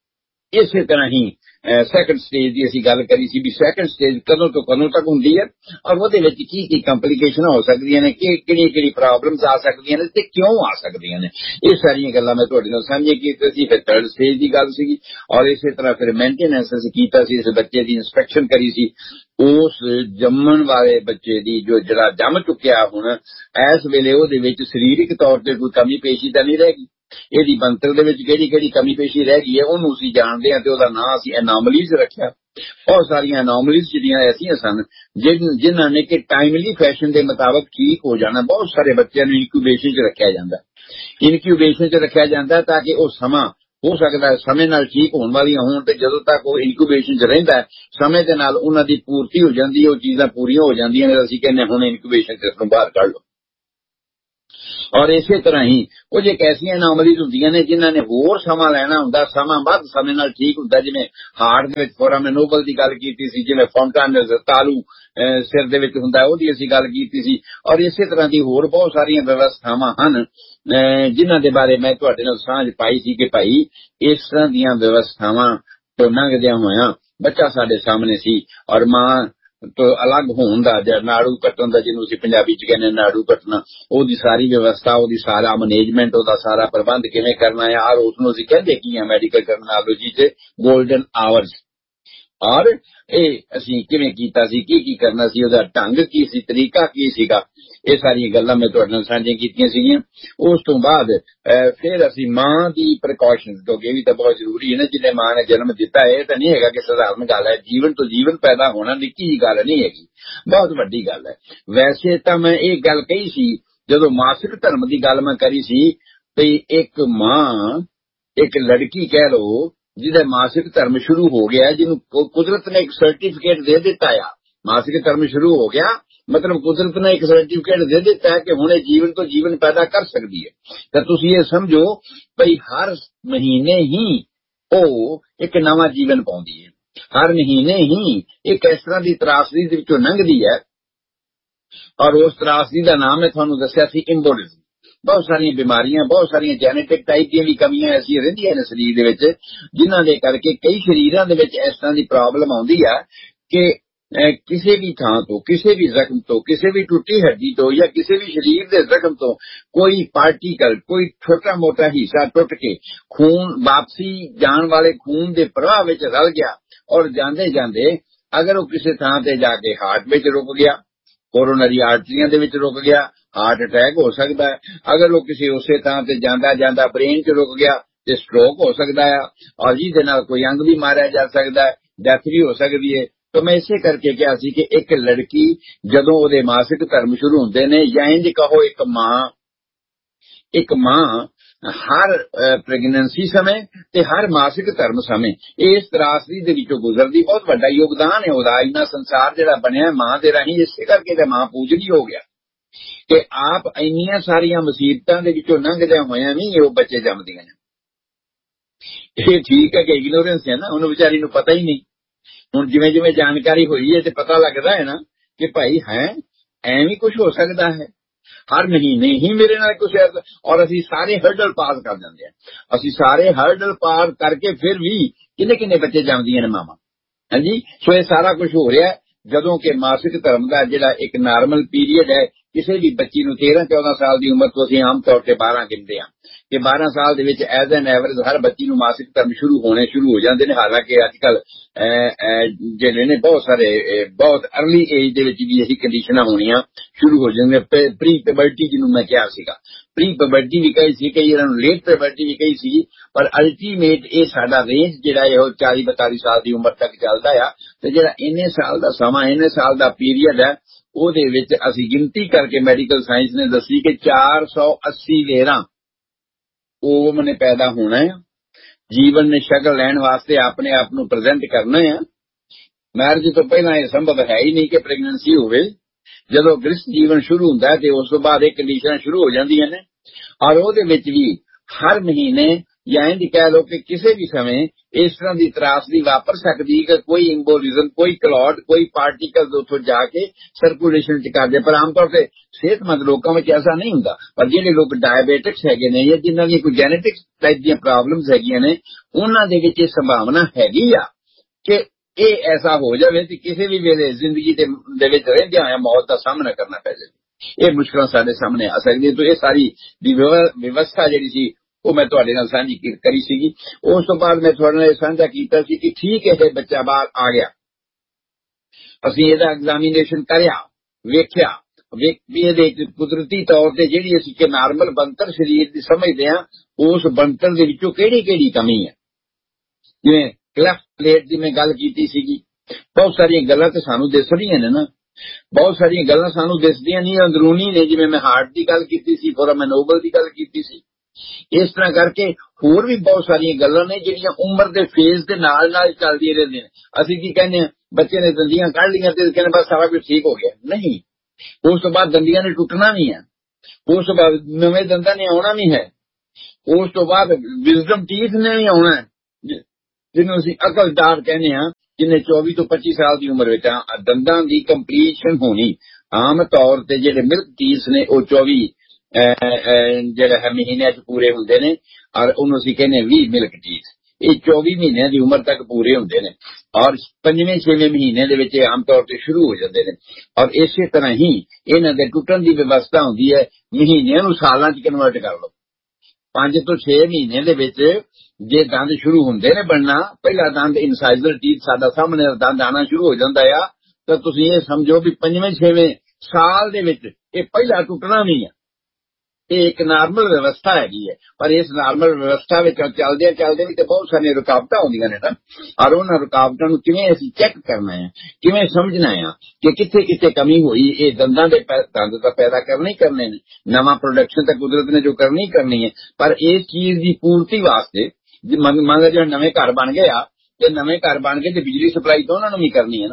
Speaker 3: ਇਸੇ ਤਰ੍ਹਾਂ ਹੀ ਸੈਕੰਡ ਸਟੇਜ ਦੀ ਅਸੀਂ ਗੱਲ ਕਰੀ ਸੀ ਵੀ ਸੈਕੰਡ ਸਟੇਜ ਕਦੋਂ ਤੋਂ ਕਦੋਂ ਤੱਕ ਹੁੰਦੀ ਹੈ ਔਰ ਉਹਦੇ ਵਿੱਚ ਕੀ ਕੀ ਕੰਪਲੀਕੇਸ਼ਨ ਹੋ ਸਕਦੀਆਂ ਨੇ, ਕਿ ਕਿਹੜੀ ਕਿਹੜੀ ਪ੍ਰੋਬਲਮਸ ਆ ਸਕਦੀਆਂ ਨੇ ਤੇ ਕਿਉਂ ਆ ਸਕਦੀਆਂ ਨੇ। ਇਹ ਸਾਰੀਆਂ ਗੱਲਾਂ ਮੈਂ ਤੁਹਾਡੇ ਨਾਲ ਸਾਂਝੀਆਂ ਕੀਤੀਆਂ ਸੀ। ਫਿਰ ਥਰਡ ਸਟੇਜ ਦੀ ਗੱਲ ਸੀਗੀ ਔਰ ਇਸੇ ਤਰ੍ਹਾਂ ਫਿਰ ਮੇਨਟੇਨੈਂਸ ਅਸੀਂ ਕੀਤਾ ਸੀ, ਇਸ ਬੱਚੇ ਦੀ ਇੰਸਪੈਕਸ਼ਨ ਕਰੀ ਸੀ, ਉਸ ਜੰਮਣ ਵਾਲੇ ਬੱਚੇ ਦੀ ਜੋ ਜਿਹੜਾ ਜੰਮ ਚੁੱਕਿਆ ਹੁਣ ਇਸ ਵੇਲੇ ਉਹਦੇ ਵਿੱਚ ਸਰੀਰਕ ਤੌਰ ਤੇ ਕੋਈ ਕਮੀ ਪੇਸ਼ੀ ਤਾਂ ਨਹੀਂ ਰਹੇਗੀ, ਇਹਦੀ ਬਣਤਰ ਦੇ ਵਿੱਚ ਕਿਹੜੀ ਕਿਹੜੀ ਕਮੀ ਪੇਸ਼ੀ ਰਹਿ ਗਈ ਹੈ ਉਹਨੂੰ ਅਸੀਂ ਜਾਣਦੇ ਹਾਂ ਤੇ ਉਹਦਾ ਨਾਂ ਅਸੀਂ ਐਨੋਮਲੀਜ਼ ਰੱਖਿਆ। ਬਹੁਤ ਸਾਰੀਆਂ ਐਨੋਮਲੀਜ਼ ਜਿਹੜੀਆਂ ਐਸੀਆਂ ਸਨ ਜਿਨ੍ਹਾਂ ਨੇ ਕਿ ਟਾਈਮਲੀ ਫੈਸ਼ਨ ਦੇ ਮੁਤਾਬਕ ਠੀਕ ਹੋ ਜਾਣਾ। ਬਹੁਤ ਸਾਰੇ ਬੱਚਿਆਂ ਨੂੰ ਇਨਕਿਊਬੇਸ਼ਨ 'ਚ ਰੱਖਿਆ ਜਾਂਦਾ, ਇਨਕਿਊਬੇਸ਼ਨ 'ਚ ਰੱਖਿਆ ਜਾਂਦਾ ਤਾਂ ਕਿ ਉਹ ਸਮਾਂ ਹੋ ਸਕਦਾ ਸਮੇਂ ਨਾਲ ਠੀਕ ਹੋਣ ਵਾਲੀਆਂ ਹੋਣ ਤੇ ਜਦੋਂ ਤੱਕ ਉਹ ਇਨਕਿਊਬੇਸ਼ਨ 'ਚ ਰਹਿੰਦਾ ਸਮੇਂ ਦੇ ਨਾਲ ਉਹਨਾਂ ਦੀ ਪੂਰਤੀ ਹੋ ਜਾਂਦੀ ਹੈ, ਉਹ ਚੀਜ਼ਾਂ ਪੂਰੀਆਂ ਹੋ ਜਾਂਦੀਆਂ ਨੇ, ਅਸੀਂ ਕਹਿੰਦੇ ਹੁਣ ਇਨਕਿਊਬੇਸ਼ਨ 'ਚ ਇਸ ਨੂੰ ਬਾਹਰ ਕੱਢ ਲਓ। ਔਰ ਇਸੇ ਤਰ੍ਹਾਂ ਹੀ ਕੁਝ ਇੱਕ ਐਸੀਆਂ ਐਨੋਮਲੀਜ਼ ਹੁੰਦੀਆਂ ਨੇ ਜਿਨ੍ਹਾਂ ਨੇ ਹੋਰ ਸਮਾਂ ਲੈਣਾ ਹੁੰਦਾ, ਸਮਾਂ ਵੱਧ ਸਮੇਂ ਨਾਲ ਠੀਕ ਹੁੰਦਾ। ਜਿਵੇਂ ਹਾਰਟ ਦੇ ਵਿੱਚ ਫੋਰਾਮਨ ਨੋਬਲ ਦੀ ਗੱਲ ਕੀਤੀ ਸੀ, ਜਿਵੇਂ ਫੌਂਟਾਨੇਜ਼ ਤਾਲੂ ਸਿਰ ਦੇ ਵਿੱਚ ਹੁੰਦਾ ਉਹਦੀ ਅਸੀਂ ਗੱਲ ਕੀਤੀ ਸੀ। ਔਰ ਇਸੇ ਤਰ੍ਹਾਂ ਦੀ ਹੋਰ ਬਹੁਤ ਸਾਰੀਆਂ ਵਿਵਸਥਾਵਾਂ ਹਨ ਜਿਨ੍ਹਾਂ ਦੇ ਬਾਰੇ ਮੈਂ ਤੁਹਾਡੇ ਨਾਲ ਸਾਂਝ ਪਾਈ ਸੀ ਕਿ ਭਾਈ ਇਸ ਤਰ੍ਹਾਂ ਦੀਆਂ ਵਿਵਸਥਾਵਾਂ ਤੋਂ ਲੰਘਦਿਆਂ ਹੋਇਆਂ ਬੱਚਾ ਸਾਡੇ ਸਾਹਮਣੇ ਸੀ ਔਰ ਮਾਂ ਤੋਂ ਅਲੱਗ ਹੋਣ ਦਾ ਜਾਂ ਨਾੜੂ ਕੱਟਣ ਦਾ, ਜਿਹਨੂੰ ਅਸੀਂ ਪੰਜਾਬੀ ਚ ਕਹਿੰਦੇ ਨਾੜੂ ਕੱਟਣਾ, ਉਹਦੀ ਸਾਰੀ ਵਿਵਸਥਾ, ਉਹਦੀ ਸਾਰਾ ਮੈਨੇਜਮੈਂਟ, ਉਹਦਾ ਸਾਰਾ ਪ੍ਰਬੰਧ ਕਿਵੇਂ ਕਰਨਾ ਹੈ ਔਰ ਉਸ ਨੂੰ ਅਸੀਂ ਕਹਿੰਦੇ ਕੀ ਆ ਮੈਡੀਕਲ ਟਰਮੀਨੋਲੋਜੀ ਚ ਗੋਲਡਨ ਆਵਰਸ। ਔਰ ਇਹ ਅਸੀਂ ਕਿਵੇਂ ਕੀਤਾ ਸੀ, ਕੀ ਕੀ ਕਰਨਾ ਸੀ, ਉਹਦਾ ਢੰਗ ਕੀ ਸੀ, ਤਰੀਕਾ ਕੀ ਸੀਗਾ, ਇਹ ਸਾਰੀਆਂ ਗੱਲਾਂ ਮੈਂ ਤੁਹਾਡੇ ਨਾਲ ਸਾਂਝੀਆਂ ਕੀਤੀਆਂ ਸੀਗੀਆਂ। ਉਸ ਤੋਂ ਬਾਅਦ ਫਿਰ ਅਸੀਂ ਮਾਂ ਦੀ ਪ੍ਰੀਕਾਸ਼ਨ, ਕਿਉਂਕਿ ਇਹ ਵੀ ਤਾਂ ਬਹੁਤ ਜ਼ਰੂਰੀ ਹੈ ਨਾ, ਜਿਹਨੇ ਮਾਂ ਨੇ ਜਨਮ ਦਿੱਤਾ ਹੈ ਤਾਂ ਨਹੀਂ ਹੈਗਾ ਕਿ ਸਧਾਰਨ ਗੱਲ ਹੈ, ਜੀਵਨ ਤੋਂ ਜੀਵਨ ਪੈਦਾ ਹੋਣਾ ਨਿੱਕੀ ਜਿਹੀ ਗੱਲ ਨਹੀਂ ਹੈਗੀ, ਬਹੁਤ ਵੱਡੀ ਗੱਲ ਹੈ। ਵੈਸੇ ਤਾਂ ਮੈਂ ਇਹ ਗੱਲ ਕਹੀ ਸੀ ਜਦੋਂ ਮਾਸਿਕ ਧਰਮ ਦੀ ਗੱਲ ਮੈਂ ਕਰੀ ਸੀ ਤੇ ਇੱਕ ਮਾਂ, ਇੱਕ ਲੜਕੀ ਕਹਿ ਲਓ ਜਿਹਦਾ ਮਾਸਿਕ ਧਰਮ ਸ਼ੁਰੂ ਹੋ ਗਿਆ, ਜਿਹਨੂੰ ਕੁਦਰਤ ਨੇ ਇੱਕ ਸਰਟੀਫਿਕੇਟ ਦੇ ਦਿੱਤਾ ਆ, ਮਾਸਿਕ ਧਰਮ ਸ਼ੁਰੂ ਹੋ ਗਿਆ, ਮਤਲਬ ਕੁਦਰਤ ਨੇ ਇੱਕ ਸਰਟੀਫਿਕੇਟ ਦੇ ਦਿੱਤਾ ਹੈ ਕਿ ਹੁਣ ਇਹ ਜੀਵਨ ਤੋਂ ਜੀਵਨ ਪੈਦਾ ਕਰ ਸਕਦੀ ਹੈ। ਤਾਂ ਤੁਸੀਂ ਇਹ ਸਮਝੋ ਭਈ ਹਰ ਮਹੀਨੇ ਹੀ ਉਹ ਇੱਕ ਨਵਾਂ ਜੀਵਨ ਪਾਉਂਦੀ ਹੈ, ਹਰ ਮਹੀਨੇ ਹੀ ਇੱਕ ਇਸ ਤਰ੍ਹਾਂ ਦੀ ਤਰਾਸਦੀ ਦੇ ਵਿੱਚੋਂ ਲੰਘਦੀ ਹੈ। ਔਰ ਉਸ ਤਰਾਸਦੀ ਦਾ ਨਾਮ ਮੈਂ ਤੁਹਾਨੂੰ ਦੱਸਿਆ ਸੀ ਇੰਬੋਲਿਜ਼ਮ। ਬਹੁਤ ਸਾਰੀਆਂ ਬਿਮਾਰੀਆਂ, ਬਹੁਤ ਸਾਰੀਆਂ ਜੈਨੇਟਿਕ ਟਾਈਪ ਦੀਆਂ ਵੀ ਕਮੀਆਂ ਐਸੀਆਂ ਰਹਿੰਦੀਆਂ ਨੇ ਸਰੀਰ ਦੇ ਵਿੱਚ, ਜਿਨ੍ਹਾਂ ਦੇ ਕਰਕੇ ਕਈ ਸਰੀਰਾਂ ਦੇ ਵਿੱਚ ਇਸ ਤਰ੍ਹਾਂ ਦੀ ਪ੍ਰੋਬਲਮ ਆਉਂਦੀ ਆ ਕਿ ਕਿਸੇ ਵੀ ਥਾਂ ਤੋਂ, ਕਿਸੇ ਵੀ ਜ਼ਖਮ ਤੋਂ, ਕਿਸੇ ਵੀ ਟੁੱਟੀ ਹੱਡੀ ਤੋਂ ਜਾਂ ਕਿਸੇ ਵੀ ਸਰੀਰ ਦੇ ਜ਼ਖਮ ਤੋਂ ਕੋਈ ਪਾਰਟੀਕਲ, ਕੋਈ ਛੋਟਾ ਮੋਟਾ ਹਿੱਸਾ ਟੁੱਟ ਕੇ ਖੂਨ ਵਾਪਸੀ ਜਾਣ ਵਾਲੇ ਖੂਨ ਦੇ ਪ੍ਰਵਾਹ ਵਿੱਚ ਰਲ ਗਿਆ ਔਰ ਜਾਂਦੇ ਜਾਂਦੇ ਅਗਰ ਉਹ ਕਿਸੇ ਥਾਂ ਤੇ ਜਾ ਕੇ ਹਾਰਟ ਵਿੱਚ ਰੁਕ ਗਿਆ, ਕੋਰੋਨਰੀ ਆਰਟਰੀਆਂ ਦੇ ਵਿੱਚ ਰੁਕ ਗਿਆ, ਹਾਰਟ ਅਟੈਕ ਹੋ ਸਕਦਾ ਹੈ। ਅਗਰ ਉਹ ਕਿਸੇ ਉਸੇ ਥਾਂ ਤੇ ਜਾਂਦਾ ਜਾਂਦਾ ਬ੍ਰੇਨ 'ਚ ਰੁਕ ਗਿਆ ਤੇ ਸਟ੍ਰੋਕ ਹੋ ਸਕਦਾ ਹੈ ਔਰ ਜਿਹਦੇ ਨਾਲ ਕੋਈ ਅੰਗ ਵੀ ਮਾਰਿਆ ਜਾ ਸਕਦਾ ਹੈ, ਡੈਥ ਵੀ ਹੋ ਸਕਦੀ ਹੈ। ਤਾਂ ਮੈਂ ਇਸੇ ਕਰਕੇ ਕਿਹਾ ਸੀ ਕਿ ਇੱਕ ਲੜਕੀ ਜਦੋਂ ਉਹਦੇ ਮਾਸਿਕ ਧਰਮ ਸ਼ੁਰੂ ਹੁੰਦੇ ਨੇ, ਜਾਂ ਇੰਝ ਕਹੋ ਇੱਕ ਮਾਂ ਇੱਕ ਮਾਂ ਹਰ ਪ੍ਰੈਗਨੈਂਸੀ ਸਮੇਂ ਤੇ ਹਰ ਮਾਸਿਕ ਧਰਮ ਸਮੇਂ ਇਸ ਤਰਾਸਦੀ ਦੇ ਵਿੱਚੋਂ ਗੁਜ਼ਰਦੀ, ਬਹੁਤ ਵੱਡਾ ਯੋਗਦਾਨ ਹੈ ਉਹਦਾ। ਇੰਨਾ ਸੰਸਾਰ ਜਿਹੜਾ ਬਣਿਆ ਮਾਂ ਦੇ ਰਾਹੀਂ, ਇਸੇ ਕਰਕੇ ਤਾਂ ਮਾਂ ਪੂਜਨੀ ਹੋ ਗਿਆ ਕਿ ਆਪ ਇੰਨੀਆਂ ਸਾਰੀਆਂ ਮੁਸੀਬਤਾਂ ਦੇ ਵਿੱਚੋਂ ਲੰਘਦਿਆਂ ਹੋਇਆਂ ਵੀ ਉਹ ਬੱਚੇ ਜੰਮਦੀਆਂ ਨੇ। ਇਹ ਠੀਕ ਹੈ ਕਿ ਇਗਨੋਰੈਂਸ ਹੈ ਨਾ, ਉਹਨੂੰ ਵਿਚਾਰੀ ਨੂੰ ਪਤਾ ਹੀ ਨਹੀਂ। ਹੁਣ ਜਿਵੇਂ ਜਿਵੇਂ ਜਾਣਕਾਰੀ ਹੋਈ ਹੈ ਤੇ ਪਤਾ ਲੱਗਦਾ ਹੈ ਨਾ ਕਿ ਭਾਈ ਹੈ ਐਵੇਂ ਕੁਝ ਹੋ ਸਕਦਾ ਹੈ। ਹਰ ਮਹੀਨੇ ਹੀ ਮੇਰੇ ਨਾਲ ਕੁਛ, ਔਰ ਅਸੀਂ ਸਾਰੇ ਹਰਡਲ ਪਾਰ ਕਰ ਜਾਂਦੇ ਹਾਂ। ਅਸੀਂ ਸਾਰੇ ਹਰਡਲ ਪਾਰ ਕਰਕੇ ਫਿਰ ਵੀ ਕਿੰਨੇ ਕਿੰਨੇ ਬੱਚੇ ਜੰਮਦੀਆਂ ਨੇ ਮਾਵਾਂ। ਹਾਂਜੀ, ਸੋ ਇਹ ਸਾਰਾ ਕੁਝ ਹੋ ਰਿਹਾ ਜਦੋਂ ਕਿ ਮਾਸਿਕ ਧਰਮ ਦਾ ਜਿਹੜਾ ਇੱਕ ਨਾਰਮਲ ਪੀਰੀਅਡ ਹੈ, ਕਿਸੇ ਵੀ ਬੱਚੀ ਨੂੰ ਤੇਰਾਂ ਚੌਦਾਂ ਸਾਲ ਦੀ ਉਮਰ ਤੋਂ ਅਸੀਂ ਆਮ ਤੌਰ ਤੇ ਬਾਰਾਂ ਗਿਣਦੇ ਹਾਂ ਕਿ ਬਾਰਾਂ ਸਾਲ ਦੇ ਵਿੱਚ ਐਜ਼ ਐਨ ਐਵਰੇਜ ਹਰ ਬੱਚੀ ਨੂੰ ਮਾਸਿਕ ਧਰਮ ਸ਼ੁਰੂ ਹੋਣੇ ਸ਼ੁਰੂ ਹੋ ਜਾਂਦੇ ਨੇ। ਹਾਲਾਂਕਿ ਅੱਜ ਕੱਲ ਜਿਹੜੇ ਨੇ ਬਹੁਤ ਸਾਰੇ ਬਹੁਤ ਅਰਲੀ ਏਜ ਦੇ ਵਿੱਚ ਵੀ ਇਹੀ ਕੰਡੀਸ਼ਨਾਂ ਹੋਣੀਆਂ ਸ਼ੁਰੂ ਹੋ ਜਾਂਦੀਆਂ। ਪ੍ਰੀ ਪਿਬਰਟੀ ਜਿਹਨੂੰ ਮੈਂ ਕਿਹਾ ਸੀਗਾ, ਪ੍ਰੀ ਪਿਬਰਟੀ ਵੀ ਕਹੀ ਸੀ, ਕਈ ਇਹਨਾਂ ਨੂੰ ਲੇਟ ਪਿਬਰਟੀ ਵੀ ਕਹੀ ਸੀ, ਪਰ ਅਲਟੀਮੇਟ ਇਹ ਸਾਡਾ ਰੇਂਜ ਜਿਹੜਾ ਹੈ ਉਹ ਚਾਲੀ ਬਤਾਲੀ ਸਾਲ ਦੀ ਉਮਰ ਤੱਕ ਚੱਲਦਾ ਆ। ਤੇ ਜਿਹੜਾ ਇੰਨੇ ਸਾਲ ਦਾ ਸਮਾਂ, ਇੰਨੇ ਸਾਲ ਦਾ ਪੀਰੀਅਡ ਹੈ, ਉਹਦੇ ਵਿੱਚ ਅਸੀਂ ਗਿਣਤੀ ਕਰਕੇ ਮੈਡੀਕਲ ਸਾਇੰਸ ਨੇ ਦੱਸੀ ਕਿ ਚਾਰ ਸੌ ਅੱਸੀ ਵੇਰਾਂ ਓਮ ਨੇ ਪੈਦਾ ਹੋਣਾ ਹੈ। ਜੀਵਨ ਨੇ ਸ਼ਕਲ ਲੈਣ ਵਾਸਤੇ ਆਪਣੇ ਆਪ ਨੂੰ ਪ੍ਰੈਜ਼ੈਂਟ ਕਰਨਾ ਹੈ। ਮੈਰਿਜ ਤੋਂ ਪਹਿਲਾਂ ਇਹ ਸੰਭਵ ਹੈ ਹੀ ਨਹੀਂ ਕਿ ਪ੍ਰੈਗਨੈਂਸੀ ਹੋਵੇ। ਜਦੋਂ ਗ੍ਰਸਥ ਜੀਵਨ ਸ਼ੁਰੂ ਹੁੰਦਾ ਤੇ ਉਸ ਤੋਂ ਬਾਅਦ ਇਹ ਕੰਡੀਸ਼ਨਾਂ ਸ਼ੁਰੂ ਹੋ ਜਾਂਦੀਆਂ ਨੇ। ਔਰ ਉਹਦੇ ਵਿੱਚ ਵੀ ਹਰ ਮਹੀਨੇ ਜਾਂ ਇੰਝ ਕਹਿ ਲਓ ਕਿ ਕਿਸੇ ਵੀ ਸਮੇਂ ਇਸ ਤਰ੍ਹਾਂ ਦੀ ਤਰਾਸਦੀ ਵਾਪਰ ਸਕਦੀ ਕਿ ਕੋਈ ਇੰਬੋਲਿਜ਼ਮ, ਕੋਈ ਕਲੌਟ, ਕੋਈ ਪਾਰਟੀਕਲ ਉੱਥੋਂ ਜਾ ਕੇ ਸਰਕੂਲੇਸ਼ਨ 'ਚ ਕਰਦੇ। ਪਰ ਆਮ ਤੌਰ ਤੇ ਸਿਹਤਮੰਦ ਲੋਕਾਂ ਵਿੱਚ ਐਸਾ ਨਹੀਂ ਹੁੰਦਾ। ਪਰ ਜਿਹੜੇ ਲੋਕ ਡਾਇਬੇਟਿਕਸ ਹੈਗੇ ਨੇ ਜਾਂ ਜਿਨ੍ਹਾਂ ਦੀਆਂ ਕੋਈ ਜੈਨੇਟਿਕਸ ਟਾਈਪ ਦੀਆਂ ਪ੍ਰੋਬਲਮਸ ਹੈਗੀਆਂ ਨੇ, ਉਹਨਾਂ ਦੇ ਵਿੱਚ ਇਹ ਸੰਭਾਵਨਾ ਹੈਗੀ ਆ ਕਿ ਇਹ ਐਸਾ ਹੋ ਜਾਵੇ ਕਿ ਕਿਸੇ ਵੀ ਵੇਲੇ ਜ਼ਿੰਦਗੀ ਦੇ ਵਿੱਚ ਰਹਿੰਦਿਆਂ ਹੋਇਆ ਮੌਤ ਦਾ ਸਾਹਮਣਾ ਕਰਨਾ ਪੈ ਜਾਵੇ। ਇਹ ਮੁਸ਼ਕਲਾਂ ਸਾਡੇ ਸਾਹਮਣੇ ਆ ਸਕਦੀਆਂ। ਤਾਂ ਇਹ ਸਾਰੀ ਦੀ ਵਿਵਸਥਾ ਜਿਹੜੀ ਸੀ ਉਹ ਮੈਂ ਤੁਹਾਡੇ ਨਾਲ ਸਾਂਝੀ ਕਰੀ ਸੀਗੀ। ਉਸ ਤੋਂ ਬਾਅਦ ਮੈਂ ਤੁਹਾਡੇ ਨਾਲ ਸਾਂਝਾ ਕੀਤਾ ਸੀ ਕਿ ਠੀਕ ਹੈ ਇਹ ਬੱਚਾ ਬਾਹਰ ਆ ਗਿਆ, ਅਸੀਂ ਇਹਦਾ ਐਗਜ਼ਾਮੀਨੇਸ਼ਨ ਕਰਿਆ, ਵੇਖਿਆ ਵੀ ਇਹਦੇ ਕੁਦਰਤੀ ਤੌਰ ਤੇ ਜਿਹੜੀ ਅਸੀਂ ਕਿ ਨਾਰਮਲ ਬਣਤਰ ਸਰੀਰ ਦੀ ਸਮਝਦੇ ਹਾਂ, ਉਸ ਬਣਤਰ ਦੇ ਵਿੱਚੋਂ ਕਿਹੜੀ ਕਿਹੜੀ ਕਮੀ ਹੈ। ਜਿਵੇਂ ਕਲੈਫਟ ਪਲੇਟ ਦੀ ਮੈਂ ਗੱਲ ਕੀਤੀ ਸੀਗੀ, ਬਹੁਤ ਸਾਰੀਆਂ ਗੱਲਾਂ ਤੇ ਸਾਨੂੰ ਦਿਸ ਰਹੀਆਂ ਨੇ ਨਾ, ਬਹੁਤ ਸਾਰੀਆਂ ਗੱਲਾਂ ਸਾਨੂੰ ਦਿਸਦੀਆਂ ਨਹੀਂ, ਅੰਦਰੂਨੀ ਨੇ। ਜਿਵੇਂ ਮੈਂ ਹਾਰਟ ਦੀ ਗੱਲ ਕੀਤੀ ਸੀ, ਫੋਰਾਮਨ ਨੋਬਲ ਦੀ ਗੱਲ ਕੀਤੀ ਸੀ। ਇਸ ਤਰ੍ਹਾਂ ਕਰਕੇ ਹੋਰ ਵੀ ਬਹੁਤ ਸਾਰੀਆਂ ਗੱਲਾਂ ਨੇ ਜਿਹੜੀਆਂ ਉਮਰ ਦੇ ਫੇਜ਼ ਦੇ ਨਾਲ ਨਾਲ ਚੱਲਦੀਆਂ ਰਹਿੰਦੀਆਂ ਨੇ। ਅਸੀਂ ਕੀ ਕਹਿੰਦੇ ਹਾਂ, ਬੱਚੇ ਨੇ ਦੰਦੀਆਂ ਕੱਢ ਲਈਆਂ ਤੇ ਕਹਿੰਦੇ ਬਸ ਸਾਰਾ ਕੁਝ ਠੀਕ ਹੋ ਗਿਆ। ਨਹੀਂ, ਉਸ ਤੋਂ ਬਾਅਦ ਦੰਦੀਆਂ ਨੇ ਟੁੱਟਣਾ ਵੀ ਹੈ, ਉਸ ਤੋਂ ਬਾਅਦ ਨਵੇਂ ਦੰਦਾਂ ਨੇ ਆਉਣਾ ਵੀ ਹੈ, ਉਸ ਤੋਂ ਬਾਅਦ ਵਿਜ਼ਡਮ ਟੀਥ ਨੇ ਵੀ ਆਉਣਾ ਹੈ, ਜਿਹਨੂੰ ਅਸੀਂ ਅਕਲਦਾਰ ਕਹਿੰਦੇ ਹਾਂ, ਜਿਹਨੇ ਚੌਵੀ ਤੋਂ ਪੱਚੀ ਸਾਲ ਦੀ ਉਮਰ ਵਿੱਚ ਦੰਦਾਂ ਦੀ ਕੰਪਲੀਸ਼ਨ ਹੋਣੀ। ਆਮ ਤੌਰ ਤੇ ਜਿਹੜੇ ਮਿਲਕ ਟੀਥ ਨੇ ਉਹ ਚੌਵੀ ਜਿਹੜਾ ਹੈ ਮਹੀਨਿਆਂ 'ਚ ਪੂਰੇ ਹੁੰਦੇ ਨੇ, ਔਰ ਉਹਨੂੰ ਅਸੀਂ ਕਹਿੰਦੇ ਵੀਹ ਮਿਲਕ ਟੀਥ। ਇਹ ਚੌਵੀ ਮਹੀਨਿਆਂ ਦੀ ਉਮਰ ਤੱਕ ਪੂਰੇ ਹੁੰਦੇ ਨੇ ਔਰ ਪੰਜਵੇਂ ਛੇਵੇਂ ਮਹੀਨੇ ਦੇ ਵਿੱਚ ਆਮ ਤੌਰ ਤੇ ਸ਼ੁਰੂ ਹੋ ਜਾਂਦੇ ਨੇ। ਔਰ ਇਸੇ ਤਰ੍ਹਾਂ ਹੀ ਇਹਨਾਂ ਦੇ ਟੁੱਟਣ ਦੀ ਵਿਵਸਥਾ ਹੁੰਦੀ ਹੈ। ਮਹੀਨਿਆਂ ਨੂੰ ਸਾਲਾਂ 'ਚ ਕਨਵਰਟ ਕਰ ਲਓ। ਪੰਜ ਤੋਂ ਛੇ ਮਹੀਨੇ ਦੇ ਵਿੱਚ ਜੇ ਦੰਦ ਸ਼ੁਰੂ ਹੁੰਦੇ ਨੇ ਬਣਨਾ, ਪਹਿਲਾ ਦੰਦ ਇਨਸਾਈਜ਼ਰ ਟੀਥ ਸਾਡਾ ਸਾਹਮਣੇ ਦੰਦ ਆਉਣਾ ਸ਼ੁਰੂ ਹੋ ਜਾਂਦਾ ਆ, ਤਾਂ ਤੁਸੀਂ ਇਹ ਸਮਝੋ ਵੀ ਪੰਜਵੇਂ ਛੇਵੇਂ ਸਾਲ ਦੇ ਵਿੱਚ ਇਹ ਪਹਿਲਾ ਟੁੱਟਣਾ ਨਹੀਂ ਹੈ। ਇਹ ਇੱਕ ਨਾਰਮਲ ਵਿਵਸਥਾ ਹੈਗੀ ਹੈ। ਪਰ ਇਸ ਨਾਰਮਲ ਵਿਵਸਥਾ ਵਿੱਚ ਚੱਲਦਿਆਂ ਚੱਲਦੇ ਵੀ ਤੇ ਬਹੁਤ ਸਾਰੀਆਂ ਰੁਕਾਵਟਾਂ ਆਉਂਦੀਆਂ ਨੇ ਨਾ, ਔਰ ਉਹਨਾਂ ਰੁਕਾਵਟਾਂ ਨੂੰ ਕਿਵੇਂ ਅਸੀਂ ਚੈੱਕ ਕਰਨਾ ਹੈ, ਕਿਵੇਂ ਸਮਝਣਾ ਹੈ ਕਿ ਕਿੱਥੇ ਕਿੱਥੇ ਕਮੀ ਹੋਈ। ਇਹ ਦੰਦਾਂ ਦੇ ਦੰਦ ਤਾਂ ਪੈਦਾ ਕਰਨੇ ਹੀ ਕਰਨੇ ਨੇ, ਨਵਾਂ ਪ੍ਰੋਡਕਸ਼ਨ ਤਾਂ ਕੁਦਰਤ ਨੇ ਜੋ ਕਰਨੀ ਕਰਨੀ ਹੈ। ਪਰ ਇਸ ਚੀਜ਼ ਦੀ ਪੂਰਤੀ ਵਾਸਤੇ ਮੰਨ ਲਓ ਜਿਹੜੇ ਨਵੇਂ ਘਰ ਬਣ ਗਏ ਆ, ਤੇ ਨਵੇਂ ਘਰ ਬਣ ਕੇ ਤੇ ਬਿਜਲੀ ਸਪਲਾਈ ਤਾਂ ਉਹਨਾਂ ਨੂੰ ਵੀ ਕਰਨੀ ਹੈ ਨਾ।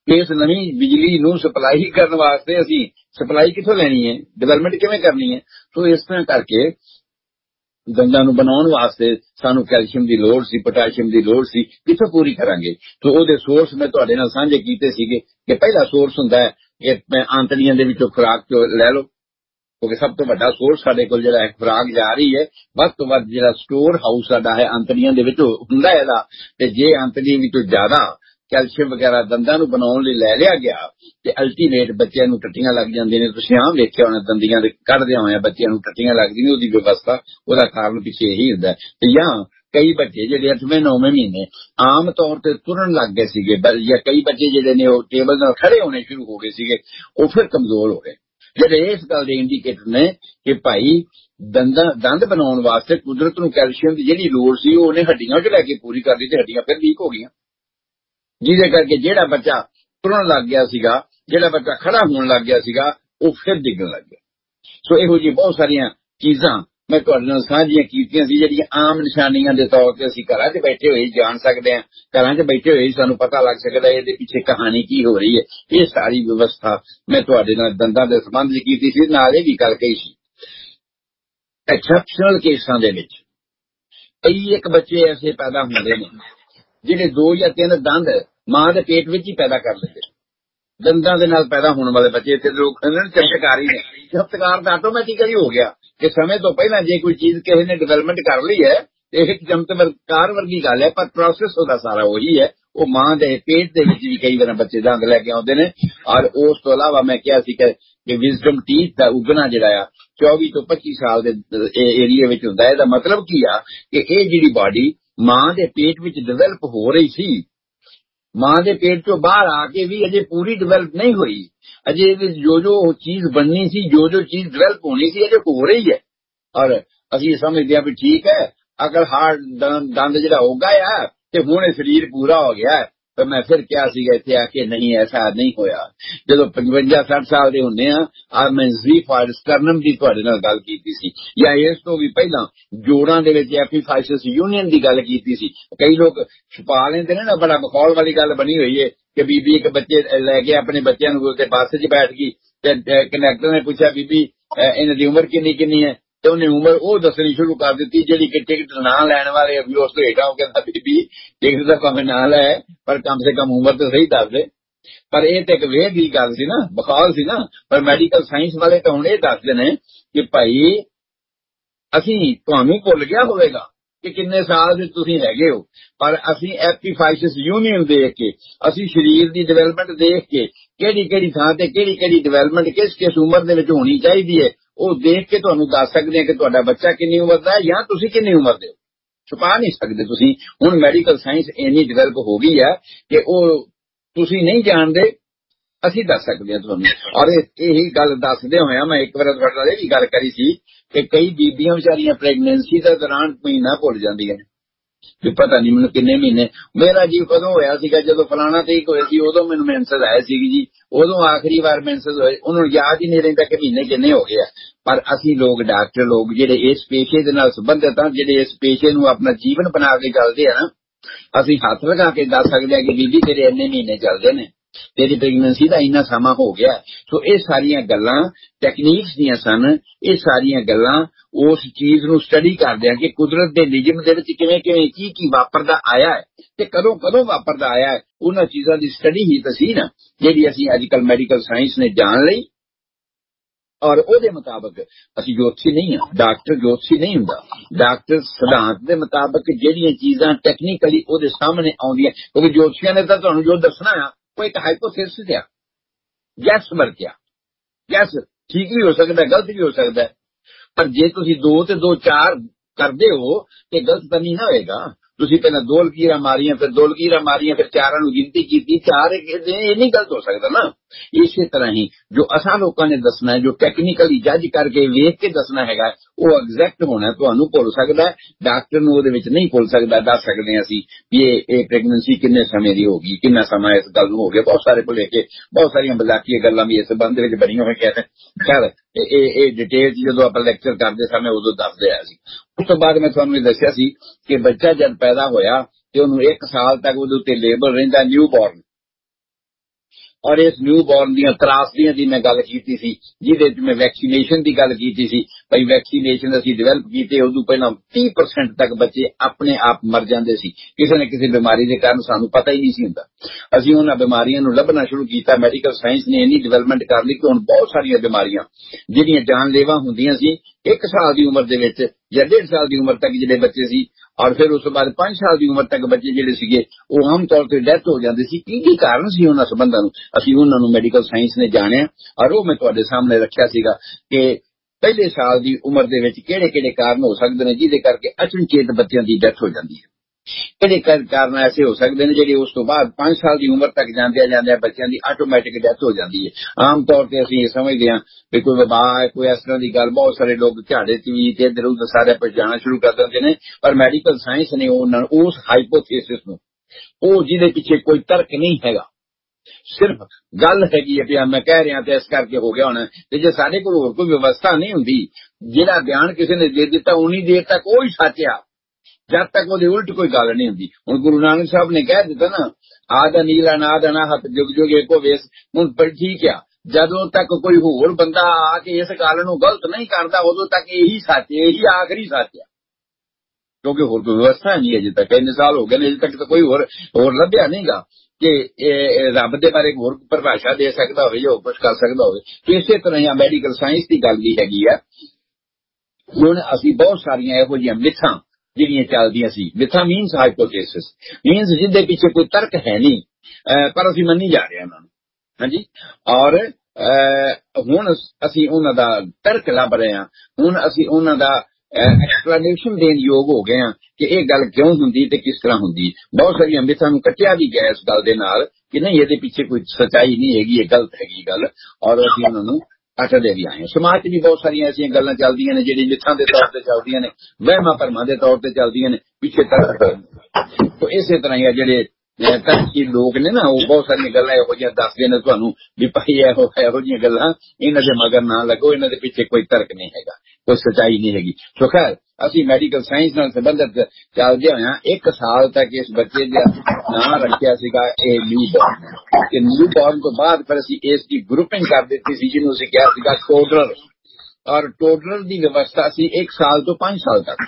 Speaker 3: ਇਸ ਨਵੀਂ ਬਿਜਲੀ ਨੂੰ ਸਪਲਾਈ ਕਰਨ ਵਾਸਤੇ ਅਸੀਂ ਸਪਲਾਈ ਕਿੱਥੋਂ ਲੈਣੀ ਹੈ, ਡਿਵੈਲਪਮੈਂਟ ਕਿਵੇਂ ਕਰਨੀ ਹੈ। ਸੋ ਇਸ ਤਰ੍ਹਾਂ ਕਰਕੇ ਦੰਦਾਂ ਨੂੰ ਬਣਾਉਣ ਵਾਸਤੇ ਸਾਨੂੰ ਕੈਲਸ਼ੀਅਮ ਦੀ ਲੋੜ ਸੀ, ਪੋਟਾਸ਼ੀਅਮ ਦੀ ਲੋੜ ਸੀ, ਕਿੱਥੋਂ ਪੂਰੀ ਕਰਾਂਗੇ। ਸੋ ਉਹਦੇ ਸੋਰਸ ਮੈਂ ਤੁਹਾਡੇ ਨਾਲ ਸਾਂਝੇ ਕੀਤੇ ਸੀਗੇ ਕਿ ਪਹਿਲਾ ਸੋਰਸ ਹੁੰਦਾ ਹੈ ਕਿ ਆਂਤੜੀਆਂ ਦੇ ਵਿੱਚੋਂ ਖੁਰਾਕ ਚੋਂ ਲੈ ਲਓ, ਕਿਉਂਕਿ ਸਭ ਤੋਂ ਵੱਡਾ ਸੋਰਸ ਸਾਡੇ ਕੋਲ ਜਿਹੜਾ ਹੈ ਖੁਰਾਕ ਜਾ ਰਹੀ ਹੈ। ਵੱਧ ਤੋਂ ਵੱਧ ਜਿਹੜਾ ਸਟੋਰ ਹਾਊਸ ਸਾਡਾ ਹੈ ਆਂਤੜੀਆਂ ਦੇ ਵਿੱਚ ਹੁੰਦਾ ਇਹਦਾ, ਤੇ ਜੇ ਆਂਤੜੀ ਵਿੱਚੋਂ ਜ਼ਿਆਦਾ ਕੈਲਸ਼ੀਅਮ ਵਗੈਰਾ ਦੰਦਾਂ ਨੂੰ ਬਣਾਉਣ ਲਈ ਲੈ ਲਿਆ ਗਿਆ ਤੇ ਅਲਟੀਮੇਟ ਬੱਚਿਆਂ ਨੂੰ ਟੱਟੀਆਂ ਲੱਗ ਜਾਂਦੀਆਂ ਨੇ। ਤੁਸੀਂ ਆਮ ਵੇਖਿਆ ਹੋਣਾ ਦੰਦੀਆਂ ਦੇ ਕੱਢਦਿਆਂ ਹੋਇਆ ਬੱਚਿਆਂ ਨੂੰ ਟੱਟੀਆਂ ਲੱਗਦੀਆਂ ਨੇ। ਉਹਦੀ ਵਿਵਸਥਾ ਉਹਦਾ ਕਾਰਨ ਪਿੱਛੇ ਇਹੀ ਹੁੰਦਾ। ਤੇ ਜਾਂ ਕਈ ਬੱਚੇ ਜਿਹੜੇ ਅੱਠਵੇਂ ਨੌਵੇਂ ਮਹੀਨੇ ਆਮ ਤੌਰ ਤੇ ਤੁਰਨ ਲੱਗ ਗਏ ਸੀਗੇ, ਜਾਂ ਕਈ ਬੱਚੇ ਜਿਹੜੇ ਨੇ ਉਹ ਟੇਬਲ ਨਾਲ ਖੜੇ ਹੋਣੇ ਸ਼ੁਰੂ ਹੋ ਗਏ ਸੀਗੇ, ਉਹ ਫਿਰ ਕਮਜ਼ੋਰ ਹੋ ਗਏ। ਜਿਹੜੇ ਇਸ ਗੱਲ ਦੇ ਇੰਡੀਕੇਟਰ ਨੇ ਕਿ ਭਾਈ ਦੰਦਾਂ ਦੰਦ ਬਣਾਉਣ ਵਾਸਤੇ ਕੁਦਰਤ ਨੂੰ ਕੈਲਸ਼ੀਅਮ ਦੀ ਜਿਹੜੀ ਲੋੜ ਸੀ ਉਹ ਉਹਨੇ ਹੱਡੀਆਂ 'ਚ ਲੈ ਕੇ ਪੂਰੀ ਕਰ ਲਈ ਤੇ ਹੱਡੀਆਂ ਫਿਰ ਵੀਕ ਹੋ ਗਈਆਂ, ਜਿਹਦੇ ਕਰਕੇ ਜਿਹੜਾ ਬੱਚਾ ਤੁਰਨ ਲੱਗ ਗਿਆ ਸੀਗਾ, ਜਿਹੜਾ ਬੱਚਾ ਖੜਾ ਹੋਣ ਲੱਗ ਗਿਆ ਸੀਗਾ, ਉਹ ਫਿਰ ਡਿੱਗਣ ਲੱਗ ਗਿਆ। ਸੋ ਇਹੋ ਜਿਹੀ ਬਹੁਤ ਸਾਰੀਆਂ ਚੀਜ਼ਾਂ ਮੈਂ ਤੁਹਾਡੇ ਨਾਲ ਸਾਂਝੀਆਂ ਕੀਤੀਆਂ ਸੀ ਜਿਹੜੀਆਂ ਆਮ ਨਿਸ਼ਾਨੀਆਂ ਦੇ ਤੌਰ ਤੇ ਅਸੀਂ ਘਰਾਂ 'ਚ ਬੈਠੇ ਹੋਏ ਜਾਣ ਸਕਦੇ ਹਾਂ। ਘਰਾਂ 'ਚ ਬੈਠੇ ਹੋਏ ਸਾਨੂੰ ਪਤਾ ਲੱਗ ਸਕਦਾ ਇਹਦੇ ਪਿੱਛੇ ਕਹਾਣੀ ਕੀ ਹੋ ਰਹੀ ਹੈ। ਇਹ ਸਾਰੀ ਵਿਵਸਥਾ ਮੈਂ ਤੁਹਾਡੇ ਨਾਲ ਦੰਦਾਂ ਦੇ ਸੰਬੰਧ 'ਚ ਕੀਤੀ ਸੀ। ਨਾਲ ਇਹ ਵੀ ਗੱਲ ਕਹੀ ਸੀ ਐਕਸੈਪਸ਼ਨਲ ਕੇਸਾਂ ਦੇ ਵਿੱਚ ਕਈ ਇੱਕ ਬੱਚੇ ਐਸੇ ਪੈਦਾ ਹੁੰਦੇ ਨੇ ਜਿਹੜੇ ਦੋ ਜਾਂ ਤਿੰਨ ਦੰਦ ਮਾਂ ਦੇ ਪੇਟ ਵਿੱਚ ਹੀ ਪੈਦਾ ਕਰ ਲੈਂਦੇ। ਦੰਦਾਂ ਦੇ ਨਾਲ ਪੈਦਾ ਹੋਣ ਵਾਲੇ ਬੱਚੇ ਤੇ ਲੋਕ ਕਹਿੰਦੇ ਨੇ ਚਮਤਕਾਰੀ ਨੇ। ਚਮਤਕਾਰ ਤਾਂ ਆਟੋਮੈਟਿਕਲੀ ਹੋ ਗਿਆ ਕਿ ਸਮੇਂ ਤੋਂ ਪਹਿਲਾਂ ਜੇ ਕੋਈ ਚੀਜ਼ ਕਿਸੇ ਨੇ ਡਿਵੈਲਪਮੈਂਟ ਕਰ ਲਈ ਹੈ ਤੇ ਇਹ ਚਮਤਕਾਰ ਵਰਗੀ ਗੱਲ ਹੈ, ਪਰ ਪ੍ਰੋਸੈਸ ਉਹਦਾ ਸਾਰਾ ਉਹੀ ਹੈ। ਉਹ ਮਾਂ ਦੇ ਪੇਟ ਦੇ ਵਿੱਚ ਵੀ ਕਈ ਵਾਰ ਬੱਚੇ ਦੰਦ ਲੈ ਕੇ ਆਉਂਦੇ ਨੇ। ਔਰ ਉਸ ਤੋਂ ਇਲਾਵਾ ਮੈਂ ਕਿਹਾ ਸੀ ਕਿ ਵਿਜ਼ਡਮ ਟੀਥ ਦਾ ਉਗਣਾ ਜਿਹੜਾ ਆ ਚੌਵੀ ਤੋਂ ਪੱਚੀ ਸਾਲ ਦੇ ਏਰੀਏ ਵਿੱਚ ਹੁੰਦਾ। ਇਹਦਾ ਮਤਲਬ ਕੀ ਆ ਕਿ ਇਹ ਜਿਹੜੀ ਬਾਡੀ ਮਾਂ ਦੇ ਪੇਟ ਵਿੱਚ ਡਿਵੈਲਪ ਹੋ ਰਹੀ ਸੀ, ਮਾਂ ਦੇ ਪੇਟ ਚੋਂ ਬਾਹਰ ਆ ਕੇ ਵੀ ਅਜੇ ਪੂਰੀ ਡਿਵੈਲਪ ਨਹੀਂ ਹੋਈ। ਅਜੇ ਇਹਦੇ ਜੋ ਜੋ ਚੀਜ਼ ਬਣਨੀ ਸੀ, ਜੋ ਜੋ ਚੀਜ਼ ਡਿਵੈਲਪ ਹੋਣੀ ਸੀ, ਅਜੇ ਹੋ ਰਹੀ ਹੈ। ਔਰ ਅਸੀਂ ਸਮਝਦੇ ਹਾਂ ਵੀ ਠੀਕ ਹੈ, ਅਗਰ ਹਾਰਡ ਦੰਦ ਜਿਹੜਾ ਹੋ ਗਿਆ ਆ ਤੇ ਹੁਣ ਇਹ ਸਰੀਰ ਪੂਰਾ ਹੋ ਗਿਆ ਹੈ। ਪਰ ਮੈਂ ਫਿਰ ਕਿਹਾ ਸੀਗਾ ਇੱਥੇ ਆ ਕੇ ਨਹੀਂ, ਐਸਾ ਨਹੀਂ ਹੋਇਆ। ਜਦੋਂ ਪਚਵੰਜਾ ਸੱਠ ਸਾਲ ਦੇ ਹੁੰਦੇ ਆ ਆ ਮੈਂ ਜ਼ੀਫਾਇਡ ਸਟਰਨਮ ਦੀ ਤੁਹਾਡੇ ਨਾਲ ਗੱਲ ਕੀਤੀ ਸੀ, ਜਾਂ ਇਸ ਤੋਂ ਵੀ ਪਹਿਲਾਂ ਜੋੜਾਂ ਦੇ ਵਿੱਚ ਐਪੀਫਾਈਸਿਸ ਯੂਨੀਅਨ ਦੀ ਗੱਲ ਕੀਤੀ ਸੀ। ਕਈ ਲੋਕ ਛੁਪਾ ਲੈਂਦੇ ਨੇ ਨਾ, ਬੜਾ ਮਖੌਲ ਵਾਲੀ ਗੱਲ ਬਣੀ ਹੋਈ ਹੈ ਕਿ ਬੀਬੀ ਇੱਕ ਬੱਚੇ ਲੈ ਕੇ ਆਪਣੇ ਬੱਚਿਆਂ ਨੂੰ ਤੇ ਬੱਸ 'ਚ ਬੈਠ ਗਈ ਤੇ ਕੰਡਕਟਰ ਨੇ ਪੁੱਛਿਆ ਬੀਬੀ ਇਹਨਾਂ ਦੀ ਉਮਰ ਕਿੰਨੀ ਕਿੰਨੀ ਹੈ, ਤੇ ਉਹਨੇ ਉਮਰ ਉਹ ਦੱਸਣੀ ਸ਼ੁਰੂ ਕਰ ਦਿੱਤੀ ਜਿਹੜੀ ਕਿ ਟਿਕਟ ਨਾ ਲੈਣ ਵਾਲੇ ਵੀ ਉਸ ਤੋਂ ਹੇਠਾਂ। ਉਹ ਕਹਿੰਦਾ ਬੀਬੀ ਟਿਕਟ ਤਾਂ ਭਾਵੇਂ ਨਾ ਲੈ ਪਰ ਕਮ ਸੇ ਕਮ ਉਮਰ ਤਾਂ ਸਹੀ ਦੱਸ ਦੇ। ਪਰ ਇਹ ਤਾਂ ਇੱਕ ਵੇਦ ਦੀ ਗੱਲ ਸੀ ਨਾ, ਬਖੌਲ ਸੀ ਨਾ। ਪਰ ਮੈਡੀਕਲ ਸਾਇੰਸ ਵਾਲੇ ਤਾਂ ਹੁਣ ਇਹ ਦੱਸਦੇ ਨੇ ਕਿ ਭਾਈ ਅਸੀਂ ਤੁਹਾਨੂੰ ਭੁੱਲ ਗਿਆ ਹੋਵੇਗਾ ਕਿ ਕਿੰਨੇ ਸਾਲ ਦੇ ਤੁਸੀਂ ਹੈਗੇ ਹੋ, ਪਰ ਅਸੀਂ ਐਪੀਫਾਈਸਿਸ ਯੂਨੀਅਨ ਦੇਖ ਕੇ, ਅਸੀਂ ਸਰੀਰ ਦੀ ਡਿਵੈਲਪਮੈਂਟ ਦੇਖ ਕੇ, ਕਿਹੜੀ ਕਿਹੜੀ ਥਾਂ ਤੇ ਕਿਹੜੀ ਕਿਹੜੀ ਡਿਵੈਲਪਮੈਂਟ ਕਿਸ ਕਿਸ ਉਮਰ ਦੇ ਵਿੱਚ ਹੋਣੀ ਚਾਹੀਦੀ ਹੈ, ਉਹ ਦੇਖ ਕੇ ਤੁਹਾਨੂੰ ਦੱਸ ਸਕਦੇ ਹਾਂ ਕਿ ਤੁਹਾਡਾ ਬੱਚਾ ਕਿੰਨੀ ਉਮਰ ਦਾ ਹੈ ਜਾਂ ਤੁਸੀਂ ਕਿੰਨੀ ਉਮਰ ਦੇ ਹੋ। ਛੁਪਾ ਨਹੀਂ ਸਕਦੇ ਤੁਸੀਂ। ਹੁਣ ਮੈਡੀਕਲ ਸਾਇੰਸ ਇੰਨੀ ਡਿਵੈਲਪ ਹੋ ਗਈ ਹੈ ਕਿ ਉਹ ਤੁਸੀਂ ਨਹੀਂ ਜਾਣਦੇ, ਅਸੀਂ ਦੱਸ ਸਕਦੇ ਹਾਂ ਤੁਹਾਨੂੰ। ਔਰ ਇਹੀ ਗੱਲ ਦੱਸਦੇ ਹੋਇਆ ਮੈਂ ਇੱਕ ਵਾਰ ਤੁਹਾਡੇ ਨਾਲ ਇਹ ਵੀ ਗੱਲ ਕਰੀ ਸੀ ਕਿ ਕਈ ਬੀਬੀਆਂ ਵਿਚਾਰੀਆਂ ਪ੍ਰੈਗਨੈਂਸੀ ਦੇ ਦੌਰਾਨ ਮਹੀਨਾ ਭੁੱਲ ਜਾਂਦੀਆਂ ਨੇ ਵੀ ਪਤਾ ਨਹੀਂ ਮੈਨੂੰ ਕਿੰਨੇ ਮਹੀਨੇ। ਮੇਰਾ ਜੀ ਕਦੋਂ ਹੋਇਆ ਸੀਗਾ, ਜਦੋਂ ਫਲਾਣਾ ਤਰੀਕ ਹੋਏ ਸੀ ਉਦੋਂ ਮੈਨੂੰ ਮੈਂਸਸ ਆਏ ਸੀਗੀ ਜੀ, ਉਦੋਂ ਆਖਰੀ ਵਾਰ ਮੈਂਸਸ ਹੋਏ। ਉਹਨੂੰ ਯਾਦ ਹੀ ਨਹੀਂ ਰਹਿੰਦਾ ਕਿ ਮਹੀਨੇ ਕਿੰਨੇ ਹੋ ਗਏ ਆ। ਪਰ ਅਸੀਂ ਲੋਕ ਡਾਕਟਰ ਲੋਕ ਜਿਹੜੇ ਇਸ ਪੇਸ਼ੇ ਦੇ ਨਾਲ ਸੰਬੰਧਿਤ ਹਾਂ, ਜਿਹੜੇ ਇਸ ਪੇਸ਼ੇ ਨੂੰ ਆਪਣਾ ਜੀਵਨ ਬਣਾ ਕੇ ਚੱਲਦੇ ਆ ਨਾ, ਅਸੀਂ ਹੱਥ ਲਗਾ ਕੇ ਦੱਸ ਸਕਦੇ ਹਾਂ ਕਿ ਬੀਬੀ ਤੇਰੇ ਇੰਨੇ ਮਹੀਨੇ ਚੱਲਦੇ ਨੇ, ਤੇਰੀ ਪ੍ਰੈਗਨੈਂਸੀ ਦਾ ਇੰਨਾ ਸਮਾਂ ਹੋ ਗਿਆ। ਸੋ ਇਹ ਸਾਰੀਆਂ ਗੱਲਾਂ ਟੈਕਨੀਕਸ ਦੀਆਂ ਸਨ। ਇਹ ਸਾਰੀਆਂ ਗੱਲਾਂ ਉਸ ਚੀਜ਼ ਨੂੰ ਸਟੱਡੀ ਕਰਦੇ ਆ ਕਿ ਕੁਦਰਤ ਦੇ ਨਿਯਮ ਦੇ ਵਿੱਚ ਕਿਵੇਂ ਕਿਵੇਂ ਕੀ ਕੀ ਵਾਪਰਦਾ ਆਇਆ ਹੈ ਤੇ ਕਦੋਂ ਕਦੋਂ ਵਾਪਰਦਾ ਆਇਆ ਹੈ। ਉਹਨਾਂ ਚੀਜ਼ਾਂ ਦੀ ਸਟੱਡੀ ਹੀ ਤਾਂ ਸੀ ਨਾ ਜਿਹੜੀ ਅਸੀਂ ਅੱਜ ਕੱਲ੍ਹ ਮੈਡੀਕਲ ਸਾਇੰਸ ਨੇ ਜਾਣ ਲਈ। ਔਰ ਉਹਦੇ ਮੁਤਾਬਕ ਅਸੀਂ ਜੋਤਸ਼ੀ ਨਹੀਂ ਹਾਂ, ਡਾਕਟਰ ਜੋਤਸ਼ੀ ਨਹੀਂ ਹੁੰਦਾ। ਡਾਕਟਰ ਸਿਧਾਂਤ ਦੇ ਮੁਤਾਬਕ ਜਿਹੜੀਆਂ ਚੀਜ਼ਾਂ ਟੈਕਨੀਕਲੀ ਉਹਦੇ ਸਾਹਮਣੇ ਆਉਂਦੀਆਂ, ਕਿਉਂਕਿ ਜੋਤਸ਼ੀਆਂ ਨੇ ਤਾਂ ਤੁਹਾਨੂੰ ਜੋ ਦੱਸਣਾ ਆ ਉਹ ਇੱਕ ਹਾਈਪੋਥੇਸਿਸ ਆ, ਗੈਸ ਵਰਕ ਆ। ਗੈਸ ਠੀਕ ਵੀ ਹੋ ਸਕਦਾ, ਗਲਤ ਵੀ ਹੋ ਸਕਦਾ, ਪਰ ਜੇ ਤੁਸੀਂ ਦੋ ਤੇ ਦੋ ਚਾਰ ਕਰਦੇ ਹੋ ਤੇ ਗਲਤ ਤਾਂ ਨਹੀਂ ਨਾ ਹੋਏਗਾ। ਤੁਸੀਂ ਪਹਿਲਾਂ ਦੋ ਲਕੀਰਾਂ ਮਾਰੀਆਂ, ਫਿਰ ਦੋ ਲਕੀਰਾਂ ਮਾਰੀਆਂ, ਫਿਰ ਚਾਰਾਂ ਨੂੰ ਗਿਣਤੀ ਕੀਤੀ, ਚਾਰ ਇਹ ਨਹੀਂ ਗਲਤ ਹੋ ਸਕਦਾ ਨਾ। ਇਸੇ ਤਰ੍ਹਾਂ ਹੀ ਜੋ ਅਸਾਂ ਲੋਕਾਂ ਨੇ ਦੱਸਣਾ ਹੈ, ਜੋ ਟੈਕਨੀਕਲੀ ਜੱਜ ਕਰਕੇ ਵੇਖ ਕੇ ਦੱਸਣਾ ਹੈਗਾ, ਉਹ ਐਗਜ਼ੈਕਟ ਹੋਣਾ। ਤੁਹਾਨੂੰ ਭੁੱਲ ਸਕਦਾ, ਡਾਕਟਰ ਨੂੰ ਉਹਦੇ ਵਿੱਚ ਨਹੀਂ ਭੁੱਲ ਸਕਦਾ। ਦੱਸ ਸਕਦੇ ਹਾਂ ਅਸੀਂ ਵੀ ਇਹ ਇਹ ਪ੍ਰੈਗਨੈਂਸੀ ਕਿੰਨੇ ਸਮੇਂ ਦੀ ਹੋਗੀ, ਕਿੰਨਾ ਸਮਾਂ ਇਸ ਗੱਲ ਨੂੰ ਹੋ ਗਿਆ। ਬਹੁਤ ਸਾਰੇ ਭੁਲੇਖੇ, ਬਹੁਤ ਸਾਰੀਆਂ ਮਜ਼ਾਕੀਆਂ ਗੱਲਾਂ ਵੀ ਇਸ ਸੰਬੰਧ ਵਿੱਚ ਬਣੀਆਂ ਹੋਈਆਂ ਨੇ। ਖੈਰ ਇਹ ਇਹ ਡਿਟੇਲ ਜਦੋਂ ਆਪਾਂ ਲੈਕਚਰ ਕਰਦੇ ਸਮੇਂ ਉਦੋਂ ਦੱਸਦੇ ਆ ਸੀ। ਉਸ ਤੋਂ ਬਾਅਦ ਮੈਂ ਤੁਹਾਨੂੰ ਇਹ ਦੱਸਿਆ ਸੀ ਕਿ ਬੱਚਾ ਜਦ ਪੈਦਾ ਹੋਇਆ ਤੇ ਉਹਨੂੰ ਇੱਕ ਸਾਲ ਤੱਕ ਉਹਦੇ ਉੱਤੇ ਲੇਬਲ ਰਹਿੰਦਾ ਨਿਊ ਬੋਰਨ। और इस न्यू बॉर्न ਦੀਆਂ ਤਰਾਸਦੀਆਂ ਦੀ ਮੈਂ ਗੱਲ ਕੀਤੀ ਸੀ, ਜਿਹਦੇ ਵਿੱਚ ਮੈਂ ਵੈਕਸੀਨੇਸ਼ਨ ਦੀ ਗੱਲ ਕੀਤੀ ਸੀ। ਭਈ ਵੈਕਸੀਨੇਸ਼ਨ ਅਸੀਂ ਡਿਵੈਲਪ ਕੀਤੇ, ਉਦੋਂ ਪਹਿਲਾਂ तीस परसेंट ਤੱਕ ਬੱਚੇ ਆਪਣੇ ਆਪ ਮਰ ਜਾਂਦੇ ਸੀ ਕਿਸੇ ਨਾ ਕਿਸੇ ਬਿਮਾਰੀ ਦੇ ਕਾਰਨ, ਸਾਨੂੰ ਪਤਾ ਹੀ ਨਹੀਂ ਸੀ ਹੁੰਦਾ। ਅਸੀਂ ਉਹਨਾਂ ਬਿਮਾਰੀਆਂ ਨੂੰ ਲੱਭਣਾ ਸ਼ੁਰੂ ਕੀਤਾ। ਮੈਡੀਕਲ ਸਾਇੰਸ ਨੇ ਇੰਨੀ ਡਿਵੈਲਪਮੈਂਟ ਕਰ ਲਈ ਕਿ ਹੁਣ ਬਹੁਤ ਸਾਰੀਆਂ ਬਿਮਾਰੀਆਂ ਜਿਹੜੀਆਂ ਜਾਨਲੇਵਾ ਹੁੰਦੀਆਂ ਸੀ ਇੱਕ ਸਾਲ ਦੀ ਉਮਰ ਦੇ ਵਿੱਚ ਜਾਂ ਡੇਢ ਸਾਲ ਦੀ ਉਮਰ ਤੱਕ ਜਿਹੜੇ ਬੱਚੇ ਸੀ, ਔਰ ਫਿਰ ਉਸ ਤੋਂ ਬਾਅਦ ਪੰਜ ਸਾਲ ਦੀ ਉਮਰ ਤੱਕ ਬੱਚੇ ਜਿਹੜੇ ਸੀਗੇ ਉਹ ਆਮ ਤੌਰ ਤੇ ਡੈਥ ਹੋ ਜਾਂਦੇ ਸੀ। ਕੀ ਕੀ ਕਾਰਨ ਸੀ ਉਹਨਾਂ ਸੰਬੰਧਾਂ ਨੂੰ? ਅਸੀਂ ਉਹਨਾਂ ਨੂੰ ਮੈਡੀਕਲ ਸਾਇੰਸ ਨੇ ਜਾਣਿਆ, ਔਰ ਉਹ ਮੈਂ ਤੁਹਾਡੇ ਸਾਹਮਣੇ ਰੱਖਿਆ ਸੀਗਾ ਕਿ ਪਹਿਲੇ ਸਾਲ ਦੀ ਉਮਰ ਦੇ ਵਿੱਚ ਕਿਹੜੇ ਕਿਹੜੇ ਕਾਰਨ ਹੋ ਸਕਦੇ ਨੇ ਜਿਹਦੇ ਕਰਕੇ ਅਚਨਚੇਤ ਬੱਚਿਆਂ ਦੀ ਡੈਥ ਹੋ ਜਾਂਦੀ ਹੈ। ਕਿਹੜੇ ਕਾਰਨ ਐਸੇ ਹੋ ਸਕਦੇ ਨੇ ਜਿਹੜੇ ਉਸ ਤੋਂ ਬਾਅਦ ਪੰਜ ਸਾਲ ਦੀ ਉਮਰ ਤੱਕ ਜਾਂਦਿਆਂ ਜਾਂਦਿਆਂ ਬੱਚਿਆਂ ਦੀ ਆਟੋਮੈਟਿਕ ਡੈਥ ਹੋ ਜਾਂਦੀ ਹੈ। ਆਮ ਤੌਰ ਤੇ ਅਸੀਂ ਇਹ ਸਮਝਦੇ ਹਾਂ ਵੀ ਕੋਈ ਵਬਾ ਹੈ, ਕੋਈ ਇਸ ਤਰ੍ਹਾਂ ਦੀ ਗੱਲ, ਬਹੁਤ ਸਾਰੇ ਲੋਕ ਝਾੜੇ ਟੀ ਤੇ ਇੱਧਰ ਉੱਧਰ ਸਾਰੇ ਪਾਸੇ ਜਾਣਾ ਸ਼ੁਰੂ ਕਰ ਦਿੰਦੇ ਨੇ, ਪਰ ਮੈਡੀਕਲ ਸਾਇੰਸ ਨੇ ਉਹਨਾਂ ਉਸ ਹਾਈਪੋਥੇਸਿਸ ਨੂੰ, ਉਹ ਜਿਹਦੇ ਪਿੱਛੇ ਕੋਈ ਤਰਕ ਨਹੀਂ ਹੈਗਾ, ਸਿਰਫ ਗੱਲ ਹੈਗੀ ਹੈ ਵੀ ਮੈਂ ਕਹਿ ਰਿਹਾ ਤੇ ਇਸ ਕਰਕੇ ਹੋ ਗਿਆ ਹੋਣਾ, ਤੇ ਜੇ ਸਾਡੇ ਕੋਲ ਹੋਰ ਕੋਈ ਵਿਵਸਥਾ ਨਹੀਂ ਹੁੰਦੀ, ਜਿਹੜਾ ਬਿਆਨ ਕਿਸੇ ਨੇ ਦੇ ਦਿੱਤਾ ਉਨੀ ਦੇਰ ਤੱਕ ਉਹ ਹੀ ਸੱਚ ਆ, ਜਦ ਤੱਕ ਉਹਦੇ ਉਲਟ ਕੋਈ ਗੱਲ ਨਹੀਂ ਹੁੰਦੀ। ਹੁਣ ਗੁਰੂ ਨਾਨਕ ਸਾਹਿਬ ਨੇ ਕਹਿ ਦਿੱਤਾ ਨਾ, ਆਦ ਨੀਲਾ ਨਾਦ ਅਨਾਹਤ ਜੁਗ ਜੁਗ ਏਕੋ ਵੇਸ। ਹੁਣ ਪਰ ਠੀਕ ਆ, ਜਦੋਂ ਤੱਕ ਕੋਈ ਹੋਰ ਬੰਦਾ ਆ ਕੇ ਇਸ ਗੱਲ ਨੂੰ ਗਲਤ ਨਹੀਂ ਕਰਦਾ, ਉਦੋਂ ਤੱਕ ਇਹੀ ਸੱਚ, ਇਹੀ ਆਖਰੀ ਸੱਚ ਆ, ਕਿਉਂਕਿ ਹੋਰ ਕੋਈ ਵਿਵਸਥਾ ਨਹੀਂ ਅਜੇ ਤੱਕ। ਇੰਨੇ ਸਾਲ ਹੋ ਗਏ ਨੇ, ਅਜੇ ਤੱਕ ਤਾਂ ਕੋਈ ਹੋਰ ਹੋਰ ਲੱਭਿਆ ਨਹੀਂਗਾ ਕਿ ਰੱਬ ਦੇ ਬਾਰੇ ਹੋਰ ਪਰਿਭਾਸ਼ਾ ਦੇ ਸਕਦਾ ਹੋਵੇ ਜਾਂ ਕੁਝ ਕਰ ਸਕਦਾ ਹੋਵੇ। ਤੇ ਇਸੇ ਤਰ੍ਹਾਂ ਮੈਡੀਕਲ ਸਾਇੰਸ ਦੀ ਗੱਲ ਵੀ ਹੈਗੀ ਆ। ਹੁਣ ਅਸੀਂ ਬਹੁਤ ਸਾਰੀਆਂ ਇਹੋ ਜਿਹੀਆਂ ਮਿਥਾਂ ਜਿਹੜੀਆਂ ਚੱਲਦੀਆਂ ਸੀ, ਮਿਥਾਂ ਮੀਨਸ ਹਾਈਪੋਥੇਸਿਸ, ਮੀਨਸ ਜਿਹਦੇ ਪਿੱਛੇ ਕੋਈ ਤਰਕ ਹੈ ਨਹੀਂ, ਪਰ ਅਸੀਂ ਮੰਨੀ ਜਾ ਰਹੇ ਹਾਂ ਉਹਨਾਂ ਨੂੰ। ਹਾਂਜੀ, ਔਰ ਹੁਣ ਅਸੀਂ ਉਹਨਾਂ ਦਾ ਤਰਕ ਲੱਭ ਰਹੇ ਹਾਂ, ਹੁਣ ਅਸੀਂ ਉਹਨਾਂ ਦਾ ਐਕਸਪਲੇਨੇਸ਼ਨ ਦੇਣ ਯੋਗ ਹੋ ਗਏ ਹਾਂ ਕਿ ਇਹ ਗੱਲ ਕਿਉਂ ਹੁੰਦੀ ਤੇ ਕਿਸ ਤਰ੍ਹਾਂ ਹੁੰਦੀ। ਬਹੁਤ ਸਾਰੀਆਂ ਮਿਥਾਂ ਨੂੰ ਕੱਟਿਆ ਵੀ ਗਿਆ ਇਸ ਗੱਲ ਦੇ ਨਾਲ ਕਿ ਨਹੀਂ, ਇਹਦੇ ਪਿੱਛੇ ਕੋਈ ਸੱਚਾਈ ਨਹੀਂ ਹੈਗੀ, ਇਹ ਗਲਤ ਹੈਗੀ ਗੱਲ, ਔਰ ਅਸੀਂ ਉਹਨਾਂ ਨੂੰ ਅੱਟਦੇ ਵੀ ਆਏ। ਸਮਾਜ 'ਚ ਵੀ ਬਹੁਤ ਸਾਰੀਆਂ ਐਸੀਆਂ ਗੱਲਾਂ ਚੱਲਦੀਆਂ ਨੇ ਜਿਹੜੀ ਮਿਥਾਂ ਦੇ ਤੌਰ ਤੇ ਚੱਲਦੀਆਂ ਨੇ, ਵਹਿਮਾਂ ਭਰਮਾਂ ਦੇ ਤੌਰ ਤੇ ਚੱਲਦੀਆਂ ਨੇ, ਪਿੱਛੇ ਤਰਕ। ਇਸੇ ਤਰ੍ਹਾਂ ਹੀ ਜਿਹੜੇ ਤਰਕੀ ਲੋਕ ਨੇ ਨਾ, ਉਹ ਬਹੁਤ ਸਾਰੀਆਂ ਗੱਲਾਂ ਇਹੋ ਜਿਹੀਆਂ ਦੱਸਦੇ ਨੇ ਤੁਹਾਨੂੰ ਵੀ ਭਾਈ ਇਹੋ ਇਹੋ ਜਿਹੀਆਂ ਗੱਲਾਂ, ਇਹਨਾਂ ਦੇ ਮਗਰ ਨਾ ਲੱਗੋ, ਇਹਨਾਂ ਦੇ ਪਿੱਛੇ ਕੋਈ ਤਰਕ ਨਹੀਂ ਹੈਗਾ, ਕੋਈ ਸੱਚਾਈ ਨਹੀਂ ਹੈਗੀ। ਸੋ ਖੈਰ, ਅਸੀਂ ਮੈਡੀਕਲ ਸਾਇੰਸ ਨਾਲ ਸੰਬੰਧਿਤ ਚੱਲਦੇ ਹੋਇਆ ਇੱਕ ਸਾਲ ਤੱਕ ਇਸ ਬੱਚੇ ਦਾ ਨਾਂ ਰੱਖਿਆ ਸੀਗਾ ਇਹ ਨਿਊ ਬੋਰਨ, ਤੇ ਨਿਊ ਬੋਰਨ ਤੋਂ ਬਾਅਦ ਫਿਰ ਅਸੀਂ ਇਸ ਦੀ ਗਰੁੱਪਿੰਗ ਕਰ ਦਿੱਤੀ ਸੀ ਜਿਹਨੂੰ ਅਸੀਂ ਕਿਹਾ ਸੀਗਾ ਟੋਡਲਰ, ਔਰ ਟੋਡਲਰ ਦੀ ਵਿਵਸਥਾ ਸੀ ਇੱਕ ਸਾਲ ਤੋਂ ਪੰਜ ਸਾਲ ਤੱਕ।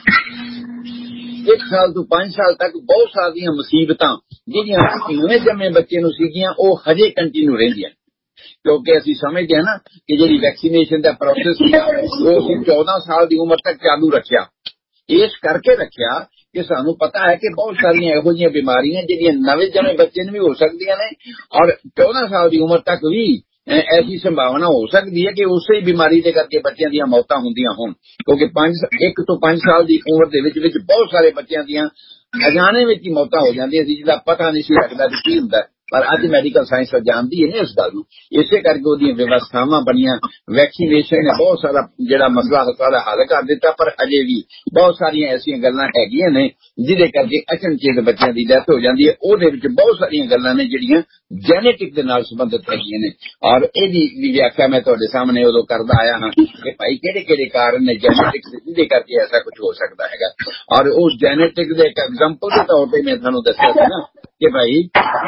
Speaker 3: ਇੱਕ ਸਾਲ ਤੋਂ ਪੰਜ ਸਾਲ ਤੱਕ ਬਹੁਤ ਸਾਰੀਆਂ ਮੁਸੀਬਤਾਂ ਜਿਹੜੀਆਂ ਨਵੇਂ ਜੰਮੇ ਬੱਚੇ ਨੂੰ ਸੀਗੀਆਂ ਉਹ ਹਜੇ ਕੰਟੀਨਿਊ ਰਹਿੰਦੀਆਂ, ਕਿਉਂਕਿ ਅਸੀਂ ਸਮਝਦੇ ਹਾਂ ਨਾ ਕਿ ਜਿਹੜੀ ਵੈਕਸੀਨੇਸ਼ਨ ਦਾ ਪ੍ਰੋਸੈਸ ਸੀ ਉਹ ਅਸੀਂ ਚੌਦਾਂ ਸਾਲ ਦੀ ਉਮਰ ਤੱਕ ਚਾਲੂ ਰੱਖਿਆ। ਇਸ ਕਰਕੇ ਰੱਖਿਆ ਕਿ ਸਾਨੂੰ ਪਤਾ ਹੈ ਕਿ ਬਹੁਤ ਸਾਰੀਆਂ ਇਹੋ ਜਿਹੀਆਂ ਬਿਮਾਰੀਆਂ ਜਿਹੜੀਆਂ ਨਵੇਂ ਜੰਮੇ ਬੱਚੇ ਨੂੰ ਵੀ ਹੋ ਸਕਦੀਆਂ ਨੇ, ਔਰ ਚੌਦਾਂ ਸਾਲ ਦੀ ਉਮਰ ਤੱਕ ਵੀ ਐਸੀ ਸੰਭਾਵਨਾ ਹੋ ਸਕਦੀ ਹੈ ਕਿ ਉਸੇ ਬਿਮਾਰੀ ਦੇ ਕਰਕੇ ਬੱਚਿਆਂ ਦੀਆਂ ਮੌਤਾਂ ਹੁੰਦੀਆਂ ਹੋਣ, ਕਿਉਂਕਿ ਪੰਜ ਇੱਕ ਤੋਂ ਪੰਜ ਸਾਲ ਦੀ ਉਮਰ ਦੇ ਵਿੱਚ ਵਿੱਚ ਬਹੁਤ ਸਾਰੇ ਬੱਚਿਆਂ ਦੀਆਂ ਅਜਾਣੇ ਵਿੱਚ ਹੀ ਮੌਤਾਂ ਹੋ ਜਾਂਦੀਆਂ ਸੀ, ਜਿਹਦਾ ਪਤਾ ਨਹੀਂ ਸੀ ਲੱਗਦਾ ਕਿ ਕੀ ਹੁੰਦਾ। ਪਰ ਅੱਜ ਮੈਡੀਕਲ ਸਾਇੰਸ ਜਾਣਦੀ ਹੈ ਨਾ ਇਸ ਗੱਲ ਨੂੰ, ਇਸੇ ਕਰਕੇ ਉਹਦੀਆਂ ਵਿਵਸਥਾਵਾਂ ਬਣੀਆਂ। ਵੈਕਸੀਨੇਸ਼ਨ ਨੇ ਬਹੁਤ ਸਾਰਾ ਜਿਹੜਾ ਮਸਲਾ ਸਾਰਾ ਹੱਲ ਕਰ ਦਿੱਤਾ, ਪਰ ਅਜੇ ਵੀ ਬਹੁਤ ਸਾਰੀਆਂ ਐਸੀਆਂ ਗੱਲਾਂ ਹੈਗੀਆਂ ਨੇ ਜਿਹਦੇ ਕਰਕੇ ਅਚਨਚੇਤ ਬੱਚਿਆਂ ਦੀ ਡੈਥ ਹੋ ਜਾਂਦੀ ਹੈ। ਉਹਦੇ ਵਿੱਚ ਬਹੁਤ ਸਾਰੀਆਂ ਗੱਲਾਂ ਨੇ ਜਿਹੜੀਆਂ ਜੈਨੇਟਿਕ ਦੇ ਨਾਲ ਸੰਬੰਧਿਤ ਹੈਗੀਆਂ ਨੇ, ਔਰ ਇਹਦੀ ਵੀ ਵਿਆਖਿਆ ਮੈਂ ਤੁਹਾਡੇ ਸਾਹਮਣੇ ਉਦੋਂ ਕਰਦਾ ਆਇਆ ਹਾਂ ਕਿ ਭਾਈ ਕਿਹੜੇ ਕਿਹੜੇ ਕਾਰਨ ਨੇ ਜੈਨੇਟਿਕ ਜਿਹਦੇ ਕਰਕੇ ਐਸਾ ਕੁਝ ਹੋ ਸਕਦਾ ਹੈਗਾ। ਔਰ ਉਸ ਜੈਨੇਟਿਕ ਦੇ ਇੱਕ ਐਗਜ਼ਾਮਪਲ ਦੇ ਤੌਰ ਤੇ ਮੈਂ ਤੁਹਾਨੂੰ ਦੱਸਿਆ ਸੀ ਨਾ ਕਿ ਭਾਈ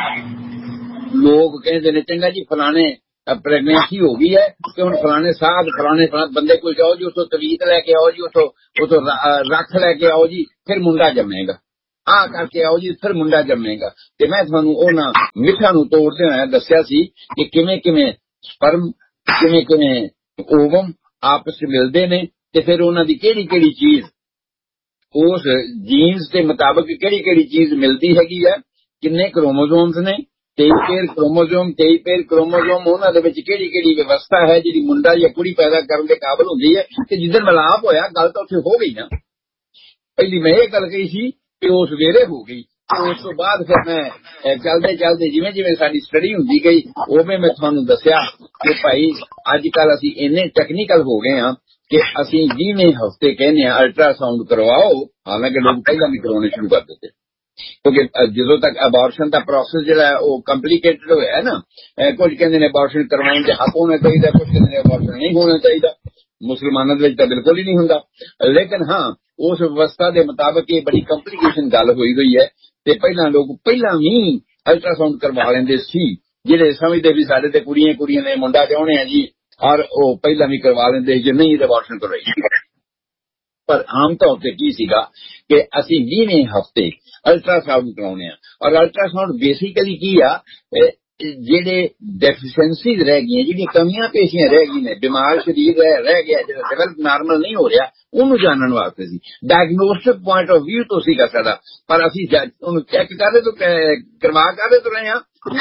Speaker 3: ਲੋਕ ਕਹਿੰਦੇ ਨੇ ਚੰਗਾ ਜੀ ਫਲਾਣੇ ਪ੍ਰੈਗਨੈਂਸੀ ਹੋ ਗਈ ਹੈ ਤੇ ਹੁਣ ਫਲਾਣੇ ਸਾਧ ਫਲਾਣੇ ਬੰਦੇ ਕੋਲ ਜਾਓ ਜੀ, ਉਥੋਂ ਤਵੀਤ ਲੈ ਕੇ ਆਓ ਜੀ, ਉਥੋਂ ਉਥੋਂ ਰੱਖ ਲੈ ਕੇ ਆਓ ਜੀ, ਫਿਰ ਮੁੰਡਾ ਜੰਮੇਗਾ, ਆਹ ਕਰਕੇ ਆਓ ਜੀ, ਫਿਰ ਮੁੰਡਾ ਜੰਮੇਗਾ। ਤੇ ਮੈਂ ਤੁਹਾਨੂੰ ਉਹਨਾਂ ਮਿਥਾਂ ਨੂੰ ਤੋੜਦੇ ਹੋਇਆ ਦੱਸਿਆ ਸੀ ਕਿ ਕਿਵੇਂ ਕਿਵੇਂ ਸਪਰਮ, ਕਿਵੇਂ ਕਿਵੇਂ ਓਵਮ ਆਪਸ ਵਿੱਚ ਮਿਲਦੇ ਨੇ, ਤੇ ਫਿਰ ਉਹਨਾਂ ਦੀ ਕਿਹੜੀ ਕਿਹੜੀ ਚੀਜ਼ ਉਸ ਜੀਨਸ ਦੇ ਮੁਤਾਬਕ ਕਿਹੜੀ ਕਿਹੜੀ ਚੀਜ਼ ਮਿਲਦੀ ਹੈਗੀ ਹੈ, ਕਿੰਨੇ ਕ੍ਰੋਮੋਜ਼ੋਮਸ ਨੇ, ਤੇਈ ਪੇਰ ਕ੍ਰੋਮੋਜ਼ੋਮ ਤੇਈ ਪੇਰ ਕ੍ਰੋਮੋਜ਼ੋਮ ਉਹਨਾਂ ਦੇ ਵਿੱਚ ਕਿਹੜੀ ਕਿਹੜੀ ਵਿਵਸਥਾ ਹੈ ਜਿਹੜੀ ਮੁੰਡਾ ਜਾਂ ਕੁੜੀ ਪੈਦਾ ਕਰਨ ਦੇ ਕਾਬਿਲ ਹੁੰਦੀ ਹੈ। ਤੇ ਜਿੱਦਣ ਮਿਲਾਪ ਹੋਇਆ ਗੱਲ ਤਾਂ ਉੱਥੇ ਹੋ ਗਈ ਨਾ। ਪਹਿਲੀ ਮੈਂ ਇਹ ਗੱਲ ਕਹੀ ਸੀ ਕਿ ਉਹ ਸਵੇਰੇ ਹੋ ਗਈ, ਉਸ ਤੋਂ ਬਾਅਦ ਫਿਰ ਮੈਂ ਚੱਲਦੇ ਚੱਲਦੇ ਜਿਵੇਂ ਜਿਵੇਂ ਸਾਡੀ ਸਟੱਡੀ ਹੁੰਦੀ ਗਈ ਉਵੇਂ ਮੈਂ ਤੁਹਾਨੂੰ ਦੱਸਿਆ ਕਿ ਭਾਈ ਅੱਜ ਕੱਲ ਅਸੀਂ ਇੰਨੇ ਟੈਕਨੀਕਲ ਹੋ ਗਏ ਹਾਂ ਕਿ ਅਸੀਂ ਵੀਹਵੇਂ ਹਫ਼ਤੇ ਕਹਿੰਦੇ ਹਾਂ ਅਲਟਰਾਸਾਊਂਡ ਕਰਵਾਓ, ਹਾਲਾਂਕਿ ਲੋਕ ਪਹਿਲਾਂ ਵੀ ਕਰਾਉਣੇ ਸ਼ੁਰੂ ਕਰ ਦਿੱਤੇ, ਕਿਉਂਕਿ ਜਦੋਂ ਤੱਕ ਅਬਾਰਸ਼ਨ ਦਾ ਪ੍ਰੋਸੈਸ ਜਿਹੜਾ ਉਹ ਕੰਪਲੀਕੇਟਡ ਹੋਇਆ ਨਾ, ਕੁਝ ਕਹਿੰਦੇ ਨੇ ਅਬਾਰਸ਼ਨ ਕਰਵਾਉਣ ਦੇ ਹੱਕ ਹੋਣਾ ਚਾਹੀਦਾ, ਕੁਝ ਕਹਿੰਦੇ ਨੇ ਅਬਾਰਸ਼ਨ ਨਹੀਂ ਹੋਣਾ ਚਾਹੀਦਾ। ਮੁਸਲਮਾਨਾਂ ਦੇ ਵਿੱਚ ਤਾਂ ਬਿਲਕੁਲ ਹੀ ਨਹੀਂ ਹੁੰਦਾ, ਲੇਕਿਨ ਹਾਂ ਉਸ ਵਿਵਸਥਾ ਦੇ ਮੁਤਾਬਕ ਇਹ ਬੜੀ ਕੰਪਲੀਕੇਸ਼ਨ ਗੱਲ ਹੋਈ ਗਈ ਹੈ। ਤੇ ਪਹਿਲਾਂ ਲੋਕ ਪਹਿਲਾਂ ਵੀ ਅਲਟਰਾਸਾਊਂਡ ਕਰਵਾ ਲੈਂਦੇ ਸੀ, ਜਿਹੜੇ ਸਮਝਦੇ ਵੀ ਸਾਡੇ ਤੇ ਕੁੜੀਆਂ ਕੁੜੀਆਂ ਨੇ ਮੁੰਡਾ ਚਾਹੁੰਦੇ ਆ ਜੀ, ਔਰ ਉਹ ਪਹਿਲਾਂ ਵੀ ਕਰਵਾ ਲੈਂਦੇ ਜੇ ਨਹੀਂ ਅਬਾਰਸ਼ਨ ਕਰਵਾਈ। ਪਰ ਆਮ ਤੌਰ ਤੇ ਕੀ ਸੀਗਾ ਕਿ ਅਸੀਂ ਵੀਹਵੇਂ ਹਫ਼ਤੇ ਅਲਟਰਾਸਾਊਂਡ ਕਰਾਉਣੇ ਆ, ਔਰ ਅਲਟਰਾਸਾਊਂਡ ਬੇਸਿਕਲੀ ਕੀ ਆ, ਜਿਹੜੇ ਡੈਫੀਸ਼ੈਂਸੀਜ਼ ਰਹਿ ਗਈਆਂ, ਜਿਹੜੀਆਂ ਕਮੀਆਂ ਪੇਸ਼ੀਆਂ ਰਹਿ ਗਈਆਂ ਨੇ, ਬਿਮਾਰ ਸਰੀਰ ਰਹਿ ਗਿਆ, ਜਿਹੜਾ ਡਿਵੈਲਪ ਨਾਰਮਲ ਨਹੀਂ ਹੋ ਰਿਹਾ, ਉਹਨੂੰ ਜਾਣਨ ਵਾਸਤੇ ਸੀ। ਡਾਇਗਨੋਸਟਿਕ ਪੁਆਇੰਟ ਆਫ ਵਿਊ ਤੋਂ ਸੀਗਾ ਸਾਡਾ, ਪਰ ਅਸੀਂ ਉਹਨੂੰ ਚੈੱਕ ਕਰਦੇ ਤੋਂ ਕਰਵਾ ਕਰਦੇ ਤੋਂ ਰਹੇ ਹਾਂ,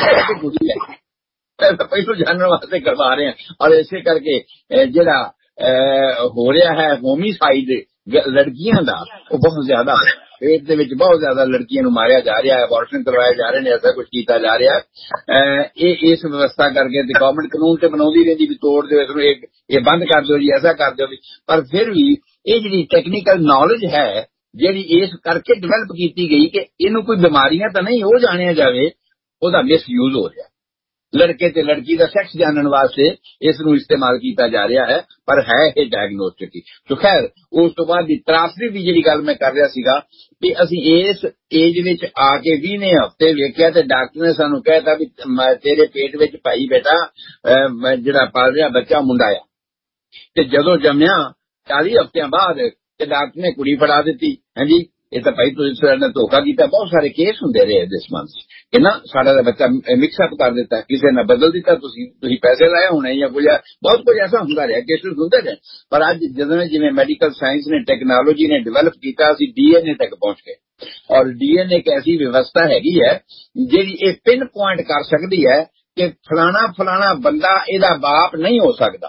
Speaker 3: ਪਹਿਲੋਂ ਜਾਣਨ ਵਾਸਤੇ ਕਰਵਾ ਰਹੇ ਹਾਂ। ਔਰ ਇਸੇ ਕਰਕੇ ਜਿਹੜਾ ਹੋ ਰਿਹਾ ਹੈ ਹੋਮੀਸਾਈਡ ਲੜਕੀਆਂ ਦਾ, ਉਹ ਬਹੁਤ ਜ਼ਿਆਦਾ ਪੇਟ ਦੇ ਵਿੱਚ ਬਹੁਤ ਜ਼ਿਆਦਾ ਲੜਕੀਆਂ ਨੂੰ ਮਾਰਿਆ ਜਾ ਰਿਹਾ ਹੈ, ਅਬਾਰਸ਼ਨ ਕਰਵਾਏ ਜਾ ਰਹੇ ਨੇ, ਐਸਾ ਕੁਝ ਕੀਤਾ ਜਾ ਰਿਹਾ ਹੈ। ਇਹ ਇਸ ਵਿਵਸਥਾ ਕਰਕੇ ਤੇ ਗਵਰਨਮੈਂਟ ਕਾਨੂੰਨ ਤੇ ਬਣਾਉਂਦੀ ਰਹਿੰਦੀ ਵੀ ਤੋੜ ਦਿਓ ਇਸਨੂੰ, ਇਹ ਬੰਦ ਕਰ ਦਿਓ ਜੀ, ਐਸਾ ਕਰ ਦਿਓ ਵੀ, ਪਰ ਫਿਰ ਵੀ ਇਹ ਜਿਹੜੀ ਟੈਕਨੀਕਲ ਨੌਲੇਜ ਹੈ ਜਿਹੜੀ ਇਸ ਕਰਕੇ ਡਿਵੈਲਪ ਕੀਤੀ ਗਈ ਕਿ ਇਹਨੂੰ ਕੋਈ ਬਿਮਾਰੀਆਂ ਤਾਂ ਨਹੀਂ ਹੋ ਜਾਣਿਆ ਜਾਵੇ, ਉਹਦਾ ਮਿਸਯੂਜ਼ ਹੋ ਰਿਹਾ। ਲੜਕੇ ਤੇ ਲੜਕੀ ਦਾ ਸੈਕਸ ਜਾਣਨ ਵਾਸਤੇ ਇਸ ਨੂੰ ਇਸਤੇਮਾਲ ਕੀਤਾ ਜਾ ਰਿਹਾ ਹੈ, ਪਰ ਹੈ ਇਹ ਡਾਇਗਨੋਸਟਿਕ ਹੀ। ਸੋ ਖੈਰ ਉਸ ਤੋਂ ਬਾਅਦ ਦੀ ਤਰਾਸਦੀ ਦੀ ਜਿਹੜੀ ਗੱਲ ਮੈਂ ਕਰ ਰਿਹਾ ਸੀਗਾ ਕਿ ਅਸੀਂ ਇਸ ਏਜ ਵਿੱਚ ਆ ਕੇ ਵੀਹਵੇਂ ਹਫ਼ਤੇ ਵੇਖਿਆ ਤੇ ਡਾਕਟਰ ਨੇ ਸਾਨੂੰ ਕਹਿਤਾ ਵੀ ਤੇਰੇ ਪੇਟ ਵਿੱਚ ਭਾਈ ਬੇਟਾ ਜਿਹੜਾ ਪਲ ਰਿਹਾ ਬੱਚਾ ਮੁੰਡਾ ਆ। ਤੇ ਜਦੋਂ ਜੰਮਿਆ ਚਾਲੀ ਹਫ਼ਤਿਆਂ ਬਾਅਦ ਤੇ ਡਾਕਟਰ ਨੇ ਕੁੜੀ ਫੜਾ ਦਿੱਤੀ। ਹਾਂਜੀ, ਇਹ ਤਾਂ ਭਾਈ ਤੁਸੀਂ ਸਾਡੇ ਨਾਲ ਧੋਖਾ ਕੀਤਾ। ਬਹੁਤ ਸਾਰੇ ਕੇਸ ਹੁੰਦੇ ਰਹੇ ਇਸ ਮੰਥ ਕਿ ਨਾ ਸਾਡਾ ਦਾ ਬੱਚਾ ਮਿਕਸਅਪ ਕਰ ਦਿੱਤਾ, ਕਿਸੇ ਨੇ ਬਦਲ ਦਿੱਤਾ, ਤੁਸੀਂ ਤੁਸੀਂ ਪੈਸੇ ਲਾਏ ਹੋਣੇ ਜਾਂ ਕੁਝ, ਬਹੁਤ ਕੁਝ ਐਸਾ ਹੁੰਦਾ ਰਿਹਾ, ਕੇਸਿਸ ਹੁੰਦੇ ਰਹੇ। ਪਰ ਅੱਜ ਜਦੋਂ ਜਿਵੇਂ ਮੈਡੀਕਲ ਸਾਇੰਸ ਨੇ, ਟੈਕਨੋਲੋਜੀ ਨੇ ਡਿਵੈਲਪ ਕੀਤਾ, ਅਸੀਂ ਡੀਐਨਏ ਤੱਕ ਪਹੁੰਚ ਗਏ। ਔਰ ਡੀਐਨਏ ਇੱਕ ਐਸੀ ਵਿਵਸਥਾ ਹੈਗੀ ਹੈ ਜਿਹੜੀ ਇਹ ਪਿੰਨ ਪੁਆਇੰਟ ਕਰ ਸਕਦੀ ਹੈ ਕਿ ਫਲਾਣਾ ਫਲਾਣਾ ਬੰਦਾ ਇਹਦਾ ਬਾਪ ਨਹੀਂ ਹੋ ਸਕਦਾ।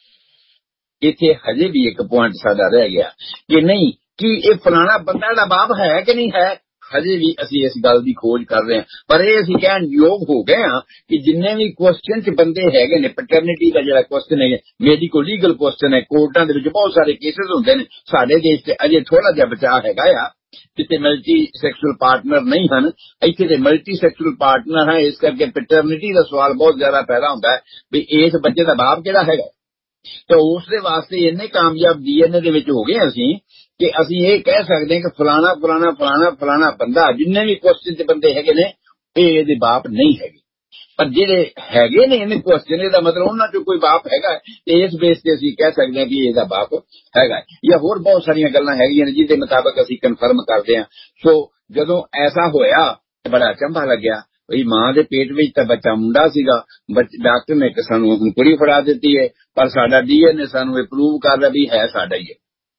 Speaker 3: ਇੱਥੇ ਹਜੇ ਵੀ ਇੱਕ ਪੁਆਇੰਟ ਸਾਡਾ ਰਹਿ ਗਿਆ ਕਿ ਨਹੀਂ, ਕਿ ਇਹ ਫਲਾਣਾ ਬੰਦਾ ਦਾ ਬਾਪ ਹੈ ਕਿ ਨਹੀਂ ਹੈ, ਹਜੇ ਵੀ ਅਸੀਂ ਇਸ ਗੱਲ ਦੀ ਖੋਜ ਕਰ ਰਹੇ ਹਾਂ। ਪਰ ਇਹ ਅਸੀਂ ਕਹਿਣ ਯੋਗ ਹੋ ਗਏ ਹਾਂ ਕਿ ਜਿੰਨੇ ਵੀ ਕੁਐਸਚਨ ਚ ਬੰਦੇ ਹੈਗੇ ਨੇ, ਪੈਟਰਨਿਟੀ ਦਾ ਜਿਹੜਾ ਕੁਐਸਚਨ ਹੈ, ਮੈਡੀਕੋ ਲੀਗਲ ਕੁਐਸਚਨ ਹੈ, ਕੋਰਟਾਂ ਦੇ ਵਿੱਚ ਬਹੁਤ ਸਾਰੇ ਕੇਸਿਸ ਹੁੰਦੇ ਨੇ। ਸਾਡੇ ਦੇਸ਼ ਤੇ ਅਜੇ ਥੋੜਾ ਜਿਹਾ ਬਚਾਅ ਹੈਗਾ ਆ, ਜਿੱਥੇ ਮਲਟੀ ਸੈਕਸ਼ੂਅਲ ਪਾਰਟਨਰ ਨਹੀਂ ਹਨ, ਇੱਥੇ ਤੇ ਮਲਟੀ ਸੈਕਸ਼ੂਅਲ ਪਾਰਟਨਰ ਹੈ। ਇਸ ਕਰਕੇ ਪੈਟਰਨਿਟੀ ਦਾ ਸਵਾਲ ਬਹੁਤ ਜ਼ਿਆਦਾ ਪੈਦਾ ਹੁੰਦਾ ਹੈ ਵੀ ਇਸ ਬੱਚੇ ਦਾ ਬਾਪ ਕਿਹੜਾ ਹੈਗਾ। ਤਾਂ ਉਸ ਦੇ ਵਾਸਤੇ ਇੰਨੇ ਕਾਮਯਾਬ ਡੀਐਨਏ ਦੇ ਵਿੱਚ ਹੋ ਗਏ ਅਸੀਂ ਕਿ ਅਸੀਂ ਇਹ ਕਹਿ ਸਕਦੇ ਹਾਂ ਕਿ ਫਲਾਣਾ ਫਲਾਣਾ ਫਲਾਣਾ ਫਲਾਣਾ ਬੰਦਾ, ਜਿੰਨੇ ਵੀ ਕੁਐਸਚਨ ਚ ਬੰਦੇ ਹੈਗੇ ਨੇ, ਇਹ ਇਹਦੇ ਬਾਪ ਨਹੀਂ ਹੈਗੇ। ਪਰ ਜਿਹੜੇ ਹੈਗੇ ਨੇ ਇਹਨੇ ਕੁਐਸਚਨ, ਇਹਦਾ ਮਤਲਬ ਉਹਨਾਂ ਚੋਂ ਕੋਈ ਬਾਪ ਹੈਗਾ, ਤੇ ਇਸ ਬੇਸ ਤੇ ਅਸੀਂ ਕਹਿ ਸਕਦੇ ਹਾਂ ਕਿ ਇਹਦਾ ਬਾਪ ਹੈਗਾ। ਜਾਂ ਹੋਰ ਬਹੁਤ ਸਾਰੀਆਂ ਗੱਲਾਂ ਹੈਗੀਆਂ ਨੇ ਜਿਹਦੇ ਮੁਤਾਬਕ ਅਸੀਂ ਕਨਫਰਮ ਕਰਦੇ ਹਾਂ। ਸੋ ਜਦੋਂ ਐਸਾ ਹੋਇਆ ਬੜਾ ਅਚੰਭਾ ਲੱਗਿਆ, ਬਈ ਮਾਂ ਦੇ ਪੇਟ ਵਿੱਚ ਤਾਂ ਬੱਚਾ ਮੁੰਡਾ ਸੀਗਾ, ਡਾਕਟਰ ਨੇ ਸਾਨੂੰ ਹੁਣ ਕੁੜੀ ਫੜਾ ਦਿੱਤੀ ਹੈ, ਪਰ ਸਾਡਾ ਡੀਐਨਏ ਸਾਨੂੰ ਇਹ ਪ੍ਰੂਵ ਕਰ ਰਿਹਾ ਵੀ ਹੈ ਸਾਡਾ ਹੀ ਹੈ।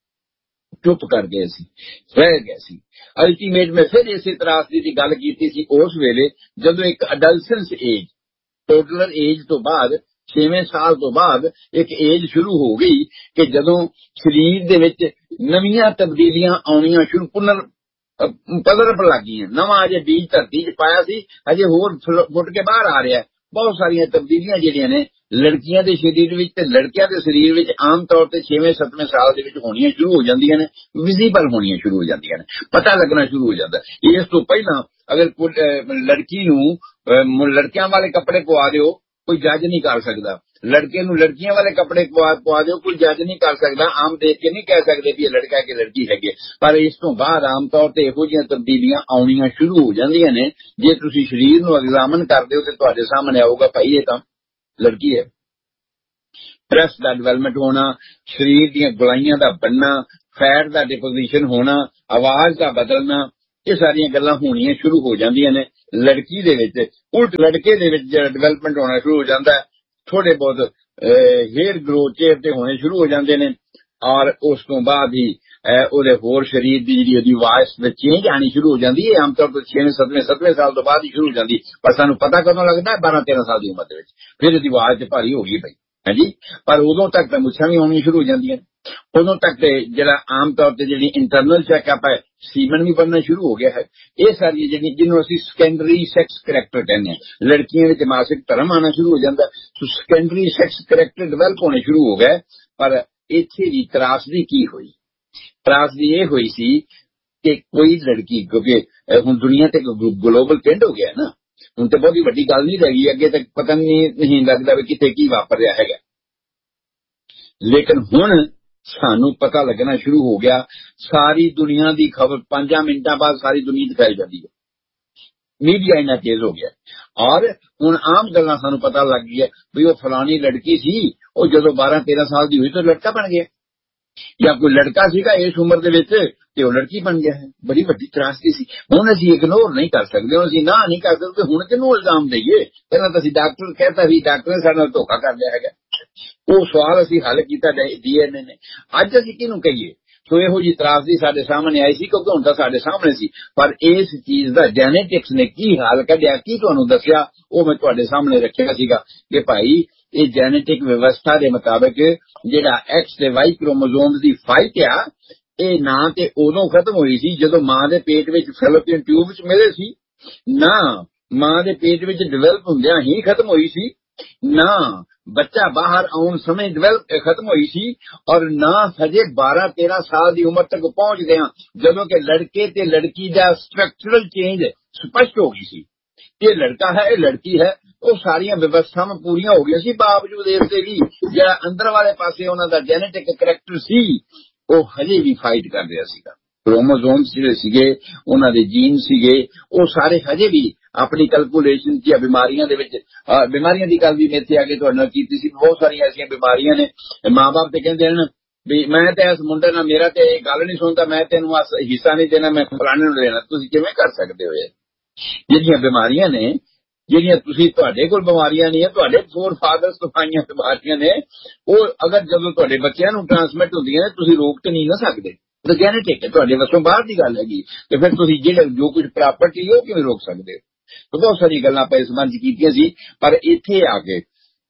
Speaker 3: ਚੁੱਪ ਕਰ ਗਏ ਸੀ, ਰਹਿ ਗਏ ਸੀ। ਅਲਟੀਮੇਟ ਮੈਂ ਫਿਰ ਇਸੇ ਤਰਾਸਦੀ ਦੀ ਗੱਲ ਕੀਤੀ ਸੀ ਉਸ ਵੇਲੇ ਜਦੋਂ ਇੱਕ ਅਡਲਸੈਂਸ ਏਜ, ਟੋਟਲਰ ਏਜ ਤੋਂ ਬਾਅਦ, ਛੇਵੇਂ ਸਾਲ ਤੋਂ ਬਾਅਦ ਇੱਕ ਏਜ ਸ਼ੁਰੂ ਹੋ ਗਈ ਕਿ ਜਦੋਂ ਸਰੀਰ ਦੇ ਵਿੱਚ ਨਵੀਆਂ ਤਬਦੀਲੀਆਂ ਆਉਣੀਆਂ ਸ਼ੁਰੂ, ਪੁਨਰ ਪਦਰਪ ਲੱਗ ਗਈਆਂ। ਨਵਾਂ ਅਜੇ ਬੀਜ ਧਰਤੀ ਚ ਪਾਇਆ ਸੀ, ਅਜੇ ਹੋਰ ਫੁੱਟ ਕੇ ਬਾਹਰ ਆ ਰਿਹਾ। ਬਹੁਤ ਸਾਰੀਆਂ ਤਬਦੀਲੀਆਂ ਜਿਹੜੀਆਂ ਨੇ ਲੜਕੀਆਂ ਦੇ ਸਰੀਰ ਵਿੱਚ ਤੇ ਲੜਕਿਆਂ ਦੇ ਸਰੀਰ ਵਿੱਚ ਆਮ ਤੌਰ ਤੇ ਛੇਵੇਂ ਸੱਤਵੇਂ ਸਾਲ ਦੇ ਵਿੱਚ ਹੋਣੀਆਂ ਸ਼ੁਰੂ ਹੋ ਜਾਂਦੀਆਂ ਨੇ, ਵਿਜ਼ੀਬਲ ਹੋਣੀਆਂ ਸ਼ੁਰੂ ਹੋ ਜਾਂਦੀਆਂ ਨੇ, ਪਤਾ ਲੱਗਣਾ ਸ਼ੁਰੂ ਹੋ ਜਾਂਦਾ। ਇਸ ਤੋਂ ਪਹਿਲਾਂ ਅਗਰ ਲੜਕੀ ਨੂੰ ਲੜਕਿਆਂ ਵਾਲੇ ਕੱਪੜੇ ਪਵਾ ਦਿਓ, ਕੋਈ ਜੱਜ ਨਹੀਂ ਕਰ ਸਕਦਾ। ਲੜਕੇ ਨੂੰ ਲੜਕੀਆਂ ਵਾਲੇ ਕੱਪੜੇ ਪਵਾ ਦਿਓ, ਕੋਈ ਜੱਜ ਨਹੀਂ ਕਰ ਸਕਦਾ। ਆਮ ਦੇਖ ਕੇ ਨਹੀਂ ਕਹਿ ਸਕਦੇ ਵੀ ਇਹ ਲੜਕਾ ਕਿ ਲੜਕੀ ਹੈਗੀ। ਪਰ ਇਸ ਤੋਂ ਬਾਅਦ ਆਮ ਤੌਰ ਤੇ ਇਹੋ ਜਿਹੀਆਂ ਤਬਦੀਲੀਆਂ ਆਉਣੀਆਂ ਸ਼ੁਰੂ ਹੋ ਜਾਂਦੀਆਂ ਨੇ। ਜੇ ਤੁਸੀਂ ਸਰੀਰ ਨੂੰ ਐਗਜ਼ਾਮਨ ਕਰਦੇ ਹੋ ਤੇ ਤੁਹਾਡੇ ਸਾਹਮਣੇ ਆਊਗਾ ਭਾਈ ਇਹ ਤਾਂ ਲੜਕੀ ਹੈ। ਬ੍ਰੈਸਟ ਦਾ ਡਿਵੈਲਪਮੈਂਟ ਹੋਣਾ, ਸਰੀਰ ਦੀਆਂ ਗੁਲਾਈਆਂ ਦਾ ਬਣਨਾ, ਫੈਟ ਦਾ ਡਿਪੋਜੀਸ਼ਨ ਹੋਣਾ, ਆਵਾਜ਼ ਦਾ ਬਦਲਣਾ, ਇਹ ਸਾਰੀਆਂ ਗੱਲਾਂ ਹੋਣੀਆਂ ਸ਼ੁਰੂ ਹੋ ਜਾਂਦੀਆਂ ਨੇ ਲੜਕੀ ਦੇ ਵਿੱਚ। ਉਲਟ ਲੜਕੇ ਦੇ ਵਿੱਚ ਜਿਹੜਾ ਡਿਵੈਲਪਮੈਂਟ ਹੋਣਾ ਸ਼ੁਰੂ ਹੋ ਜਾਂਦਾ ਹੈ, ਥੋੜੇ ਬਹੁਤ ਹੇਅਰ ਗਰੋ ਚਿਹਰੇ ਤੇ ਹੋਣੇ ਸ਼ੁਰੂ ਹੋ ਜਾਂਦੇ ਨੇ। ਔਰ ਉਸ ਤੋਂ ਬਾਅਦ ਹੀ ਉਹਦੇ ਹੋਰ ਸਰੀਰ ਦੀ ਜਿਹੜੀ ਉਹਦੀ ਆਵਾਜ਼ ਵਿੱਚ ਚੇਂਜ ਆਣੀ ਸ਼ੁਰੂ ਹੋ ਜਾਂਦੀ ਹੈ। ਆਮ ਤੌਰ ਤੇ ਛੇਵੇਂ ਸੱਤਵੇਂ ਸੱਤਵੇਂ ਸਾਲ ਤੋਂ ਬਾਅਦ ਹੀ ਸ਼ੁਰੂ ਹੋ ਜਾਂਦੀ, ਪਰ ਸਾਨੂੰ ਪਤਾ ਕਦੋਂ ਲੱਗਦਾ ਬਾਰਾਂ ਤੇਰਾਂ ਸਾਲ ਦੀ ਉਮਰ ਦੇ ਵਿੱਚ, ਫਿਰ ਉਹਦੀ ਆਵਾਜ਼ ਤੇ ਭਾਰੀ ਹੋ ਗਈ ਪਈ। ਹਾਂਜੀ, ਪਰ ਉਦੋਂ ਤੱਕ ਤਾਂ ਮੁੱਛਾਂ ਵੀ ਆਉਣੀਆਂ ਸ਼ੁਰੂ ਹੋ ਜਾਂਦੀਆਂ ਨੇ। ਉਦੋਂ ਤੱਕ ਤੇ ਜਿਹੜਾ ਆਮ ਤੌਰ ਤੇ ਜਿਹੜੀ ਇੰਟਰਨਲ ਚੈੱਕਅਪ ਹੈ, ਸੀਮਨ ਵੀ ਬਣਨਾ ਸ਼ੁਰੂ ਹੋ ਗਿਆ ਹੈ। ਇਹ ਸਾਰੀਆਂ ਜਿਹੜੀਆਂ ਜਿਹਨੂੰ ਅਸੀਂ ਸੈਕੰਡਰੀ ਸੈਕਸ ਕਰੈਕਟਰ ਕਹਿੰਦੇ ਹਾਂ, ਲੜਕੀਆਂ ਵਿੱਚ ਮਾਸਿਕ ਧਰਮ ਆਉਣਾ ਸ਼ੁਰੂ ਹੋ ਜਾਂਦਾ, ਸੋ ਸੈਕੰਡਰੀ ਸੈਕਸ ਕਰੈਕਟਰ ਡਿਵੈਲਪ ਹੋਣੇ ਸ਼ੁਰੂ ਹੋ ਗਏ। ਪਰ ਇੱਥੇ ਦੀ ਤਰਾਸਦੀ ਕੀ ਹੋਈ? ਤਰਾਸਦੀ ਇਹ ਹੋਈ ਸੀ ਕਿ ਕੋਈ ਲੜਕੀ, ਕਿਉਂਕਿ ਹੁਣ ਦੁਨੀਆ ਤੇ ਗਲੋਬਲ ਟ੍ਰੈਂਡ ਹੋ ਗਿਆ ਨਾ, ਹੁਣ ਤੇ ਬਹੁਤੀ ਵੱਡੀ ਗੱਲ ਨਹੀਂ ਰਹਿ ਗਈ। ਅੱਗੇ ਤੱਕ ਪਤਾ ਨਹੀਂ ਨਹੀਂ ਲੱਗਦਾ ਵੀ ਕਿਤੇ ਕੀ ਵਾਪਰ ਰਿਹਾ ਹੈਗਾ, ਲੇਕਿਨ ਹੁਣ ਸਾਨੂੰ ਪਤਾ ਲੱਗਣਾ ਸ਼ੁਰੂ ਹੋ ਗਿਆ। ਸਾਰੀ ਦੁਨੀਆ ਦੀ ਖਬਰ ਪੰਜਾਂ ਮਿੰਟਾਂ ਬਾਅਦ ਸਾਰੀ ਦੁਨੀਆ ਦਿਖਾਈ ਜਾਂਦੀ ਹੈ। मीडिया इन्ना तेज हो गया और हुण आम गल्लां सानूं पता लग गई है भी वो फलानी लड़की सी वो जदों बारह तेरह साल दी हुई तो लड़का बन गया या कोई लड़का सीगा इस उम्र दे विच ते वो लड़की बन गया है। बड़ी वड्डी त्रासदी सी। हुण असीं इग्नोर नहीं कर सकदे, हुण असीं ना नहीं कर सकदे। हुण किहनूं इल्जाम दईए? पहलां तां असीं डॉक्टर कहता भी डॉक्टर ने साडे नाल धोखा कर लिया हैगा, वो सवाल असीं हल कीता डीएनए ने। अज असीं किहनूं कहीए? सो इहो जी त्रासदी साडे सामने आई सी क्योंकि हुण तां साडे सामने सी, पर इस चीज दा जेनेटिक्स ने की हाल कढिया की तुहानूं दस्सिया वो मैं तुहाडे सामने रखिया सीगा कि भाई ये जेनेटिक व्यवस्था दे मुताबिक जिहड़ा एक्स ते वाई क्रोमोसोम दी फाइट आ ये ना ते उदों खत्म हुई सी जदों मां दे पेट विच फैलोपियन ट्यूब विच मिले सी, ना मां दे पेट विच डिवेलप हुंदियां ही खत्म हुई सी, ना बच्चा बाहर आउण समय डिवेलप खत्म हुई सी और ना हजे बारह तेरह साल दी उम्र तक पहुंच गया जदों कि लड़के ते लड़की दा स्ट्रक्चरल चेंज स्पष्ट हो गई सी। ये लड़का है ये लड़की है वो सारिया व्यवस्थावां पूरियां हो गई सी, बावजूद इसके भी जिहड़ा अंदर वाले पासे उन्हां दा जेनेटिक करैक्टर सी वो हजे भी फाइट कर रहा सीगा। क्रोमोसोम्स जिहड़े सीगे उन्हां दे जीन सीगे वो सारे हजे भी अपनी कैलकुलेशन या बीमारियां दे विच बीमारियां दी गल भी मैं इत्थे आके तुहाडे नाल कीती सी। बहुत सारियां ऐसियां बीमारियां ने मां बाप ते कहंदे हन भी मैं ते इस मुंडे नाल मेरा ते गल नहीं सुनदा, मैं तेनूं हिस्सा नहीं देना, मैं फलाणे नूं देना। तुसीं किवें कर सकदे हो? ਜਿਹੜੀਆਂ ਬਿਮਾਰੀਆਂ ਨੇ ਜਿਹੜੀਆਂ ਤੁਸੀਂ ਤੁਹਾਡੇ ਕੋਲ ਬਿਮਾਰੀਆਂ ਨਹੀਂ ਹੈ ਤੁਹਾਡੇ ਫੋਰ ਫਾਦਰਸ ਤੋਂ ਆਈਆਂ ਬਿਮਾਰੀਆਂ ਨੇ ਉਹ ਅਗਰ ਜਦੋਂ ਤੁਹਾਡੇ ਬੱਚਿਆਂ ਨੂੰ ਟ੍ਰਾਂਸਮਿਟ ਹੁੰਦੀਆਂ ਨੇ ਤੁਸੀਂ ਰੋਕ ਤੇ ਨਹੀਂ ਨਾ ਸਕਦੇ। ਤਾਂ ਜੈਨੇਟਿਕ ਹੈ ਤੁਹਾਡੇ ਵੱਸੋਂ ਬਾਹਰ ਦੀ ਗੱਲ ਹੈਗੀ ਤੇ ਫਿਰ ਤੁਸੀਂ ਜਿਹੜੇ ਜੋ ਕੁਝ ਪ੍ਰਾਪਰਟੀ ਉਹ ਕਿਵੇਂ ਰੋਕ ਸਕਦੇ ਹੋ? ਬਹੁਤ ਸਾਰੀ ਗੱਲਾਂ ਆਪਾਂ ਇਸ ਸੰਬੰਧ ਕੀਤੀਆਂ ਸੀ ਪਰ ਇੱਥੇ ਆ ਕੇ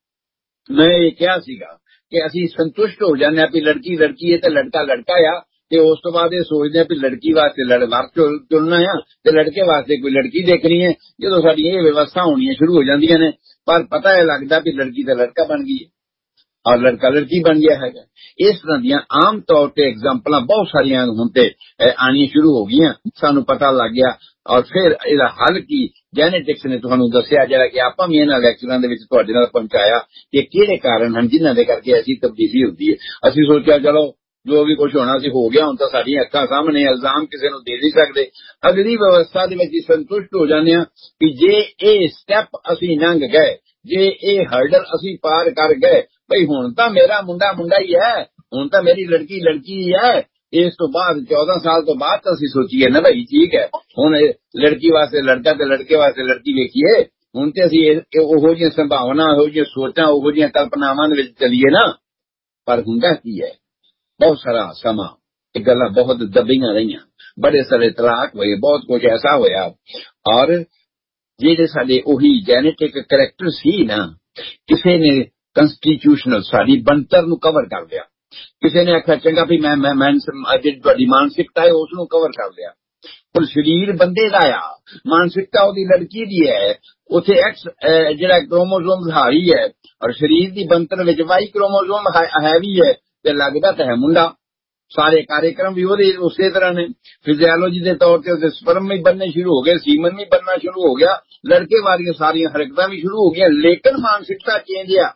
Speaker 3: ਮੈਂ ਇਹ ਕਿਹਾ ਸੀਗਾ ਕਿ ਅਸੀਂ ਸੰਤੁਸ਼ਟ ਹੋ ਜਾਂਦੇ ਹਾਂ ਵੀ ਲੜਕੀ ਲੜਕੀ ਹੈ ਤੇ ਲੜਕਾ ਲੜਕਾ ਆ ਤੇ ਉਸ ਤੋਂ ਬਾਅਦ ਇਹ ਸੋਚਦੇ ਆ ਵੀ ਲੜਕੀ ਵਾਸਤੇ ਲੜਵਾਰ ਚੁਣਨਾ ਆ ਤੇ ਲੜਕੇ ਵਾਸਤੇ ਕੋਈ ਲੜਕੀ ਦੇਖਣੀ ਹੈ। ਜਦੋਂ ਸਾਡੀ ਇਹ ਵਿਵਸਥਾ ਹੋਣੀਆਂ ਸ਼ੁਰੂ ਹੋ ਜਾਂਦੀਆਂ ਨੇ ਪਰ ਪਤਾ ਇਹ ਲੱਗਦਾ ਵੀ ਲੜਕੀ ਤਾਂ ਲੜਕਾ ਬਣ ਗਈ ਹੈ ਔਰ ਲੜਕਾ ਲੜਕੀ ਬਣ ਗਿਆ ਹੈਗਾ। ਇਸ ਤਰ੍ਹਾਂ ਦੀਆਂ ਆਮ ਤੌਰ ਤੇ ਐਗਜ਼ਾਮਪਲਾਂ ਬਹੁਤ ਸਾਰੀਆਂ ਹੁਣ ਤੇ ਆਣੀਆਂ ਸ਼ੁਰੂ ਹੋ ਗਈਆਂ, ਸਾਨੂੰ ਪਤਾ ਲੱਗ ਗਿਆ ਔਰ ਫਿਰ ਇਹਦਾ ਹੱਲ ਕੀ ਜੈਨੇਟਿਕਸ ਨੇ ਤੁਹਾਨੂੰ ਦੱਸਿਆ ਜਿਹੜਾ ਕਿ ਆਪਾਂ ਵੀ ਇਹਨਾਂ ਲੈਕਚਰਾਂ ਦੇ ਵਿੱਚ ਤੁਹਾਡੇ ਨਾਲ ਪਹੁੰਚਾਇਆ ਕਿ ਕਿਹੜੇ ਕਾਰਨ ਹਨ ਜਿਨ੍ਹਾਂ ਦੇ ਕਰਕੇ ਐਸੀ ਤਬਦੀਲੀ ਹੁੰਦੀ ਹੈ। ਅਸੀਂ ਸੋਚਿਆ ਚਲੋ ਜੋ ਵੀ ਕੁਝ ਹੋਣਾ ਸੀ ਹੋ ਗਿਆ, ਹੁਣ ਤਾਂ ਸਾਡੀਆਂ ਅੱਖਾਂ ਸਾਹਮਣੇ ਇਲਜ਼ਾਮ ਕਿਸੇ ਨੂੰ ਦੇ ਨਹੀਂ ਸਕਦੇ। ਅਗਲੀ ਵਿਵਸਥਾ ਦੇ ਵਿੱਚ ਸੰਤੁਸ਼ਟ ਹੋ ਜਾਂਦੇ ਹਾਂ ਕਿ ਜੇ ਇਹ ਸਟੈਪ ਅਸੀਂ ਲੰਘ ਗਏ, ਜੇ ਇਹ ਹਰਡਲ ਅਸੀਂ ਪਾਰ ਕਰ ਗਏ ਭਈ ਹੁਣ ਤਾਂ ਮੇਰਾ ਮੁੰਡਾ ਮੁੰਡਾ ਹੀ ਹੈ, ਹੁਣ ਤਾਂ ਮੇਰੀ ਲੜਕੀ ਲੜਕੀ ਹੀ ਹੈ। ਇਸ ਤੋਂ ਬਾਅਦ ਚੌਦਾਂ ਸਾਲ ਤੋਂ ਬਾਅਦ ਤਾਂ ਅਸੀਂ ਸੋਚੀਏ ਨਾ ਭਾਈ ਠੀਕ ਹੈ ਹੁਣ ਲੜਕੀ ਵਾਸਤੇ ਲੜਕਾ ਤੇ ਲੜਕੇ ਵਾਸਤੇ ਲੜਕੀ ਵੇਖੀਏ। ਹੁਣ ਤੇ ਅਸੀਂ ਉਹੋ ਜਿਹੀਆਂ ਸੰਭਾਵਨਾ ਉਹੋ ਜਿਹੀਆਂ ਸੋਚਾਂ ਉਹੋ ਜਿਹੀਆਂ ਕਲਪਨਾਵਾਂ ਦੇ ਵਿੱਚ ਚੱਲੀਏ ਨਾ। ਪਰ ਹੁੰਦਾ ਕੀ ਹੈ बहुत सारा समा गल्लां बहुत दबियां रही, बड़े सारे तलाक हुए, बहुत कुछ ऐसा होया और जेडे साडे ओही जेनेटिक करैक्टर सी ना किसी ने कंस्टिट्यूशनल साडी बनतर नूं कवर कर लिया, किसी ने आख्या चंगा भी मैं मैं मैं तुहाडी मानसिकता है उसनूं कवर कर लिया। पर शरीर बंदे दा आ, मानसिकता ओदी लड़की दी है, उथे एक्स जिहड़ा क्रोमोसोम हारी है और शरीर दी बनतर विच वाई क्रोमोसोम है भी है ਤੇ ਲੱਗਦਾ ਤਾਂ ਹੈ ਮੁੰਡਾ। ਸਾਰੇ ਕਾਰਜਕ੍ਰਮ ਵੀ ਉਹਦੇ ਉਸੇ ਤਰ੍ਹਾਂ ਨੇ, ਫਿਜ਼ੀਓਲੋਜੀ ਦੇ ਤੌਰ ਤੇ ਉਹਦੇ ਸਪਰਮ ਵੀ ਬਣਨੇ ਸ਼ੁਰੂ ਹੋ ਗਏ, ਸੀਮਨ ਵੀ ਬਣਨਾ ਸ਼ੁਰੂ ਹੋ ਗਿਆ, ਲੜਕੇ ਵਾਲੀਆਂ ਸਾਰੀਆਂ ਹਰਕਤਾਂ ਵੀ ਸ਼ੁਰੂ ਹੋ ਗਈਆਂ। ਲੇਕਿਨ ਮਾਨਸਿਕਤਾ ਚੇਂਜ ਆ।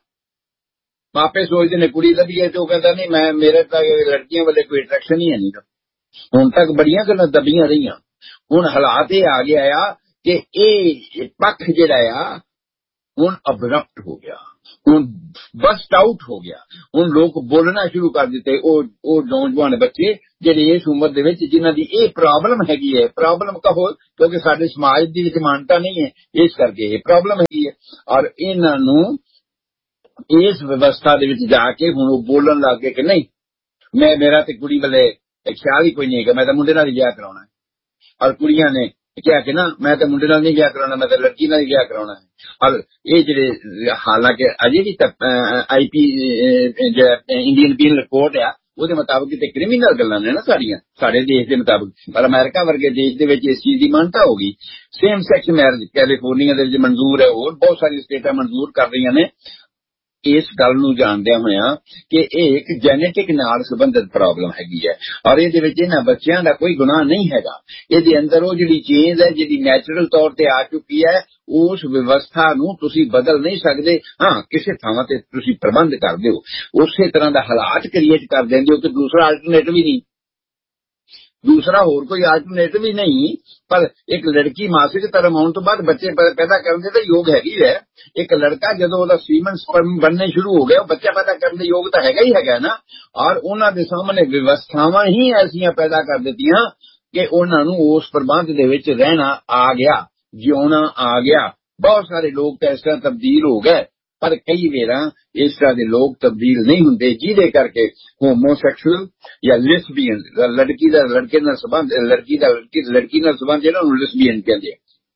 Speaker 3: ਮਾਪੇ ਸੋਚਦੇ ਨੇ ਕੁੜੀ ਲੱਭੀ ਹੈ ਤੇ ਉਹ ਕਹਿੰਦਾ ਨਹੀਂ ਮੈਂ ਮੇਰੇ ਤਾਂ ਲੜਕੀਆਂ ਵੱਲੇ ਕੋਈ ਅਟਰੈਕਸ਼ਨ ਹੀ ਹੈ ਨਹੀਂ। ਹੁਣ ਤੱਕ ਬੜੀਆਂ ਗੱਲਾਂ ਦਬੀਆਂ ਰਹੀਆਂ, ਹੁਣ ਹਾਲਾਤ ਇਹ ਆ ਗਿਆ ਆ ਕਿ ਇਹ ਪੱਖ ਜਿਹੜਾ ਆ ਹੁਣ ਅਬਰਪਟ ਹੋ ਗਿਆ, ਹੁਣ ਬਸਟ ਆਊਟ ਹੋ ਗਿਆ। ਹੁਣ ਲੋਕ ਬੋਲਣਾ ਸ਼ੁਰੂ ਕਰ ਦਿੱਤੇ, ਉਹ ਉਹ ਨੌਜਵਾਨ ਬੱਚੇ ਜਿਹੜੇ ਇਸ ਉਮਰ ਦੇ ਵਿੱਚ ਜਿਨ੍ਹਾਂ ਦੀ ਇਹ ਪ੍ਰੋਬਲਮ ਹੈਗੀ ਹੈ, ਪ੍ਰੋਬਲਮ ਕਹੋ ਕਿਉਂਕਿ ਸਾਡੇ ਸਮਾਜ ਦੀ ਵਿੱਚ ਮਾਨਤਾ ਨਹੀਂ ਹੈ ਇਸ ਕਰਕੇ ਇਹ ਪ੍ਰੋਬਲਮ ਹੈਗੀ ਹੈ। ਔਰ ਇਹਨਾਂ ਨੂੰ ਇਸ ਵਿਵਸਥਾ ਦੇ ਵਿੱਚ ਜਾ ਕੇ ਹੁਣ ਉਹ ਬੋਲਣ ਲੱਗ ਗਏ ਕਿ ਨਹੀਂ ਮੈਂ ਮੇਰਾ ਤੇ ਕੁੜੀ ਵਾਲੇ ਖਿਆਲ ਹੀ ਕੋਈ ਨਹੀਂ ਹੈਗਾ, ਮੈਂ ਤਾਂ ਮੁੰਡੇ ਨਾਲ ਹੀ ਵਿਆਹ ਕਰਾਉਣਾ ਹੈ। ਔਰ ਕੁੜੀਆਂ ਨੇ ਕਿਹਾ ਕਿ ਨਾ ਮੈਂ ਤਾਂ ਮੁੰਡੇ ਨਾਲ ਨਹੀਂ ਵਿਆਹ ਕਰਾਉਣਾ, ਮੈਂ ਤਾਂ ਲੜਕੀ ਨਾਲ ਹੀ ਵਿਆਹ ਕਰਾਉਣਾ ਹੈ। ਔਰ ਇਹ ਜਿਹੜੇ ਹਾਲਾਂਕਿ ਅਜੇ ਵੀ ਆਈ ਪੀ ਇੰਡੀਅਨ ਪੀਨਲ ਕੋਡ ਆ ਉਹਦੇ ਮੁਤਾਬਕ ਤੇ ਕ੍ਰਿਮੀਨਲ ਗੱਲਾਂ ਨੇ ਨਾ ਸਾਰੀਆਂ ਸਾਡੇ ਦੇਸ਼ ਦੇ ਮੁਤਾਬਕ, ਪਰ ਅਮਰੀਕਾ ਵਰਗੇ ਦੇਸ਼ ਦੇ ਵਿੱਚ ਇਸ ਚੀਜ਼ ਦੀ ਮਾਨਤਾ ਹੋ ਗਈ। ਸੇਮ ਸੈਕਸ ਮੈਰਿਜ ਕੈਲੀਫੋਰਨੀਆ ਦੇ ਵਿੱਚ ਮਨਜ਼ੂਰ ਹੈ, ਹੋਰ ਬਹੁਤ ਸਾਰੀਆਂ ਸਟੇਟਾਂ ਮਨਜ਼ੂਰ ਕਰ ਰਹੀਆਂ ਨੇ। ਇਸ ਗੱਲ ਨੂੰ ਜਾਣਦਿਆਂ ਹੋਇਆਂ ਕਿ ਇਹ ਇੱਕ ਜੈਨੇਟਿਕ ਨਾਲ ਸੰਬੰਧਿਤ ਪ੍ਰੋਬਲਮ ਹੈਗੀ ਹੈ ਔਰ ਇਹਦੇ ਵਿੱਚ ਇਹਨਾਂ ਬੱਚਿਆਂ ਦਾ ਕੋਈ ਗੁਨਾਹ ਨਹੀਂ ਹੈਗਾ। ਇਹਦੇ ਅੰਦਰ ਉਹ ਜਿਹੜੀ ਚੇਂਜ ਹੈ ਜਿਹੜੀ ਨੈਚੁਰਲ ਤੌਰ ਤੇ ਆ ਚੁੱਕੀ ਹੈ ਉਸ ਵਿਵਸਥਾ ਨੂੰ ਤੁਸੀਂ ਬਦਲ ਨਹੀਂ ਸਕਦੇ। ਹਾਂ ਕਿਸੇ ਥਾਵਾਂ ਤੇ ਤੁਸੀਂ ਪ੍ਰਬੰਧ ਕਰਦੇ ਹੋ, ਉਸੇ ਤਰ੍ਹਾਂ ਦਾ ਹਾਲਾਤ ਕ੍ਰੀਏਟ ਕਰ ਦਿੰਦੇ ਹੋ ਕਿ ਦੂਸਰਾ ਆਲਟਰਨੇਟਿਵ ਹੀ ਨਹੀਂ। दूसरा होर कोई आल्टरनेटिव ही नहीं। पर एक लड़की मासिक धर्म आने तो बाद बच्चे पैदा करने का योग हैगी है। एक लड़का जदों ओहदा सीमन स्पर्म बनने शुरू हो गया बच्चा पैदा करने का योग तो हैगा ही हैगा ना। और उन्हां दे सामने व्यवस्थावां ही ऐसियां पैदा कर दित्तियां कि उन्हां नूं उस प्रबंध दे विच रहना आ गया, जिउणा आ गया। बहुत सारे लोग तो इस तरह तब्दील हो गए, पर कई वेरा इस तरह के लोग तब्दील नहीं होंगे, जिहदे करके होमोसैक्सुअल या लिस्बियन, लड़की का लड़के नाल संबंध, लड़की का लड़की लड़की नाल संबंध जिहड़ा उहनूं लिस्बियन कहंदे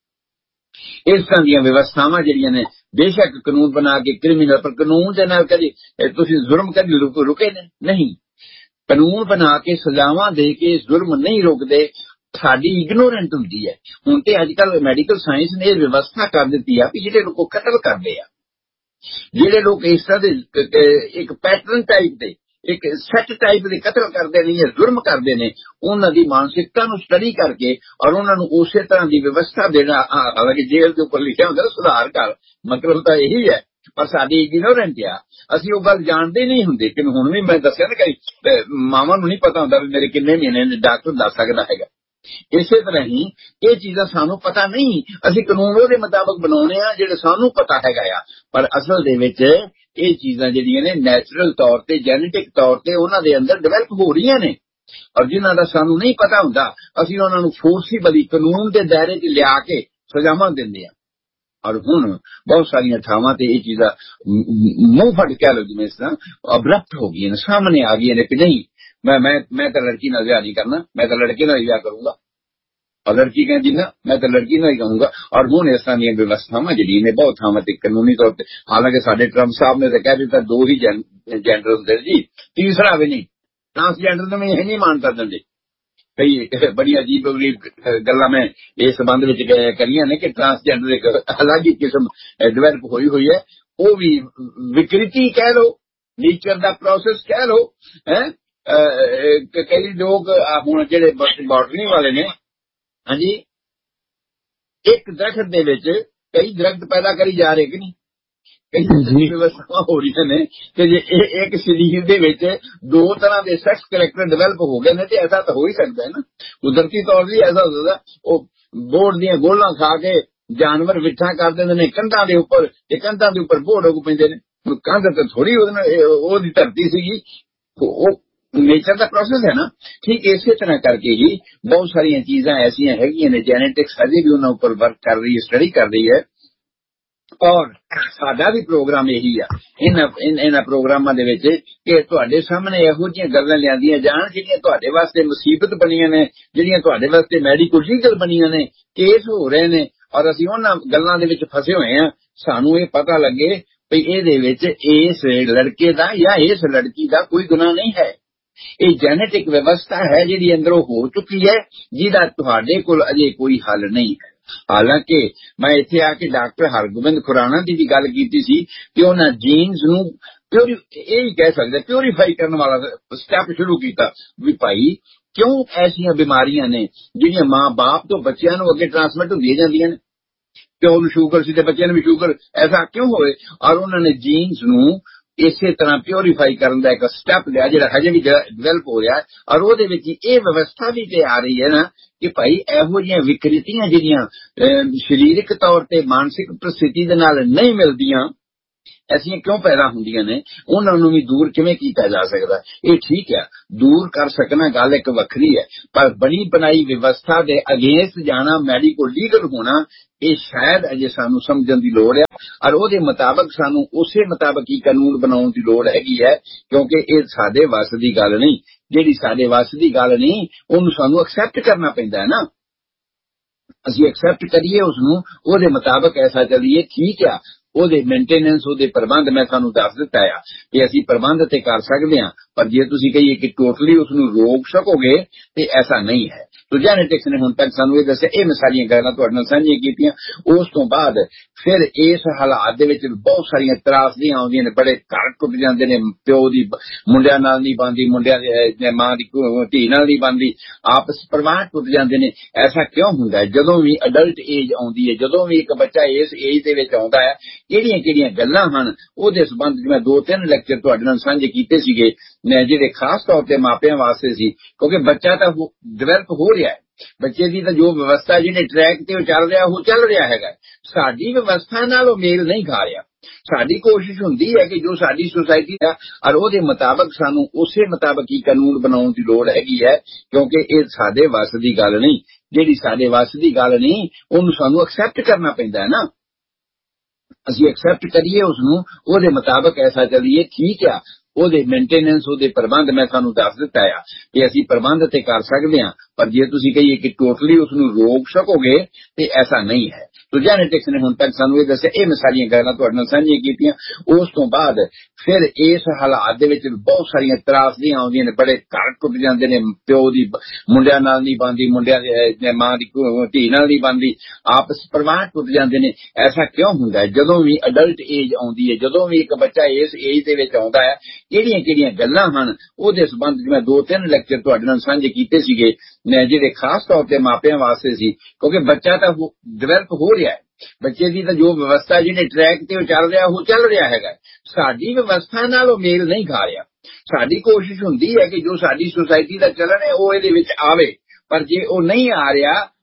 Speaker 3: आ। इस तरह दी व्यवस्थावां जिहड़ियां ने बेशक कानून बना के क्रिमिनल, पर कानून दे नाल कदी तुसीं जुर्म कदी रुके ने नहीं। कानून बना के सजावां दे के जुर्म नहीं रोकदे, साडी इग्नोरेंट हुंदी है। हुण ते अजकल मैडिकल साइंस ने व्यवस्था कर दित्ती है कि जिहड़े लोग कतल करदे आ, जिहड़े लोग इस तरह दे एक पैटर्न टाइप दे, एक सैट टाइप दे कतल करदे ने, जुर्म करदे ने, उन्हां दी मानसिकता नूं स्टडी करके और उन्हां नूं उसे तरह दी व्यवस्था देना। हालांकि जेल के उपर लिखिया हुंदा सुधार कर, मतलब तो यही है, पर साडी इग्नोरेंट आ, असीं ओह गल जाणदे नहीं हुंदे। कि हुण भी मैं दस्सिया ना कई मावां नूं नहीं पता हुंदा मेरे किन्ने महीने ने, डॉक्टर दस सकदा हैगा। इसे तरह ही ये चीज़ां सानू पता नहीं, असीं कानून उहदे मुताबिक बनाउणे आ जिहड़े सानू पता हैगा आ। पर असल दे विच ये चीज़ां जिहड़ियां ने नैचुरल तौर ते, जेनेटिक तौर ते उहनां दे अंदर डिवेलप हो रहीआं ने, और जिन्हां दा सानू नहीं पता हुंदा असीं उहनां नूं फोर्सिबली कानून दे दायरे च लिया के सजावां दिंदे आ। और हुण बहुत सारिया थावां ते ये चीज़ां मूंह फट कह लो जिवें इस तरह अब्रप्ट हो गई, सामने आ गई ने कि नहीं मैं मैं मैं तो लड़की नाल ब्याह नहीं करना, मैं तो लड़के नाल ब्याह करूंगा। और लड़की कहती ना मैं तो लड़की नाल ही कहूंगा। और हुण इस तरह दी व्यवस्थावां जिहड़ियां ने बहुत थावां ते कानूनी तौर पर, हालांकि साडे ट्रंप साहब ने तो कह दिता दो ही जेंडर हुंदे जी, तीसरा भी नहीं, ट्रांसजेंडर में यही नहीं मानता दिंदे। कई बड़ी अजीब अजीब गल्लां मैं इस संबंध में करियां ने कि ट्रांसजेंडर एक अलग ही किस्म डिवेलप हुई हुई है, वो भी विकृति कह लो, नेचर दा प्रोसेस कह लो है। कई लोग हुण जिहड़े बॉटनी वाले ने, हाँ जी, एक दरख्त दे विच कई दरख्त पैदा करी जा रहे कि नहीं, कई व्यवस्थावां हो रही ने कि जे एक शरीर दे विच दो तरह के सैक्स करैक्टर डिवेलप हो गए ने, तो ऐसा तो हो ही सकता है ना, कुदरती तौर पर ऐसा हो सकता। वो बोर्ड दियां गोलां खा के जानवर विठा कर देंदे ने कंधां दे उपर, ते कंधां दे उपर बोर्ड उग पैंदे ने। कंध तो थोड़ी ओहदी धरती सीगी, नेचर का प्रोसेस है ना। ठीक इसी तरह करके ही बहुत सारिया चीज़ां ऐसियां हैगियां ने, जेनेटिक्स अजे भी उन्हां उपर वर्क कर रही है, स्टडी कर रही है। और साडा भी प्रोग्राम यही आ इन्हां इन्हां प्रोग्रामां दे विच कि तुहाडे सामने इहो जिहियां गल्लां लिआंदियां जाण जिहड़ियां तुहाडे वास्ते मुसीबत बणीਆਂ ने, जिहड़ियां तुहाडे वास्ते मैडिकल लीगल बणीਆਂ ने, केस हो रहे ने, और असीं उन्हां गल्लां दे विच फसे होए आ। सानू ये पता लगे भी इहदे विच इस लड़के दा या इस लड़की दा कोई गुनाह नहीं है, ये जेनेटिक व्यवस्था है जिहड़ी अंदरों हो चुकी है, जिहदा तुहाडे कोल अजे कोई हल नहीं है। हालांकि मैं इत्थे आके डॉक्टर हरगोबिंद खुराना की भी गल कीती सी कि उन्हां जीन्स नूं प्योरी यही कह सकते प्योरीफाई करने वाला स्टैप शुरू किया भी भाई क्यों ऐसिया बीमारियां ने जिहड़ियां मां बाप तो बच्चों नूं अगे ट्रांसमिट होंदियां जांदियां ने, प्यो नूं शुगर सी ते बच्चों नूं भी शुगर, ऐसा क्यों होए। और उन्होंने जीन्स नूं इसे तरह प्योरीफाई करने का एक स्टैप लिया जो हजे भी डिवेलप हो रहा है, और वो व्यवस्था भी ते आ रही है ना कि भाई इहो जिहियां विकृतियां जिहड़ियां शरीरक तौर पर मानसिक परिस्थिति दे नाल नहीं मिलदियां, ऐसियां क्यों पैदा होंदियां ने, उन्होंने भी दूर किवें कीता जा सकदा। ये ठीक है, दूर कर सकना गल एक वखरी है, पर बनी बनाई व्यवस्था दे अगेंस्ट जाना, मैडिकल लीगल होना, ये शायद अजे सानू समझण दी लोड़ है। और उहदे मुताबिक सानू उसे मुताबिक ही कानून बनाउण दी लोड़ हैगी है, क्योंकि ये साडे वस दी गल नहीं, जिहड़ी साडे वस दी गल नहीं उहनूं सानू एक्सैप्ट करना पैंदा है ना। असीं एक्सैप्ट करिए उसनूं, उहदे मुताबिक ऐसा चलिए, ठीक है। ਉਹਦੇ ਮੇਨਟੇਨੈਂਸ ਉਹਦੇ ਪ੍ਰਬੰਧ ਮੈਂ ਤੁਹਾਨੂੰ ਦੱਸ ਦਿੱਤਾ ਆ ਕਿ ਅਸੀਂ ਪ੍ਰਬੰਧ ਤੇ ਕਰ ਸਕਦੇ ਹਾਂ, ਪਰ ਜੇ ਤੁਸੀਂ ਕਹੀਏ ਕਿ ਟੋਟਲੀ ਉਸ ਨੂੰ ਰੋਕ ਸਕੋਗੇ ਤੇ ਐਸਾ ਨਹੀਂ ਹੈ। तो जेनेटिक्स ने हुण तक सानू ये दस्सिया, ये मैं सारियां गल्लां तुहाडे नाल सांझियां कीतियां। उस तो बाद फिर इस हालात दे विच बहुत सारियां त्रासदियां आउंदियां ने, बड़े घर टुट जांदे ने, प्यो दी मुंडियां नाल नहीं बनदी, मुंडियां दी मां दी धी नाल नहीं बनदी, आपस परिवार टुट जांदे ने। ऐसा क्यों हुंदा है? जदों भी अडल्ट एज आउंदी है, जदों भी एक बच्चा इस एज दे विच आउंदा है, किहड़ियां किहड़ियां गल्लां हन ओहदे संबंध च मैं दो तीन लैक्चर तुहाडे नाल सांझे कीते सीगे ਜਿਹੜੇ ਖਾਸ ਤੌਰ ਤੇ ਮਾਪਿਆਂ ਵਾਸਤੇ ਸੀ, ਕਿਉਂਕਿ ਬੱਚਾ ਤਾਂ ਡਿਵੈਲਪ ਹੋ ਰਿਹਾ ਹੈ, ਬੱਚੇ ਦੀ ਤਾਂ ਜੋ ਵਿਵਸਥਾ ਜਿਹੜੇ ਟਰੈਕ ਤੇ ਉਹ ਚੱਲ ਰਿਹਾ ਉਹ ਚੱਲ ਰਿਹਾ ਹੈਗਾ, ਸਾਡੀ ਵਿਵਸਥਾ ਨਾਲ ਉਹ ਮੇਲ ਨਹੀਂ ਖਾ ਰਿਹਾ। ਸਾਡੀ ਕੋਸ਼ਿਸ਼ ਹੁੰਦੀ ਹੈ ਕਿ ਜੋ ਸਾਡੀ ਸੁਸਾਇਟੀ ਦਾ ਔਰ ਉਹਦੇ ਮੁਤਾਬਕ ਸਾਨੂੰ ਉਸੇ ਮੁਤਾਬਕ ਹੀ ਕਾਨੂੰਨ ਬਣਾਉਣ ਦੀ ਲੋੜ ਹੈਗੀ ਹੈ, ਕਿਉਂਕਿ ਇਹ ਸਾਡੇ ਵੱਸ ਦੀ ਗੱਲ ਨਹੀਂ, ਜਿਹੜੀ ਸਾਡੇ ਵੱਸ ਦੀ ਗੱਲ ਨਹੀਂ ਉਹਨੂੰ ਸਾਨੂੰ ਐਕਸੈਪਟ ਕਰਨਾ ਪੈਂਦਾ ਹੈ ਨਾ, ਅਸੀਂ ਐਕਸੈਪਟ ਕਰੀਏ ਉਸਨੂੰ, ਉਹਦੇ ਮੁਤਾਬਕ ਐਸਾ ਚੱਲੀਏ, ਠੀਕ ਆ। ਉਹਦੇ ਮੇਨਟੇਨੈਂਸ, ਉਹਦੇ ਪ੍ਰਬੰਧ ਮੈਂ ਤੁਹਾਨੂੰ ਦੱਸ ਦਿੱਤਾ ਆ ਕਿ ਅਸੀਂ ਪ੍ਰਬੰਧ ਤੇ ਕਰ ਸਕਦੇ ਹਾਂ, ਪਰ ਜੇ ਤੁਸੀਂ ਕਹੀਏ ਕਿ ਟੋਟਲੀ ਉਸਨੂੰ ਰੋਕ ਸਕੋਗੇ ਤੇ ਐਸਾ ਨਹੀਂ ਹੈ। ਤੋ ਜੈਨੇਟਿਕਸ ਨੇ ਹੁਣ ਤੱਕ ਸਾਨੂੰ ਇਹ ਦੱਸਿਆ, ਇਹ ਮੈਂ ਸਾਰੀਆਂ ਗੱਲਾਂ ਤੁਹਾਡੇ ਨਾਲ ਸਾਂਝੀਆਂ ਕੀਤੀਆਂ। ਉਸ ਤੋਂ ਬਾਅਦ ਫਿਰ ਇਸ ਹਾਲਾਤ ਦੇ ਵਿੱਚ ਬਹੁਤ ਸਾਰੀਆਂ ਤਰਾਸਦੀਆਂ ਆਉਂਦੀਆਂ ਨੇ, ਬੜੇ ਘਰ ਟੁੱਟ ਜਾਂਦੇ ਨੇ, ਪਿਓ ਦੀ ਮੁੰਡਿਆਂ ਨਾਲ ਨਹੀਂ ਬਣਦੀ, ਮੁੰਡਿਆਂ ਦੀ ਮਾਂ ਦੀ ਧੀ ਨਾਲ ਨਹੀਂ ਬਣਦੀ, ਆਪਸ ਪਰਿਵਾਰ ਟੁੱਟ ਜਾਂਦੇ ਨੇ। ਐਸਾ ਕਿਉਂ ਹੁੰਦਾ ਹੈ? ਜਦੋਂ ਵੀ ਅਡਲਟ ਏਜ ਆਉਂਦੀ ਹੈ, ਜਦੋਂ ਵੀ ਇੱਕ ਬੱਚਾ ਇਸ ਏਜ ਦੇ ਵਿੱਚ ਆਉਂਦਾ ਹੈ, ਕਿਹੜੀਆਂ ਕਿਹੜੀਆਂ ਗੱਲਾਂ ਹਨ ਉਹਦੇ ਸੰਬੰਧ ਵਿੱਚ ਮੈਂ ਦੋ ਤਿੰਨ ਲੈਕਚਰ ਤੁਹਾਡੇ ਨਾਲ ਸਾਂਝੇ ਕੀਤੇ ਸੀਗੇ, ਜਿਹੜੇ ਖਾਸ ਤੌਰ ਤੇ ਮਾਪਿਆਂ ਵਾਸਤੇ ਸੀ, ਕਿਉਂਕਿ ਬੱਚਾ ਤਾਂ ਡਿਵੈਲਪ ਹੋ ਰਿਹਾ ਹੈ, ਬੱਚੇ ਦੀ ਤਾਂ ਜੋ ਵਿਵਸਥਾ ਜਿਹੜੇ ਟਰੈਕ ਤੇ ਉਹ ਚੱਲ ਰਿਹਾ ਉਹ ਚੱਲ ਰਿਹਾ ਹੈਗਾ, ਸਾਡੀ ਵਿਵਸਥਾ ਨਾਲ ਉਹ ਮੇਲ ਨਹੀਂ ਖਾ ਰਿਹਾ। ਸਾਡੀ ਕੋਸ਼ਿਸ਼ ਹੁੰਦੀ ਹੈ ਕਿ ਜੋ ਸਾਡੀ ਸੁਸਾਇਟੀ ਦਾ ਚੱਲਣ ਹੈ ਉਹ ਇਹਦੇ ਵਿੱਚ ਆਵੇ, ਪਰ ਜੇ ਉਹ ਨਹੀਂ ਆ ਰਿਹਾ